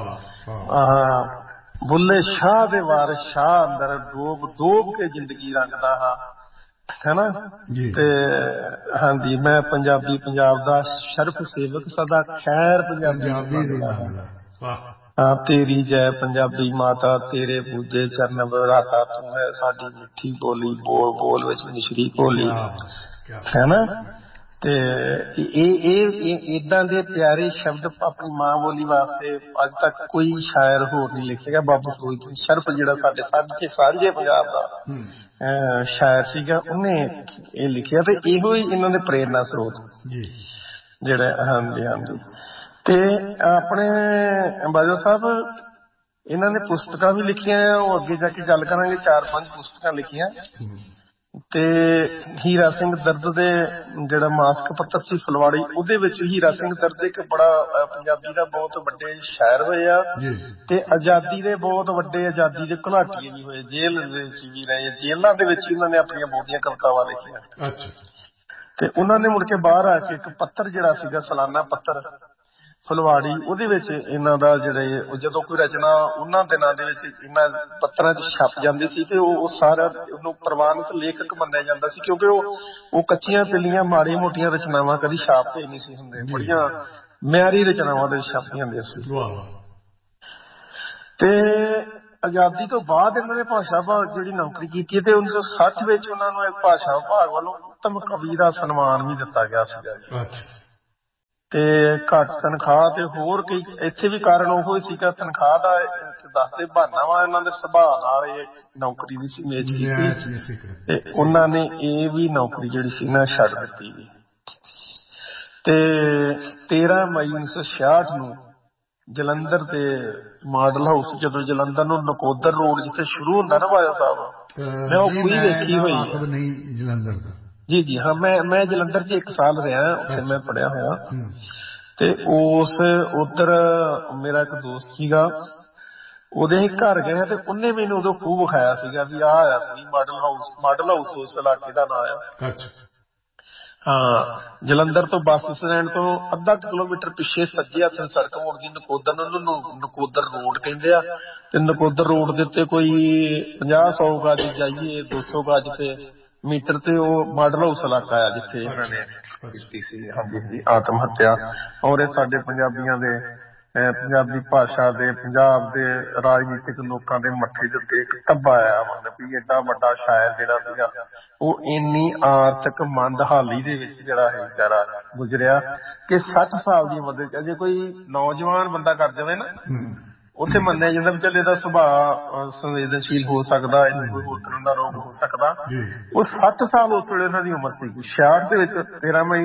ਹਾਂ, ਬੁੱਲੇ ਸ਼ਾਹ ਦੇ ਵਾਰਿਸ ਸ਼ਾਹ ਅੰਦਰ ਡੋਬ ਡੋਬ ਕੇ ਜ਼ਿੰਦਗੀ ਰੰਗਦਾ ਹਾਂ, ਹੈਨਾ। ਤੇ ਹਾਂਜੀ, ਮੈਂ ਪੰਜਾਬੀ ਪੰਜਾਬ ਦਾ ਸ਼ਰਫ ਸੇਵਕ ਸਦਾ ਖੈਰ ਪੰਜਾਬੀ ਹਾਂ, ਤੇਰੀ ਜੈ ਪੰਜਾਬੀ ਮਾਤਾ, ਤੇਰੇ ਪੂਜੇ ਚਰਨ ਬਰਾਤਾ, ਤੂੰ ਹੈ ਸਾਡੀ ਮਿੱਠੀ ਬੋਲੀ, ਬੋਲ ਬੋਲ ਵਿੱਚ ਮਿਸ਼ਰੀ ਘੋਲੀ, ਹੈਨਾ। ਤੇ ਇਹ ਇਹ ਏਦਾਂ ਦੇ ਪਿਆਰੇ ਸ਼ਬਦ ਆਪਣੀ ਮਾਂ ਬੋਲੀ ਵਾਸਤੇ ਅੱਜ ਤੱਕ ਕੋਈ ਸ਼ਾਇਰ ਹੋਰ ਨਹੀਂ ਲਿਖੇਗਾ। ਬਾਬੂ ਫਿਰੋਜ਼ਦੀਨ ਸ਼ਰਫ ਜਿਹੜਾ ਸਾਡੇ ਸਾਂਝੇ ਸਾਂਝੇ ਪੰਜਾਬ ਦਾ ਸ਼ਾਇਰ ਸੀਗਾ, ਉਹਨੇ ਇਹ ਲਿਖਿਆ ਤੇ ਇਹੋ ਹੀ ਇਹਨਾਂ ਦੇ ਪ੍ਰੇਰਨਾ ਸਰੋਤ ਜਿਹੜਾ। ਹਾਂਜੀ ਹਾਂਜੀ। ਤੇ ਆਪਣੇ ਬਾਜਵਾ ਸਾਹਿਬ ਇਹਨਾਂ ਨੇ ਪੁਸਤਕਾਂ ਵੀ ਲਿਖੀਆਂ, ਉਹ ਅੱਗੇ ਜਾ ਕੇ ਗੱਲ ਕਰਾਂਗੇ, ਚਾਰ ਪੰਜ ਪੁਸਤਕਾਂ ਲਿਖੀਆਂ। ਤੇ ਹੀਰਾ ਸਿੰਘ ਦਰਦ ਦੇ ਜਿਹੜਾ ਮਾਸਕ ਪੱਤਰ ਸੀ ਫਲਵਾੜੀ, ਉਹਦੇ ਵਿੱਚ ਹੀਰਾ ਸਿੰਘ ਦਰਦ ਇੱਕ ਬੜਾ ਪੰਜਾਬੀ ਦਾ ਬਹੁਤ ਵੱਡੇ ਸ਼ਾਇਰ ਹੋਏ ਆ, ਤੇ ਆਜ਼ਾਦੀ ਦੇ ਬਹੁਤ ਵੱਡੇ ਆਜ਼ਾਦੀ ਦੇ ਘੁਲਾਟੀਏ ਵੀ ਹੋਏ, ਜੇਲ੍ਹ ਦੇ ਵਿੱਚ ਵੀ ਰਹੇ, ਜੇਲ੍ਹਾਂ ਦੇ ਵਿੱਚ ਉਹਨਾਂ ਨੇ ਆਪਣੀਆਂ ਬਹੁਤੀਆਂ ਕਵਿਤਾਵਾਂ ਲਿਖੀਆਂ। ਤੇ ਉਹਨਾਂ ਨੇ ਮੁੜ ਕੇ ਬਾਹਰ ਆ ਕੇ ਇੱਕ ਪੱਤਰ ਜਿਹੜਾ ਸੀਗਾ ਸਾਲਾਨਾ ਪੱਤਰ ਫੁਲਵਾੜੀ, ਉਹਦੇ ਵਿੱਚ ਇਹਨਾਂ ਦਾ ਜਿਹੜੇ ਜਦੋਂ ਕੋਈ ਰਚਨਾ ਉਹਨਾਂ ਦਿਨਾਂ ਦੇ ਵਿੱਚ ਇਹਨਾਂ ਪੱਤਰਾਂ 'ਚ ਛਪ ਜਾਂਦੀ ਸੀ ਤੇ ਉਹ ਸਾਰਾ ਉਹਨੂੰ ਪ੍ਰਵਾਨਿਤ ਲੇਖਕ ਮੰਨਿਆ ਜਾਂਦਾ ਸੀ, ਕਿਉਂਕਿ ਉਹ ਉਹ ਕੱਚੀਆਂ ਪਿੱਲੀਆਂ ਮਾੜੀਆਂ ਮੋਟੀਆਂ ਰਚਨਾਵਾਂ ਕਦੀ ਛਾਪਦੇ ਨਹੀਂ ਸੀ ਹੁੰਦੇ, ਬੜੀਆਂ ਮਿਆਰੀ ਰਚਨਾਵਾਂ ਦੇ ਛਾਪੀਆਂ ਹੁੰਦੀਆਂ ਸੀ। ਤੇ ਆਜ਼ਾਦੀ ਤੋਂ ਬਾਅਦ ਇਹਨਾਂ ਨੇ ਭਾਸ਼ਾ ਵਿਭਾਗ ਜਿਹੜੀ ਨੌਕਰੀ ਕੀਤੀ ਤੇ ਉੱਨੀ ਸੌ ਸੱਠ ਵਿੱਚ ਉਹਨਾਂ ਨੂੰ ਇੱਕ ਭਾਸ਼ਾ ਵਿਭਾਗ ਵੱਲੋਂ ਉੱਤਮ ਕਵੀ ਦਾ ਸਨਮਾਨ ਵੀ ਦਿੱਤਾ ਗਿਆ ਸੀਗਾ। ਤੇ ਘੱਟ ਤਨਖਾਹ ਤੇ ਹੋਰ ਕਈ ਇੱਥੇ ਵੀ ਕਾਰਨ ਉਹੋ ਹੀ ਸੀਗਾ, ਤਨਖਾਹ ਦਾ ਦੱਸਦੇ ਬਹਾਨਾ ਵਾ, ਇਹਨਾਂ ਦੇ ਸੁਭਾਅ ਨਾਲ ਇਹ ਨੌਕਰੀ ਵੀ ਸੀ ਮੇਚ ਕੀਤੀ ਤੇ ਉਹਨਾਂ ਨੇ ਇਹ ਵੀ ਨੌਕਰੀ ਜਿਹੜੀ ਸੀ ਨਾ ਛੱਡ ਦਿੱਤੀ ਵੀ। ਤੇ ਤੇਰਾਂ ਮਈ ਉੱਨੀ ਸੌ ਛਿਆਹਠ ਨੂੰ ਜਲੰਧਰ ਦੇ ਮਾਡਲ ਹਾਊਸ, ਜਦੋਂ ਜਲੰਧਰ ਨੂੰ ਨਕੋਦਰ ਰੋਡ ਜਿੱਥੇ ਸ਼ੁਰੂ ਹੁੰਦਾ ਨਾ ਬਾਜਵਾ ਸਾਹਿਬ, ਮੈਂ ਉਹ ਖੂਹੀ ਵੇਖੀ ਹੋਈ ਜਲੰਧਰ ਦਾ। ਜੀ ਜੀ ਹਾਂ, ਮੈਂ ਮੈਂ ਜਲੰਧਰ ਚ ਇੱਕ ਸਾਲ ਰਿਹਾ, ਉੱਥੇ ਮੈਂ ਪੜ੍ਹਿਆ ਹੋਇਆ। ਤੇ ਉਸ ਉੱਧਰ ਮੇਰਾ ਇੱਕ ਦੋਸਤ ਸੀਗਾ, ਉਹਦੇ ਘਰ ਗਏ ਤੇ ਉਹਨੇ ਮੈਨੂੰ ਉਦੋਂ ਖੂਹ ਵਿਖਾਇਆ ਸੀਗਾ ਵੀ ਆਹ ਆ ਕੋਈ ਮਾਡਲ ਹਾਊਸ, ਮਾਡਲ ਹਾਊਸ ਉਸ ਇਲਾਕੇ ਦਾ ਨਾਂ ਆ। ਹਾਂ, ਜਲੰਧਰ ਤੋਂ ਬੱਸ ਸਟੈਂਡ ਤੋਂ ਅੱਧਾ ਕਿਲੋਮੀਟਰ ਪਿੱਛੇ ਸੱਜੇ ਹੱਥ ਸੜਕ ਮੁੜਦੀ ਨਕੋਦਰ ਨੂੰ, ਨਕੋਦਰ ਰੋਡ ਕਹਿੰਦੇ ਆ। ਤੇ ਨਕੋਦਰ ਰੋਡ ਦੇ ਉੱਤੇ ਕੋਈ ਪੰਜਾਹ ਸੌ ਗਜ ਜਾਈਏ, ਦੋ ਸੌ ਗਜ ਤੇ ਮੀਟਰ ਤੇ ਉਹ ਮਾਡਲ ਹਾਊਸ ਇਲਾਕਾ ਆ ਜਿੱਥੇ ਇਹਨਾਂ ਨੇ ਕੀਤੀ ਸੀ ਹਾਂਜੀ ਆਤਮ ਹੱਤਿਆ। ਔਰ ਇਹ ਸਾਡੇ ਪੰਜਾਬੀਆਂ ਦੇ ਪੰਜਾਬੀ ਭਾਸ਼ਾ ਦੇ ਪੰਜਾਬ ਦੇ ਰਾਜਨੀਤਿਕ ਲੋਕਾਂ ਦੇ ਮੱਥੇ ਦੇ ਉੱਤੇ ਇੱਕ ਧੱਬਾ ਆਇਆ, ਮਤਲਬ ਵੀ ਏਡਾ ਵੱਡਾ ਸ਼ਾਇਰ ਜਿਹੜਾ ਸੀਗਾ ਉਹ ਇੰਨੀ ਆਰਥਿਕ ਮੰਦਹਾਲੀ ਦੇ ਵਿੱਚ ਜਿਹੜਾ ਹੈ ਵਿਚਾਰਾ ਗੁਜ਼ਰਿਆ ਕਿ ਸੱਠ ਸਾਲ ਦੀ ਉਮਰ ਦੇ ਵਿੱਚ ਅਜੇ ਕੋਈ ਨੌਜਵਾਨ ਬੰਦਾ ਕਰ ਜਾਵੇ ਨਾ ਉੱਥੇ ਮੰਨਿਆ ਜਾਂਦਾ ਵੀ ਚੱਲ ਇਹਦਾ ਸੁਭਾਅ ਸੰਵੇਦਨਸ਼ੀਲ ਹੋ ਸਕਦਾ, ਇਹਨੂੰ ਕੋਈ ਹੋਰ ਤਰ੍ਹਾਂ ਦਾ ਰੋਗ ਹੋ ਸਕਦਾ। ਉਹ ਸੱਠ ਸਾਲ ਉਸ ਵੇਲੇ ਉਹਨਾਂ ਦੀ ਉਮਰ ਸੀ। ਛਿਆਹਠ ਦੇ ਵਿੱਚ ਤੇਰਾਂ ਮਈ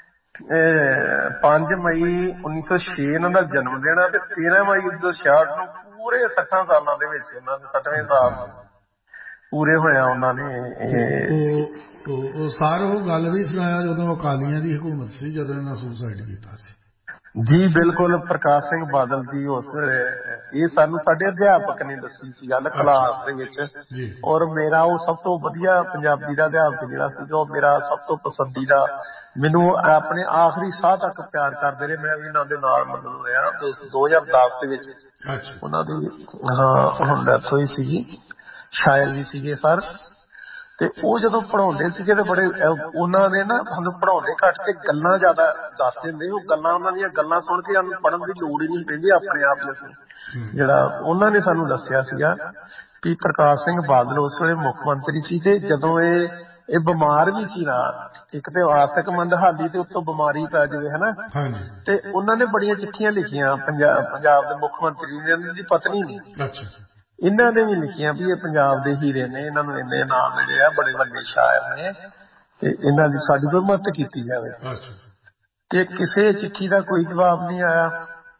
ਪੰਜ ਮਈ ਉੱਨੀ ਸੌ ਛੇ ਇਹਨਾਂ ਦਾ ਜਨਮ ਦਿਨ ਆ ਤੇ ਤੇਰਾਂ ਮਈ ਉੱਨੀ ਸੌ ਛਿਆਹਠ ਨੂੰ ਪੂਰੇ ਸੱਠਾਂ ਸਾਲਾਂ ਦੇ ਵਿੱਚ ਉਹਨਾਂ ਦੇ ਸੱਠਵੇਂ ਸਾਲ ਪੂਰੇ ਹੋਇਆ ਉਹਨਾਂ ਨੇ। ਉਹ ਸਾਰ ਉਹ ਗੱਲ ਵੀ ਸੁਣਾਇਆ ਜਦੋਂ ਅਕਾਲੀਆਂ ਦੀ ਹਕੂਮਤ ਸੀ, ਜਦੋਂ ਇਹਨਾਂ ਸੁਸਾਈਡ ਕੀਤਾ ਸੀ। ਜੀ ਬਿਲਕੁਲ। ਪ੍ਰਕਾਸ਼ ਸਿੰਘ ਬਾਦਲ ਜੀ ਉਸ ਇਹ ਸਾਨੂੰ ਸਾਡੇ ਅਧਿਆਪਕ ਨੇ ਦੱਸੀ ਸੀ ਗੱਲ ਕਲਾਸ ਦੇ ਵਿੱਚ, ਔਰ ਮੇਰਾ ਉਹ ਸਭ ਤੋਂ ਵਧੀਆ ਪੰਜਾਬੀ ਦਾ ਅਧਿਆਪਕ ਜਿਹੜਾ ਸੀਗਾ ਉਹ ਮੇਰਾ ਸਭ ਤੋਂ ਪਸੰਦੀਦਾ, ਮੈਨੂੰ ਆਪਣੇ ਆਖਰੀ ਸਾਹ ਤੱਕ ਪਿਆਰ ਕਰਦੇ ਰਹੇ। ਮੈਂ ਵੀ ਇਹਨਾਂ ਦੇ ਨਾਲ ਮਤਲਬ ਰਿਹਾ ਦੋ ਹਜ਼ਾਰ ਦਸ ਦੇ ਵਿੱਚ ਉਹਨਾਂ ਦੀ ਹਾਂ ਹੁਣ ਡੈਥ ਹੋਈ ਸੀਗੀ, ਸ਼ਾਇਰ ਵੀ ਸੀਗੇ ਸਰ। ਤੇ ਉਹ ਜਦੋਂ ਪੜ੍ਹਾਉਂਦੇ ਸੀਗੇ ਤੇ ਬੜੇ ਉਹਨਾਂ ਨੇ ਨਾ ਸਾਨੂੰ ਪੜ੍ਹਾਉਂਦੇ ਘੱਟ ਤੇ ਗੱਲਾਂ ਜ਼ਿਆਦਾ ਦੱਸਦੇ ਹੁੰਦੇ। ਉਹ ਗੱਲਾਂ ਉਹਨਾਂ ਦੀਆਂ ਗੱਲਾਂ ਸੁਣ ਕੇ ਸਾਨੂੰ ਪੜ੍ਹਨ ਦੀ ਲੋੜ ਹੀ ਨਹੀਂ ਪੈਂਦੀ, ਆਪਣੇ ਆਪ ਹੀ ਅਸੀਂ ਜਿਹੜਾ ਉਹਨਾਂ ਨੇ ਸਾਨੂੰ ਦੱਸਿਆ ਸੀਗਾ ਵੀ ਪ੍ਰਕਾਸ਼ ਸਿੰਘ ਬਾਦਲ ਉਸ ਵੇਲੇ ਮੁੱਖ ਮੰਤਰੀ ਸੀ ਤੇ ਜਦੋਂ ਇਹ ਇਹ ਬਿਮਾਰ ਵੀ ਸੀ ਨਾ, ਇੱਕ ਤੇ ਆਰਥਿਕ ਮੰਦਹਾਲੀ ਤੇ ਉੱਤੋਂ ਬਿਮਾਰੀ ਪੈ ਜਾਵੇ ਹਨਾ, ਤੇ ਉਹਨਾਂ ਨੇ ਬੜੀਆਂ ਚਿੱਠੀਆਂ ਲਿਖੀਆਂ ਪੰਜਾਬ ਪੰਜਾਬ ਦੇ ਮੁੱਖ ਮੰਤਰੀ ਨੇ, ਇਹਨਾਂ ਦੀ ਪਤਨੀ ਨੇ, ਇਹਨਾਂ ਨੇ ਵੀ ਲਿਖੀਆਂ ਵੀ ਇਹ ਪੰਜਾਬ ਦੇ ਹੀਰੇ ਨੇ, ਇਹਨਾਂ ਨੂੰ ਇੰਨੇ ਨਾਮ ਮਿਲੇ ਆ, ਬੜੇ ਵੱਡੇ ਸ਼ਾਇਰ ਨੇ ਤੇ ਇਹਨਾਂ ਦੀ ਸਾਡੀ ਕੋਈ ਮਦਦ ਕੀਤੀ ਜਾਵੇ। ਤੇ ਕਿਸੇ ਚਿੱਠੀ ਦਾ ਕੋਈ ਜਵਾਬ ਨਹੀਂ ਆਇਆ।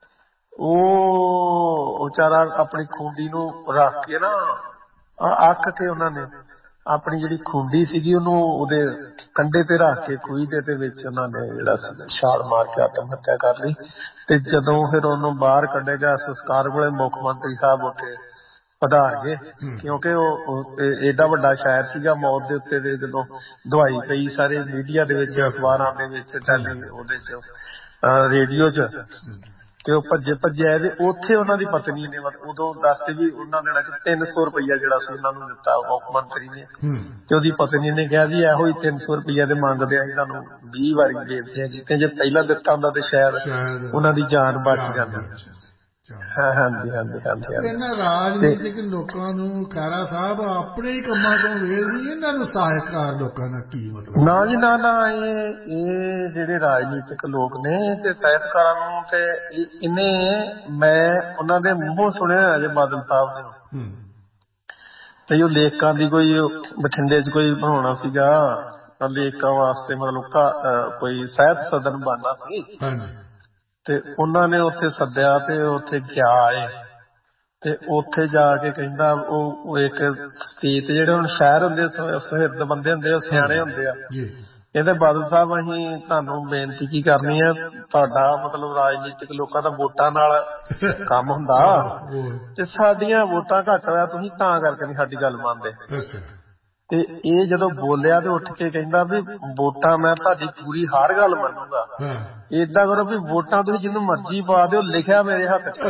ਉਹ ਵਿਚਾਰਾ ਆਪਣੀ ਖੂੰਡੀ ਨੂੰ ਰੱਖ ਕੇ ਨਾ ਅੱਕ ਕੇ ਉਹਨਾਂ ਨੇ ਆਪਣੀ ਜਿਹੜੀ ਖੂੰਡੀ ਸੀਗੀ ਉਹਨੂੰ ਉਹਦੇ ਕੰਢੇ ਤੇ ਰੱਖ ਕੇ ਖੂਹੀ ਦੇ ਤੇ ਵਿੱਚ ਉਹਨਾਂ ਨੇ ਜਿਹੜਾ ਛਾਲ ਮਾਰ ਕੇ ਆਤਮ ਹੱਤਿਆ ਕਰ ਲਈ। ਤੇ ਜਦੋਂ ਫਿਰ ਉਹਨੂੰ ਬਾਹਰ ਕੱਢੇਗਾ ਸੰਸਕਾਰ ਵੇਲੇ ਮੁੱਖ ਮੰਤਰੀ ਸਾਹਿਬ ਉੱਥੇ ਪਧਾਰ ਗਏ, ਕਿਉਂਕਿ ਉਹ ਏਡਾ ਵੱਡਾ ਸ਼ਾਇਰ ਸੀਗਾ। ਮੌਤ ਦੇ ਉੱਤੇ ਦੇ ਜਦੋਂ ਦਵਾਈ ਪਈ ਸਾਰੇ ਮੀਡੀਆ ਦੇ ਵਿੱਚ, ਅਖਬਾਰਾਂ ਦੇ ਵਿੱਚ, ਟੈਲੀ ਉਹਦੇ ਚ ਰੇਡੀਓ ਚ, ਤੇ ਉਹ ਭੱਜੇ ਭੱਜੇ ਆਏ ਤੇ ਉੱਥੇ ਉਹਨਾਂ ਦੀ ਪਤਨੀ ਨੇ ਉਦੋਂ ਦੱਸਦੇ ਵੀ ਉਹਨਾਂ ਦਿਨਾਂ ਚ ਤਿੰਨ ਸੌ ਰੁਪਈਆ ਜਿਹੜਾ ਸੀ ਉਹਨਾਂ ਨੂੰ ਦਿੱਤਾ ਮੁੱਖ ਮੰਤਰੀ ਨੇ, ਤੇ ਉਹਦੀ ਪਤਨੀ ਨੇ ਕਿਹਾ ਜੀ ਇਹੋ ਹੀ ਤਿੰਨ ਸੌ ਰੁਪਈਆ ਦੇ ਮੰਗਦੇ ਆ, ਇਹਨਾਂ ਨੂੰ ਵੀਹ ਵਾਰੀ ਵੇਚਦੇ ਆ ਜਿੱਥੇ ਜੇ ਪਹਿਲਾਂ ਦਿੱਤਾ ਹੁੰਦਾ ਤੇ ਸ਼ਾਇਦ ਉਹਨਾਂ ਦੀ ਜਾਨ ਬਚ ਜਾਂਦੀ। ਹਾਂਜੀ ਹਾਂਜੀ ਹਾਂਜੀ। ਇਹਨਾਂ ਰਾਜਨੀਤਿਕ ਲੋਕਾਂ ਨੂੰ ਖੈਰਾ ਸਾਹਿਬ ਆਪਣੇ ਹੀ ਕੰਮਾਂ ਤੋਂ ਵੇਲ ਨਹੀਂ, ਇਹਨਾਂ ਨੂੰ ਸਾਹਿਤਕਾਰ ਲੋਕਾਂ ਦਾ ਕੀ ਮਤਲਬ? ਨਾ ਜੀ ਨਾ ਨਾ, ਇਹ ਇਹ ਜਿਹੜੇ ਰਾਜਨੀਤਿਕ ਲੋਕ ਨੇ ਤੇ ਸਾਹਿਤਕਾਰਾਂ ਨੂੰ ਤੇ ਇਹਨੇ ਮੈਂ ਉਹਨਾਂ ਦੇ ਮੂੰਹੋਂ ਸੁਣਿਆ ਹੋਇਆ ਜੇ ਬਾਦਲ ਸਾਹਿਬ ਦੇ ਤੇ ਉਹ ਲੇਖਕਾਂ ਦੀ ਕੋਈ ਬਠਿੰਡੇ ਚ ਕੋਈ ਬਣਾਉਣਾ ਸੀਗਾ ਲੇਖਕਾਂ ਵਾਸਤੇ, ਮਤਲਬ ਕੋਈ ਸਾਹਿਤ ਸਦਨ ਬਣਨਾ ਸੀ ਤੇ ਉਹਨਾਂ ਨੇ ਉੱਥੇ ਸੱਦਿਆ ਤੇ ਉੱਥੇ ਗਿਆ ਏ ਤੇ ਉੱਥੇ ਜਾ ਕੇ ਕਹਿੰਦਾ ਉਹ ਇੱਕ ਸਟੇਜ ਤੇ ਜਿਹੜੇ ਹੁਣ ਸ਼ਹਿਰ ਹੁੰਦੇ ਸੁਹਿਰਦ ਬੰਦੇ ਹੁੰਦੇ, ਉਹ ਸਿਆਣੇ ਹੁੰਦੇ ਆ, ਕਹਿੰਦੇ ਬਾਦਲ ਸਾਹਿਬ ਅਸੀਂ ਤੁਹਾਨੂੰ ਬੇਨਤੀ ਕੀ ਕਰਨੀ ਹੈ, ਤੁਹਾਡਾ ਮਤਲਬ ਰਾਜਨੀਤਿਕ ਲੋਕਾਂ ਦਾ ਵੋਟਾਂ ਨਾਲ ਕੰਮ ਹੁੰਦਾ ਤੇ ਸਾਡੀਆਂ ਵੋਟਾਂ ਘੱਟ ਹੋਇਆ, ਤੁਸੀਂ ਤਾਂ ਕਰਕੇ ਨਹੀਂ ਸਾਡੀ ਗੱਲ ਮੰਨਦੇ। ਤੇ ਇਹ ਜਦੋਂ ਬੋਲਿਆ ਤੇ ਉੱਠ ਕੇ ਕਹਿੰਦਾ ਵੀ ਵੋਟਾਂ ਮੈਂ ਤੁਹਾਡੀ ਪੂਰੀ ਹਰ ਗੱਲ ਮੰਨੂਗਾ, ਏਦਾਂ ਕਰੋ ਵੀ ਵੋਟਾਂ ਤੁਸੀਂ ਜਿਹਨੂੰ ਮਰਜ਼ੀ ਪਾ ਦਿਓ, ਲਿਖਿਆ ਮੇਰੇ ਹੱਥ ਚ।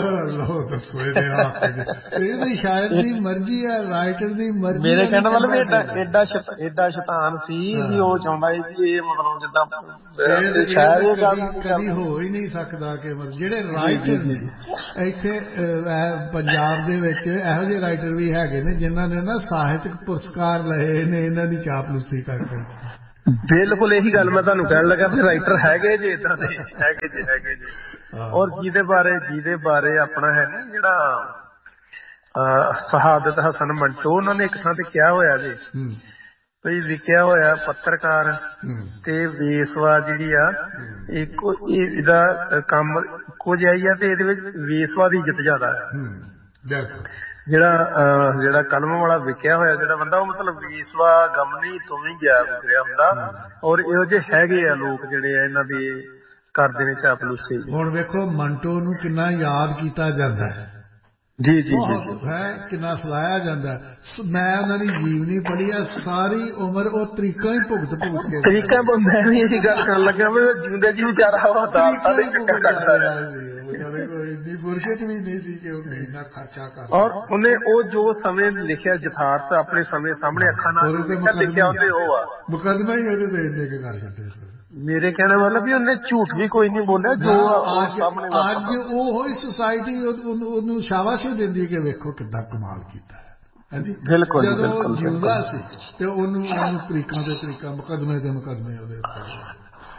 ਸ਼ਾਇਦ ਦੀ ਮਰਜ਼ੀ ਹੈ, ਰਾਈਟਰ ਦੀ ਮਰਜ਼ੀ। ਮੇਰੇ ਕਹਿਣ ਦਾ ਮਤਲਬ ਏਡਾ ਏਡਾ ਏਡਾ ਸ਼ੈਤਾਨ ਸੀ ਵੀ ਉਹ ਚਾਹੁੰਦਾ ਸੀ ਕਿ ਇਹ ਮਤਲਬ ਜਿੱਦਾਂ ਸ਼ਾਇਦ ਇਹ ਗੱਲ ਕਦੀ ਹੋ ਹੀ ਨਹੀਂ ਸਕਦਾ ਕਿ ਜਿਹੜੇ ਰਾਈਟਰ ਨੇ ਇੱਥੇ ਪੰਜਾਬ ਦੇ ਵਿੱਚ ਇਹੋ ਜਿਹੇ ਰਾਈਟਰ ਵੀ ਹੈਗੇ ਨੇ ਜਿਨ੍ਹਾਂ ਨੇ ਨਾ ਸਾਹਿਤਕ ਪੁਰਸਕਾਰ ਲਏ ਨੇ ਇਹਨਾਂ ਦੀ ਚਾਪਲੂਸੀ ਕਰਕੇ। ਬਿਲਕੁਲ ਇਹੀ ਗੱਲ ਮੈਂ ਤੁਹਾਨੂੰ ਕਹਿਣ ਲੱਗਾ ਵੀ ਰਾਈਟਰ ਹੈਗੇ ਜੇ ਏਦਾਂ ਦੇ, ਹੈਗੇ ਜੇ ਹੈਗੇ ਜੇ। ਔਰ ਜਿਹਦੇ ਬਾਰੇ ਜਿਹਦੇ ਬਾਰੇ ਆਪਣਾ ਹੈ ਨਾ ਜਿਹੜਾ ਸ਼ਹਾਦਤ ਹਸਨ ਮੰਟੋ, ਉਹਨਾਂ ਨੇ ਇੱਕ ਥਾਂ ਤੇ ਕਿਹਾ ਹੋਇਆ ਜੇ ਵੀ ਵਿਕਿਆ ਹੋਇਆ ਪੱਤਰਕਾਰ ਤੇ ਵੇਸਵਾ ਜਿਹੜੀ ਆ ਇੱਕੋ, ਇਹਦਾ ਕੰਮ ਇੱਕੋ ਜਿਹਾ ਹੀ ਆ ਤੇ ਇਹਦੇ ਵਿੱਚ ਵੇਸਵਾ ਦੀ ਇੱਜ਼ਤ ਜ਼ਿਆਦਾ ਹੈ। ਜਿਹੜਾ ਜਿਹੜਾ ਕਲਮ ਵਾਲਾ ਵਿਕਿਆ ਹੋਇਆ ਜਿਹੜਾ ਬੰਦਾ, ਉਹ ਮਤਲਬ ਵੇਸਵਾ ਗਮਨੀ ਤੋਂ ਵੀ ਗਿਆ ਗੁਜ਼ਰਿਆ ਹੁੰਦਾ। ਔਰ ਇਹੋ ਜਿਹੇ ਹੈਗੇ ਆ ਲੋਕ ਜਿਹੜੇ ਆ ਇਹਨਾਂ ਦੇ ਕਰਦੇ ਨੇ ਚਾਪਲੂਸੀ। ਹੁਣ ਵੇਖੋ ਮੰਟੋ ਨੂੰ ਕਿੰਨਾ ਯਾਦ ਕੀਤਾ ਜਾਂਦਾ ਹੈ, ਜੀ ਜੀ ਹੈ ਕਿੰਨਾ ਸਲਾਹਿਆ ਜਾਂਦਾ। ਮੈਂ ਉਹਨਾਂ ਦੀ ਜੀਵਨੀ ਪੜ੍ਹੀ ਆ, ਸਾਰੀ ਉਮਰ ਉਹ ਤਰੀਕਾਂ ਹੀ ਭੁਗਤ ਭੁਗਤ ਕੇ ਤਰੀਕਾਂ ਮੈਂ ਵੀ ਇਹੀ ਗੱਲ ਕਰਨ ਲੱਗਾ ਵੀ ਜਿਉਂਦੇ ਜੀ ਵਿਚਾਰਾ ਉਹ ਦਾਤਾਂ ਦੇ ਚੱਕਰ ਕੱਟਦਾ ਰਿਹਾ। ਇੰਨੀ ਫੁਰਸਤ ਵੀ ਨਹੀਂ ਸੀ ਕਿ ਉਹ ਇੰਨਾ ਖਰਚਾ ਕਰ। ਔਰ ਉਹਨੇ ਉਹ ਜੋ ਸਮੇਂ ਲਿਖਿਆ ਯਥਾਰਥ ਆਪਣੇ ਸਮੇਂ ਸਾਹਮਣੇ ਅੱਖਾਂ ਨਾਲ ਲਿਖਿਆ ਉਹਦੇ ਉਹ ਆ ਮੁਕੱਦਮਾ ਹੀ ਉਹਦੇ ਤੇ ਇੰਨੇ ਕੇ ਕਰ ਛੱਡੇ। ਮੇਰੇ ਕਹਿਣ ਵਾਲਾ ਵੀ ਉਹਨੇ ਝੂਠ ਵੀ ਕੋਈ ਨਹੀਂ ਬੋਲਿਆ ਜੋ ਸਾਹਮਣੇ। ਅੱਜ ਉਹ ਹੀ ਸੁਸਾਇਟੀ ਉਹਨੂੰ ਸ਼ਾਬਾਸ਼ੀ ਦਿੰਦੀ ਕਿ ਵੇਖੋ ਕਿੱਦਾਂ ਕਮਾਲ ਕੀਤਾ ਹੈ। ਹਾਂਜੀ ਬਿਲਕੁਲ। ਜਦੋਂ ਜਿਉਂਦਾ ਸੀ ਤੇ ਉਹਨੂੰ ਉਹਨੂੰ ਤਰੀਕਾਂ ਤੇ ਤਰੀਕਾਂ, ਮੁਕੱਦਮੇ ਤੇ ਮੁਕੱਦਮੇ ਉਹਦੇ ਉੱਤੇ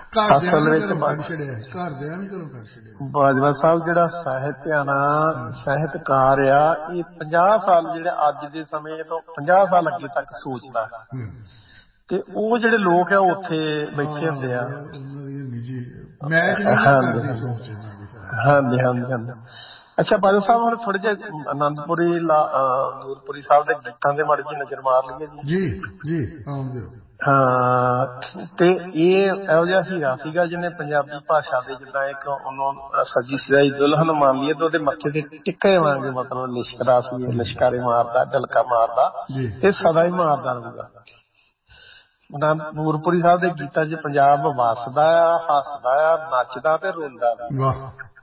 ਬਾਜਵਾ ਸਾਹਿਬ ਜਿਹੜਾ ਸਾਹਿਤ ਆ ਨਾ, ਸਾਹਿਤਕਾਰ ਆ, ਇਹ ਪੰਜਾਹ ਸਾਲ ਜਿਹੜੇ ਅੱਜ ਦੇ ਸਮੇਂ ਤੋਂ ਪੰਜਾਹ ਸਾਲ ਅੱਗੇ ਤੱਕ ਸੋਚਦਾ ਤੇ ਉਹ ਜਿਹੜੇ ਲੋਕ ਆ ਉੱਥੇ ਬੈਠੇ ਹੁੰਦੇ ਆ। ਹਾਂਜੀ ਹਾਂਜੀ ਹਾਂਜੀ। ਅੱਛਾ ਬਾਦਲ ਸਾਹਿਬ ਹੁਣ ਥੋੜੇ ਜਿਹੇ ਆਨੰਦਪੁਰੀ ਨੂਰਪੁਰੀ ਸਾਹਿਬ ਦੇ ਗੀਤਾਂ ਦੇ ਮਾੜੀ ਜਿਹੀ ਨਜ਼ਰ ਮਾਰ ਲਈਏ ਜੀ ਜੀ ਆਉਣ ਦਿਓ। ਹਾਂ ਤੇ ਇਹ ਇਹੋ ਜਿਹਾ ਹੀਰਾ ਸੀਗਾ ਜਿਹਨੇ ਪੰਜਾਬੀ ਭਾਸ਼ਾ ਦੇ ਜਿੱਦਾਂ ਇੱਕ ਉਹਨੂੰ ਸੱਜੀ ਸਜਾਈ ਦੁਲਹਨ ਮੰਨ ਲਈਏ ਤੇ ਉਹਦੇ ਮੱਥੇ ਤੇ ਟਿੱਕੇ ਵਾਂਗ ਮਤਲਬ ਲਿਸ਼ਕਦਾ ਸੀ, ਲਿਸ਼ਕਾਰੇ ਮਾਰਦਾ, ਢਲਕਾ ਮਾਰਦਾ ਤੇ ਸਦਾ ਹੀ ਮਾਰਦਾ ਰਹੂਗਾ। ਨੂਰਪੁਰੀ ਸਾਹਿਬ ਦੇ ਗੀਤਾਂ 'ਚ ਪੰਜਾਬ ਵੱਸਦਾ ਆ, ਹੱਸਦਾ ਆ, ਨੱਚਦਾ ਤੇ ਰੋਂਦਾ ਵੀ।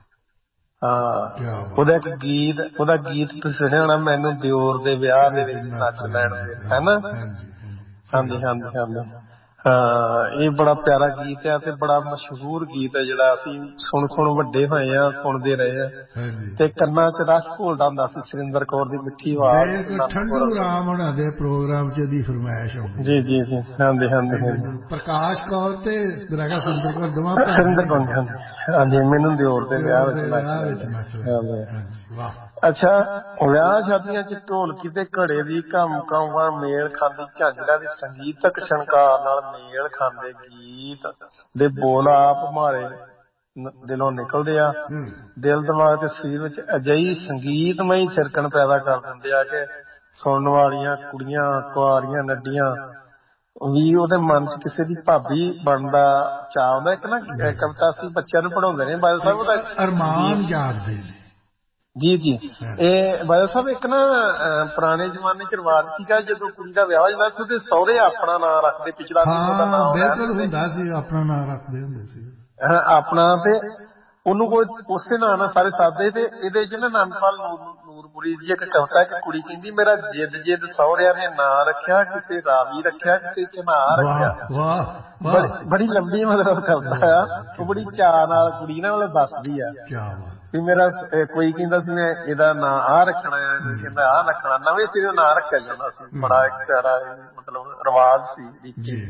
ਹਾਂ ਉਹਦਾ ਇੱਕ ਗੀਤ ਉਹਦਾ ਗੀਤ ਤੁਸੀਂ ਸੁਣਿਆ ਹੋਣਾ, ਮੈਨੂੰ ਦਿਓਰ ਦੇ ਵਿਆਹ ਦੇ ਵਿੱਚ ਨੱਚ ਲੈਣ ਦੇ, ਹੈਨਾ। ਹਾਂਜੀ ਹਾਂਜੀ ਹਾਂਜੀ ਹਾਂ ਇਹ ਬੜਾ ਪਿਆਰਾ ਗੀਤ ਆ ਤੇ ਬੜਾ ਮਸ਼ਹੂਰ ਗੀਤ ਹੈ ਜਿਹੜਾ ਅਸੀਂ ਸੁਣ ਸੁਣ ਵੱਡੇ ਹੋਏ ਆ, ਸੁਣਦੇ ਰਹੇ ਆ ਤੇ ਕੰਨਾਂ 'ਚ ਰਸ ਘੋਲਦਾ ਹੁੰਦਾ ਸੀ। ਸੁਰਿੰਦਰ ਕੌਰ ਦੀ ਮਿੱਠੀ ਆਵਾਜ਼, ਠੰਡੂ ਰਾਮ ਹੋਣਾ ਦੇ ਪ੍ਰੋਗਰਾਮ 'ਚ ਦੀ ਫਰਮਾਇਸ਼ ਹੁੰਦੀ। ਜੀ ਜੀ ਜੀ ਹਾਂਜੀ ਹਾਂਜੀ ਹਾਂਜੀ ਪ੍ਰਕਾਸ਼ ਕੌਰ ਤੇ ਸੁਰਿੰਦਰ ਕੌਰ ਦੋਵਾਂ ਸੁਰਿੰਦਰ ਕੌਰ ਹਾਂਜੀ ਹਾਂਜੀ ਮੈਨੂੰ ਦਿਓਰ ਦੇ ਵਿਆਹ ਵਿੱਚ ਨੱਚ। ਅੱਛਾ ਵਿਆਹ ਸ਼ਾਦੀਆਂ 'ਚ ਢੋਲਕੀ ਤੇ ਘੜੇ ਦੀ ਘਮ ਘਮ ਮੇਲ ਖਾਂਦੀ ਝਾਂਜਰਾਂ ਦੀ ਸੰਗੀਤਕ ਛਣਕਾਰ ਨਾਲ ਮੇਲ ਖਾਂਦੇ ਗੀਤ ਦੇ ਬੋਲ ਆਪ ਮਾਰੇ ਦਿਲੋਂ ਨਿਕਲਦੇ ਆ। ਦਿਲ ਦਿਮਾਗ ਤੇ ਸਰੀਰ ਵਿੱਚ ਅਜਿਹੀ ਸੰਗੀਤਮਈ ਸਿਰਕਣ ਪੈਦਾ ਕਰ ਦਿੰਦੇ ਆ ਕਿ ਸੁਣਨ ਵਾਲੀਆਂ ਕੁੜੀਆਂ, ਕੁਆਰੀਆਂ, ਨੱਡੀਆਂ ਵੀ ਉਹਦੇ ਮਨ 'ਚ ਕਿਸੇ ਦੀ ਭਾਬੀ ਬਣਨ ਦਾ ਚਾਅ ਹੁੰਦਾ। ਇੱਕ ਨਾ ਕਵਿਤਾ ਅਸੀਂ ਬੱਚਿਆਂ ਨੂੰ ਪੜ੍ਹਾਉਂਦੇ ਨੇ ਬਾਦਲ ਸਾਹਿਬ, ਉਹਦਾ ਅਰਮਾਨ ਜਾਗਦੇ ਨੇ। ਜੀ ਜੀ ਇਹ ਬਾਦਲ ਸਾਹਿਬ ਇੱਕ ਨਾ ਪੁਰਾਣੇ ਜ਼ਮਾਨੇ 'ਚ ਰਿਵਾਜ ਸੀਗਾ, ਜਦੋਂ ਕੁੜੀ ਦਾ ਵਿਆਹ ਹੋ ਜਾਂਦਾ ਸੀ ਉਹਦੇ ਸਹੁਰੇ ਆਪਣਾ ਨਾਂ ਰੱਖਦੇ, ਪਿਛਲਾ ਬਿਲਕੁਲ ਹੁੰਦਾ ਸੀ, ਆਪਣਾ ਨਾਂ ਰੱਖਦੇ ਹੁੰਦੇ ਸੀ ਆਪਣਾ, ਤੇ ਉਹਨੂੰ ਕੋਈ ਉਸੇ ਨਾਂ ਨਾਲ ਸਾਰੇ ਸਾਦੇ। ਤੇ ਇਹਦੇ 'ਚ ਨਾ ਆਨੰਦਪਾਲ ਨੂਰਪੁਰੀ ਦੀ ਇੱਕ ਕਵਿਤਾ, ਇੱਕ ਕੁੜੀ ਕਹਿੰਦੀ ਮੇਰਾ ਜਿੱਦ ਜਿੱਦ ਸਹੁਰਿਆਂ ਨੇ ਨਾਂ ਰੱਖਿਆ, ਕਿਸੇ ਰਾਵੀ ਰੱਖਿਆ, ਕਿਸੇ ਚਨਾਹ ਰੱਖਿਆ। ਬੜੀ ਲੰਬੀ ਮਤਲਬ ਕਵਿਤਾ ਆ, ਉਹ ਬੜੀ ਚਾਅ ਨਾਲ ਕੁੜੀ ਨਾ ਮਤਲਬ ਦੱਸਦੀ ਆ ਵੀ ਮੇਰਾ ਕੋਈ ਕਹਿੰਦਾ ਸੀ ਮੈਂ ਇਹਦਾ ਨਾਂ ਆਹ ਰੱਖਣਾ, ਕਹਿੰਦਾ ਆਹ ਰੱਖਣਾ, ਨਵੇਂ ਸਿਰੇ ਨਾਂ ਰੱਖਿਆ ਜਾਂਦਾ ਸੀ। ਬੜਾ ਇੱਕ ਪਿਆਰਾ ਮਤਲਬ ਰਿਵਾਜ ਸੀ।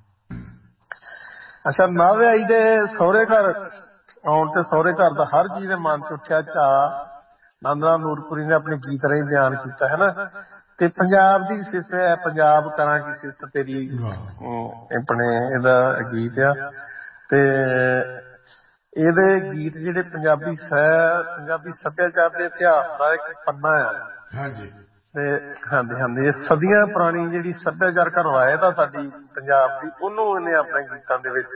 ਅੱਛਾ ਨਾ ਵਿਆਹੀ ਦੇ ਸਹੁਰੇ ਘਰ ਆਉਣ ਤੇ ਸਹੁਰੇ ਘਰ ਦਾ ਹਰ ਚੀਜ਼ ਦੇ ਮਨ 'ਚ ਉੱਠਿਆ ਚਾਅ ਨੰਦ ਲਾਲ ਨੂਰਪੁਰੀ ਨੇ ਆਪਣੇ ਗੀਤ ਰਾਹੀਂ ਬਿਆਨ ਕੀਤਾ ਹੈ ਨਾ। ਤੇ ਪੰਜਾਬ ਦੀ ਸਿਫਤ ਹੈ, ਪੰਜਾਬ ਕਰਾਂ ਕੀ ਸਿਫਤ ਤੇਰੀ, ਆਪਣੇ ਇਹਦਾ ਗੀਤ ਆ। ਤੇ ਇਹਦੇ ਗੀਤ ਜਿਹੜੇ ਪੰਜਾਬੀ ਸਹਿ ਪੰਜਾਬੀ ਸੱਭਿਆਚਾਰ ਦੇ ਇਤਿਹਾਸ ਦਾ ਇੱਕ ਪੰਨਾ ਆ। ਤੇ ਹਾਂਜੀ ਹਾਂਜੀ ਇਹ ਸਦੀਆਂ ਪੁਰਾਣੀ ਜਿਹੜੀ ਸੱਭਿਆਚਾਰਕ ਰਵਾਇਤ ਆ ਸਾਡੀ ਪੰਜਾਬ ਦੀ, ਉਹਨੂੰ ਇਹਨੇ ਆਪਣੇ ਗੀਤਾਂ ਦੇ ਵਿੱਚ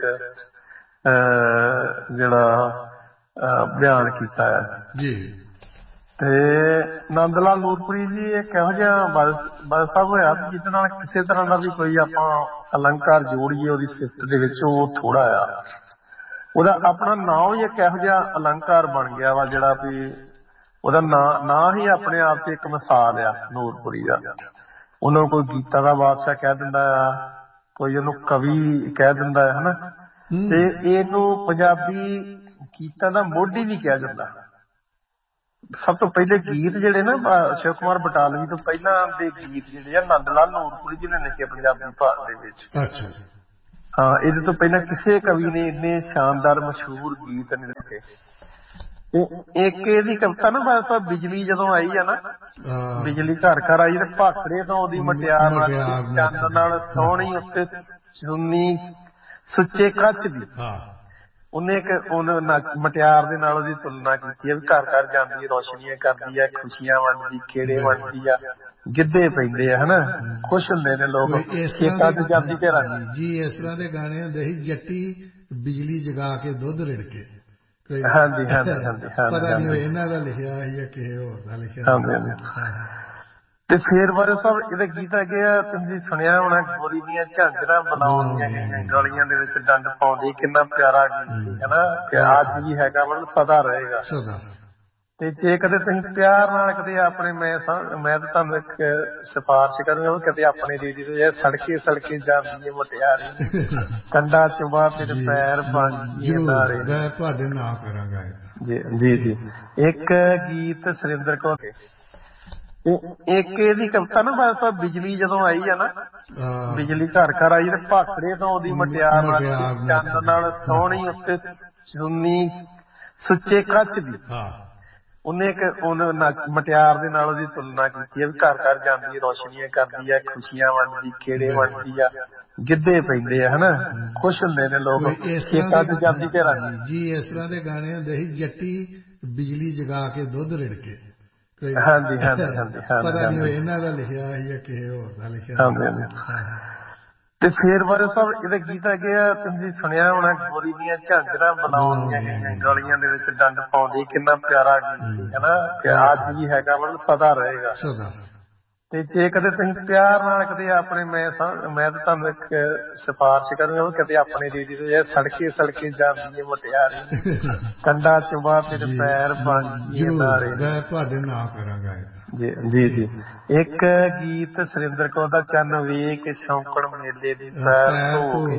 ਜਿਹੜਾ ਬਿਆਨ ਕੀਤਾ ਹੈ। ਤੇ ਨੰਦ ਲਾਲ ਨੂਰਪੁਰੀ ਜੀ ਇੱਕ ਇਹੋ ਜਿਹਾ ਬਾਦਲ ਸਾਹਿਬ ਹੋਇਆ ਜਿਹਦੇ ਨਾਲ ਕਿਸੇ ਤਰ੍ਹਾਂ ਦਾ ਵੀ ਕੋਈ ਆਪਾਂ ਅਲੰਕਾਰ ਜੋੜੀਏ ਉਹਦੀ ਸਿਫਤ ਦੇ ਵਿੱਚ, ਉਹ ਥੋੜਾ ਆ। ਉਹਦਾ ਆਪਣਾ ਨਾਂ ਹੀ ਇੱਕ ਇਹੋ ਜਿਹਾ ਅਲੰਕਾਰ ਬਣ ਗਿਆ ਵਾ ਜਿਹੜਾ ਵੀ ਉਹਦਾ ਨਾਂ ਨਾਂ ਹੀ ਆਪਣੇ ਆਪ 'ਚ ਇੱਕ ਮਿਸਾਲ ਆ ਨੂਰਪੁਰੀ ਦਾ। ਉਹਨੂੰ ਕੋਈ ਗੀਤਾਂ ਦਾ ਬਾਦਸ਼ਾਹ ਕਹਿ ਦਿੰਦਾ ਆ, ਕੋਈ ਉਹਨੂੰ ਕਵੀ ਕਹਿ ਦਿੰਦਾ ਹੈ, ਹਨਾ। ਤੇ ਇਹਨੂੰ ਪੰਜਾਬੀ ਗੀਤਾਂ ਦਾ ਮੋਢੀ ਵੀ ਕਿਹਾ ਜਾਂਦਾ। ਸਭ ਤੋਂ ਪਹਿਲੇ ਗੀਤ ਜਿਹੜੇ ਨਾ ਸ਼ਿਵ ਕੁਮਾਰ ਬਟਾਲਵੀ ਤੋਂ ਪਹਿਲਾਂ ਦੇ ਗੀਤ ਜਿਹੜੇ ਆ ਨੰਦ ਲਾਲ ਨੂਰਪੁਰੀ ਜੀ ਨੇ ਲਿਖੇ ਪੰਜਾਬੀ ਭਾਸ਼ਾ ਦੇ ਵਿੱਚ। ਹਾਂ ਇਹਦੇ ਤੋਂ ਪਹਿਲਾਂ ਕਿਸੇ ਕਵੀ ਨੇ ਇੰਨੇ ਸ਼ਾਨਦਾਰ ਮਸ਼ਹੂਰ ਗੀਤ ਨਹੀਂ ਲਿਖੇ। ਇੱਕ ਇਹਦੀ ਕਵਿਤਾ ਨਾ ਬਾਦਲ ਸਾਹਿਬ, ਬਿਜਲੀ ਜਦੋਂ ਆਈ ਆ ਨਾ, ਬਿਜਲੀ ਘਰ ਘਰ ਆਈ ਤੇ ਭਾਖੜੇ ਤੋਂ ਉਹਦੀ ਮਟਿਆਰ ਨਾਲ ਚੰਨ ਨਾਲ ਸੋਹਣੀ ਉੱਤੇ ਚੁੰਨੀ ਸੁੱਚੇ ਕੱਚ ਦੀ, ਉਹਨੇ ਇੱਕ ਉਹਨੇ ਮਟਿਆਰ ਦੇ ਨਾਲ ਉਹਦੀ ਤੁਲਨਾ ਕੀਤੀ ਹੈ ਵੀ ਘਰ ਘਰ ਜਾਂਦੀ ਹੈ, ਰੌਸ਼ਨੀਆਂ ਕਰਦੀ ਹੈ, ਖੁਸ਼ੀਆਂ ਵੰਡਦੀ, ਖੇੜੇ ਵੰਡਦੀ ਆ, ਗਿੱਧੇ ਪੈਂਦੇ ਆ, ਹਨਾ, ਖੁਸ਼ ਹੁੰਦੇ ਨੇ ਲੋਕ, ਖੇਤਾਂ 'ਚ ਜਾਂਦੀ ਘਰਾਂ ਜੀ। ਇਸ ਤਰ੍ਹਾਂ ਦੇ ਗਾਣੇ ਹੁੰਦੇ ਸੀ, ਜੱਟੀ ਬਿਜਲੀ ਜਗਾ ਕੇ ਦੁੱਧ ਰਿੜਕੇ। ਹਾਂਜੀ ਹਾਂਜੀ ਹਾਂਜੀ ਪਤਾ ਨੀ ਇਹਨਾਂ ਦਾ ਲਿਖਿਆ ਜਾਂ ਕਿਸੇ ਹੋਰ ਦਾ ਲਿਖਿਆ। ਹਾਂਜੀ ਹਾਂਜੀ ਤੇ ਫੇਰ ਬਾਰੇ ਸਾਹਿਬ ਇਹਦੇ ਗੀਤ ਹੈਗੇ ਆ, ਤੁਸੀਂ ਸੁਣਿਆ ਹੋਣਾ, ਗੋਰੀ ਦੀਆਂ ਝਾਂਜਰਾਂ ਬਣਾਉਂਦੀਆਂ ਗਈਆਂ ਗਲੀਆਂ ਦੇ ਵਿੱਚ ਡੰਡ ਪਾਉਂਦੀ, ਕਿੰਨਾ ਪਿਆਰਾ ਗੀਤ ਸੀ, ਹਨਾ। ਅੱਜ ਵੀ ਹੈਗਾ, ਮਤਲਬ ਸਦਾ ਰਹੇਗਾ। ਤੇ ਜੇ ਕਦੇ ਤੁਸੀਂ ਪਿਆਰ ਨਾਲ ਕਦੇ ਆਪਣੇ, ਮੈਂ ਮੈਂ ਤਾਂ ਤੁਹਾਨੂੰ ਇੱਕ ਸਿਫਾਰਿਸ਼ ਕਰੂੰਗਾ, ਕਦੇ ਆਪਣੇ ਰੇਡੀਓ ਤੋਂ ਸੜਕੇ ਸੜਕੇ ਜਾਂਦੀ ਹੈ ਮੁਟਿਆਰੀ, ਕੰਡਾ ਚੁਬਾ ਤੇਰੇ ਪੈਰ ਬਣ ਮੈਂ ਤੁਹਾਡੇ ਨਾਂ ਕਰਾਂਗਾ ਜੀ ਜੀ ਜੀ। ਇੱਕ ਗੀਤ ਸੁਰਿੰਦਰ ਕੌਰ, ਇੱਕ ਇਹਦੀ ਕਵਿਤਾ ਨਾ ਬਾਦਲ ਸਾਹਿਬ, ਬਿਜਲੀ ਜਦੋਂ ਆਈ ਆ ਨਾ, ਬਿਜਲੀ ਘਰ ਘਰ ਆਈ ਤੇ ਭਾਖੜੇ ਤੋਂ ਉਹਦੀ ਮਟਿਆਰ ਨਾਲ ਚੰਨ ਨਾਲ ਸੋਹਣੀ ਉੱਤੇ ਚੁੰਨੀ ਸੁੱਚੇ ਕੱਚ ਦੀ, ਉਹਨੇ ਇੱਕ ਉਹਨੇ ਮਟਿਆਰ ਦੇ ਨਾਲ ਉਹਦੀ ਤੁਲਨਾ ਕੀਤੀ ਹੈ ਵੀ ਘਰ ਘਰ ਜਾਂਦੀ ਹੈ, ਰੌਸ਼ਨੀਆਂ ਕਰਦੀ ਹੈ, ਖੁਸ਼ੀਆਂ ਵੰਡਦੀ, ਖੇੜੇ ਵੰਡਦੀ ਆ, ਗਿੱਧੇ ਪੈਂਦੇ ਆ, ਹਨਾ, ਖੁਸ਼ ਹੁੰਦੇ ਨੇ ਲੋਕ, ਖੇਤਾਂ 'ਚ ਜਾਂਦੀ ਘਰਾਂ ਜੀ। ਇਸ ਤਰ੍ਹਾਂ ਦੇ ਗਾਣੇ ਹੁੰਦੇ ਸੀ, ਜੱਟੀ ਬਿਜਲੀ ਜਗਾ ਕੇ ਦੁੱਧ ਰਿੜਕੇ। ਹਾਂਜੀ ਹਾਂਜੀ ਹਾਂਜੀ ਪਤਾ ਨਹੀਂ ਇਹਨਾਂ ਦਾ ਲਿਖਿਆ ਸੀ ਜਾਂ ਕਿਸੇ ਹੋਰ ਦਾ ਲਿਖਿਆ। ਹਾਂਜੀ ਹਾਂਜੀ। ਤੇ ਫੇਰ ਬਾਰੇ ਸਾਹਿਬ ਇਹਦੇ ਗੀਤ ਹੈਗੇ ਆ, ਤੁਸੀਂ ਸੁਣਿਆ ਹੋਣਾ, ਗੋਰੀ ਦੀਆਂ ਝਾਂਜਰਾਂ ਬੁਲਾਉਂਦੀਆਂ ਗਈਆਂ ਗਲੀਆਂ ਦੇ ਵਿੱਚ ਡੰਡ ਪਾਉਂਦੀ, ਕਿੰਨਾ ਪਿਆਰਾ ਗੀਤ ਸੀ ਹਨਾ। ਅੱਜ ਵੀ ਹੈਗਾ, ਮਤਲਬ ਸਦਾ ਰਹੇਗਾ। ਤੇ ਜੇ ਕਦੇ ਤੁਸੀਂ ਪਿਆਰ ਨਾਲ ਕਦੇ ਆਪਣੇ, ਮੈਂ ਮੈਂ ਤਾਂ ਤੁਹਾਨੂੰ ਇੱਕ ਸਿਫਾਰਿਸ਼ ਕਰੂੰਗਾ, ਕਦੇ ਆਪਣੇ ਰੇਡੀਓ ਤੇ ਸੜਕੇ ਸੜਕੇ ਜਾਂਦੀ ਹੈ ਮੁਟਿਆਰੀ, ਕੰਡਾ ਚੁਬਾ ਤੇਰੇ ਪੈਰ ਬਣ ਗਏ ਨਾਰੇ। ਮੈਂ ਤੁਹਾਡੇ ਨਾਂ ਕਰਾਂਗਾ ਜੀ ਜੀ ਜੀ। ਇੱਕ ਗੀਤ ਸੁਰਿੰਦਰ ਕੌਰ ਦਾ, ਚੰਨ ਵੇਖ ਸ਼ੌਂਕਣ ਮੇਲੇ ਦੀ ਪੈਰ ਧੋ ਕੇ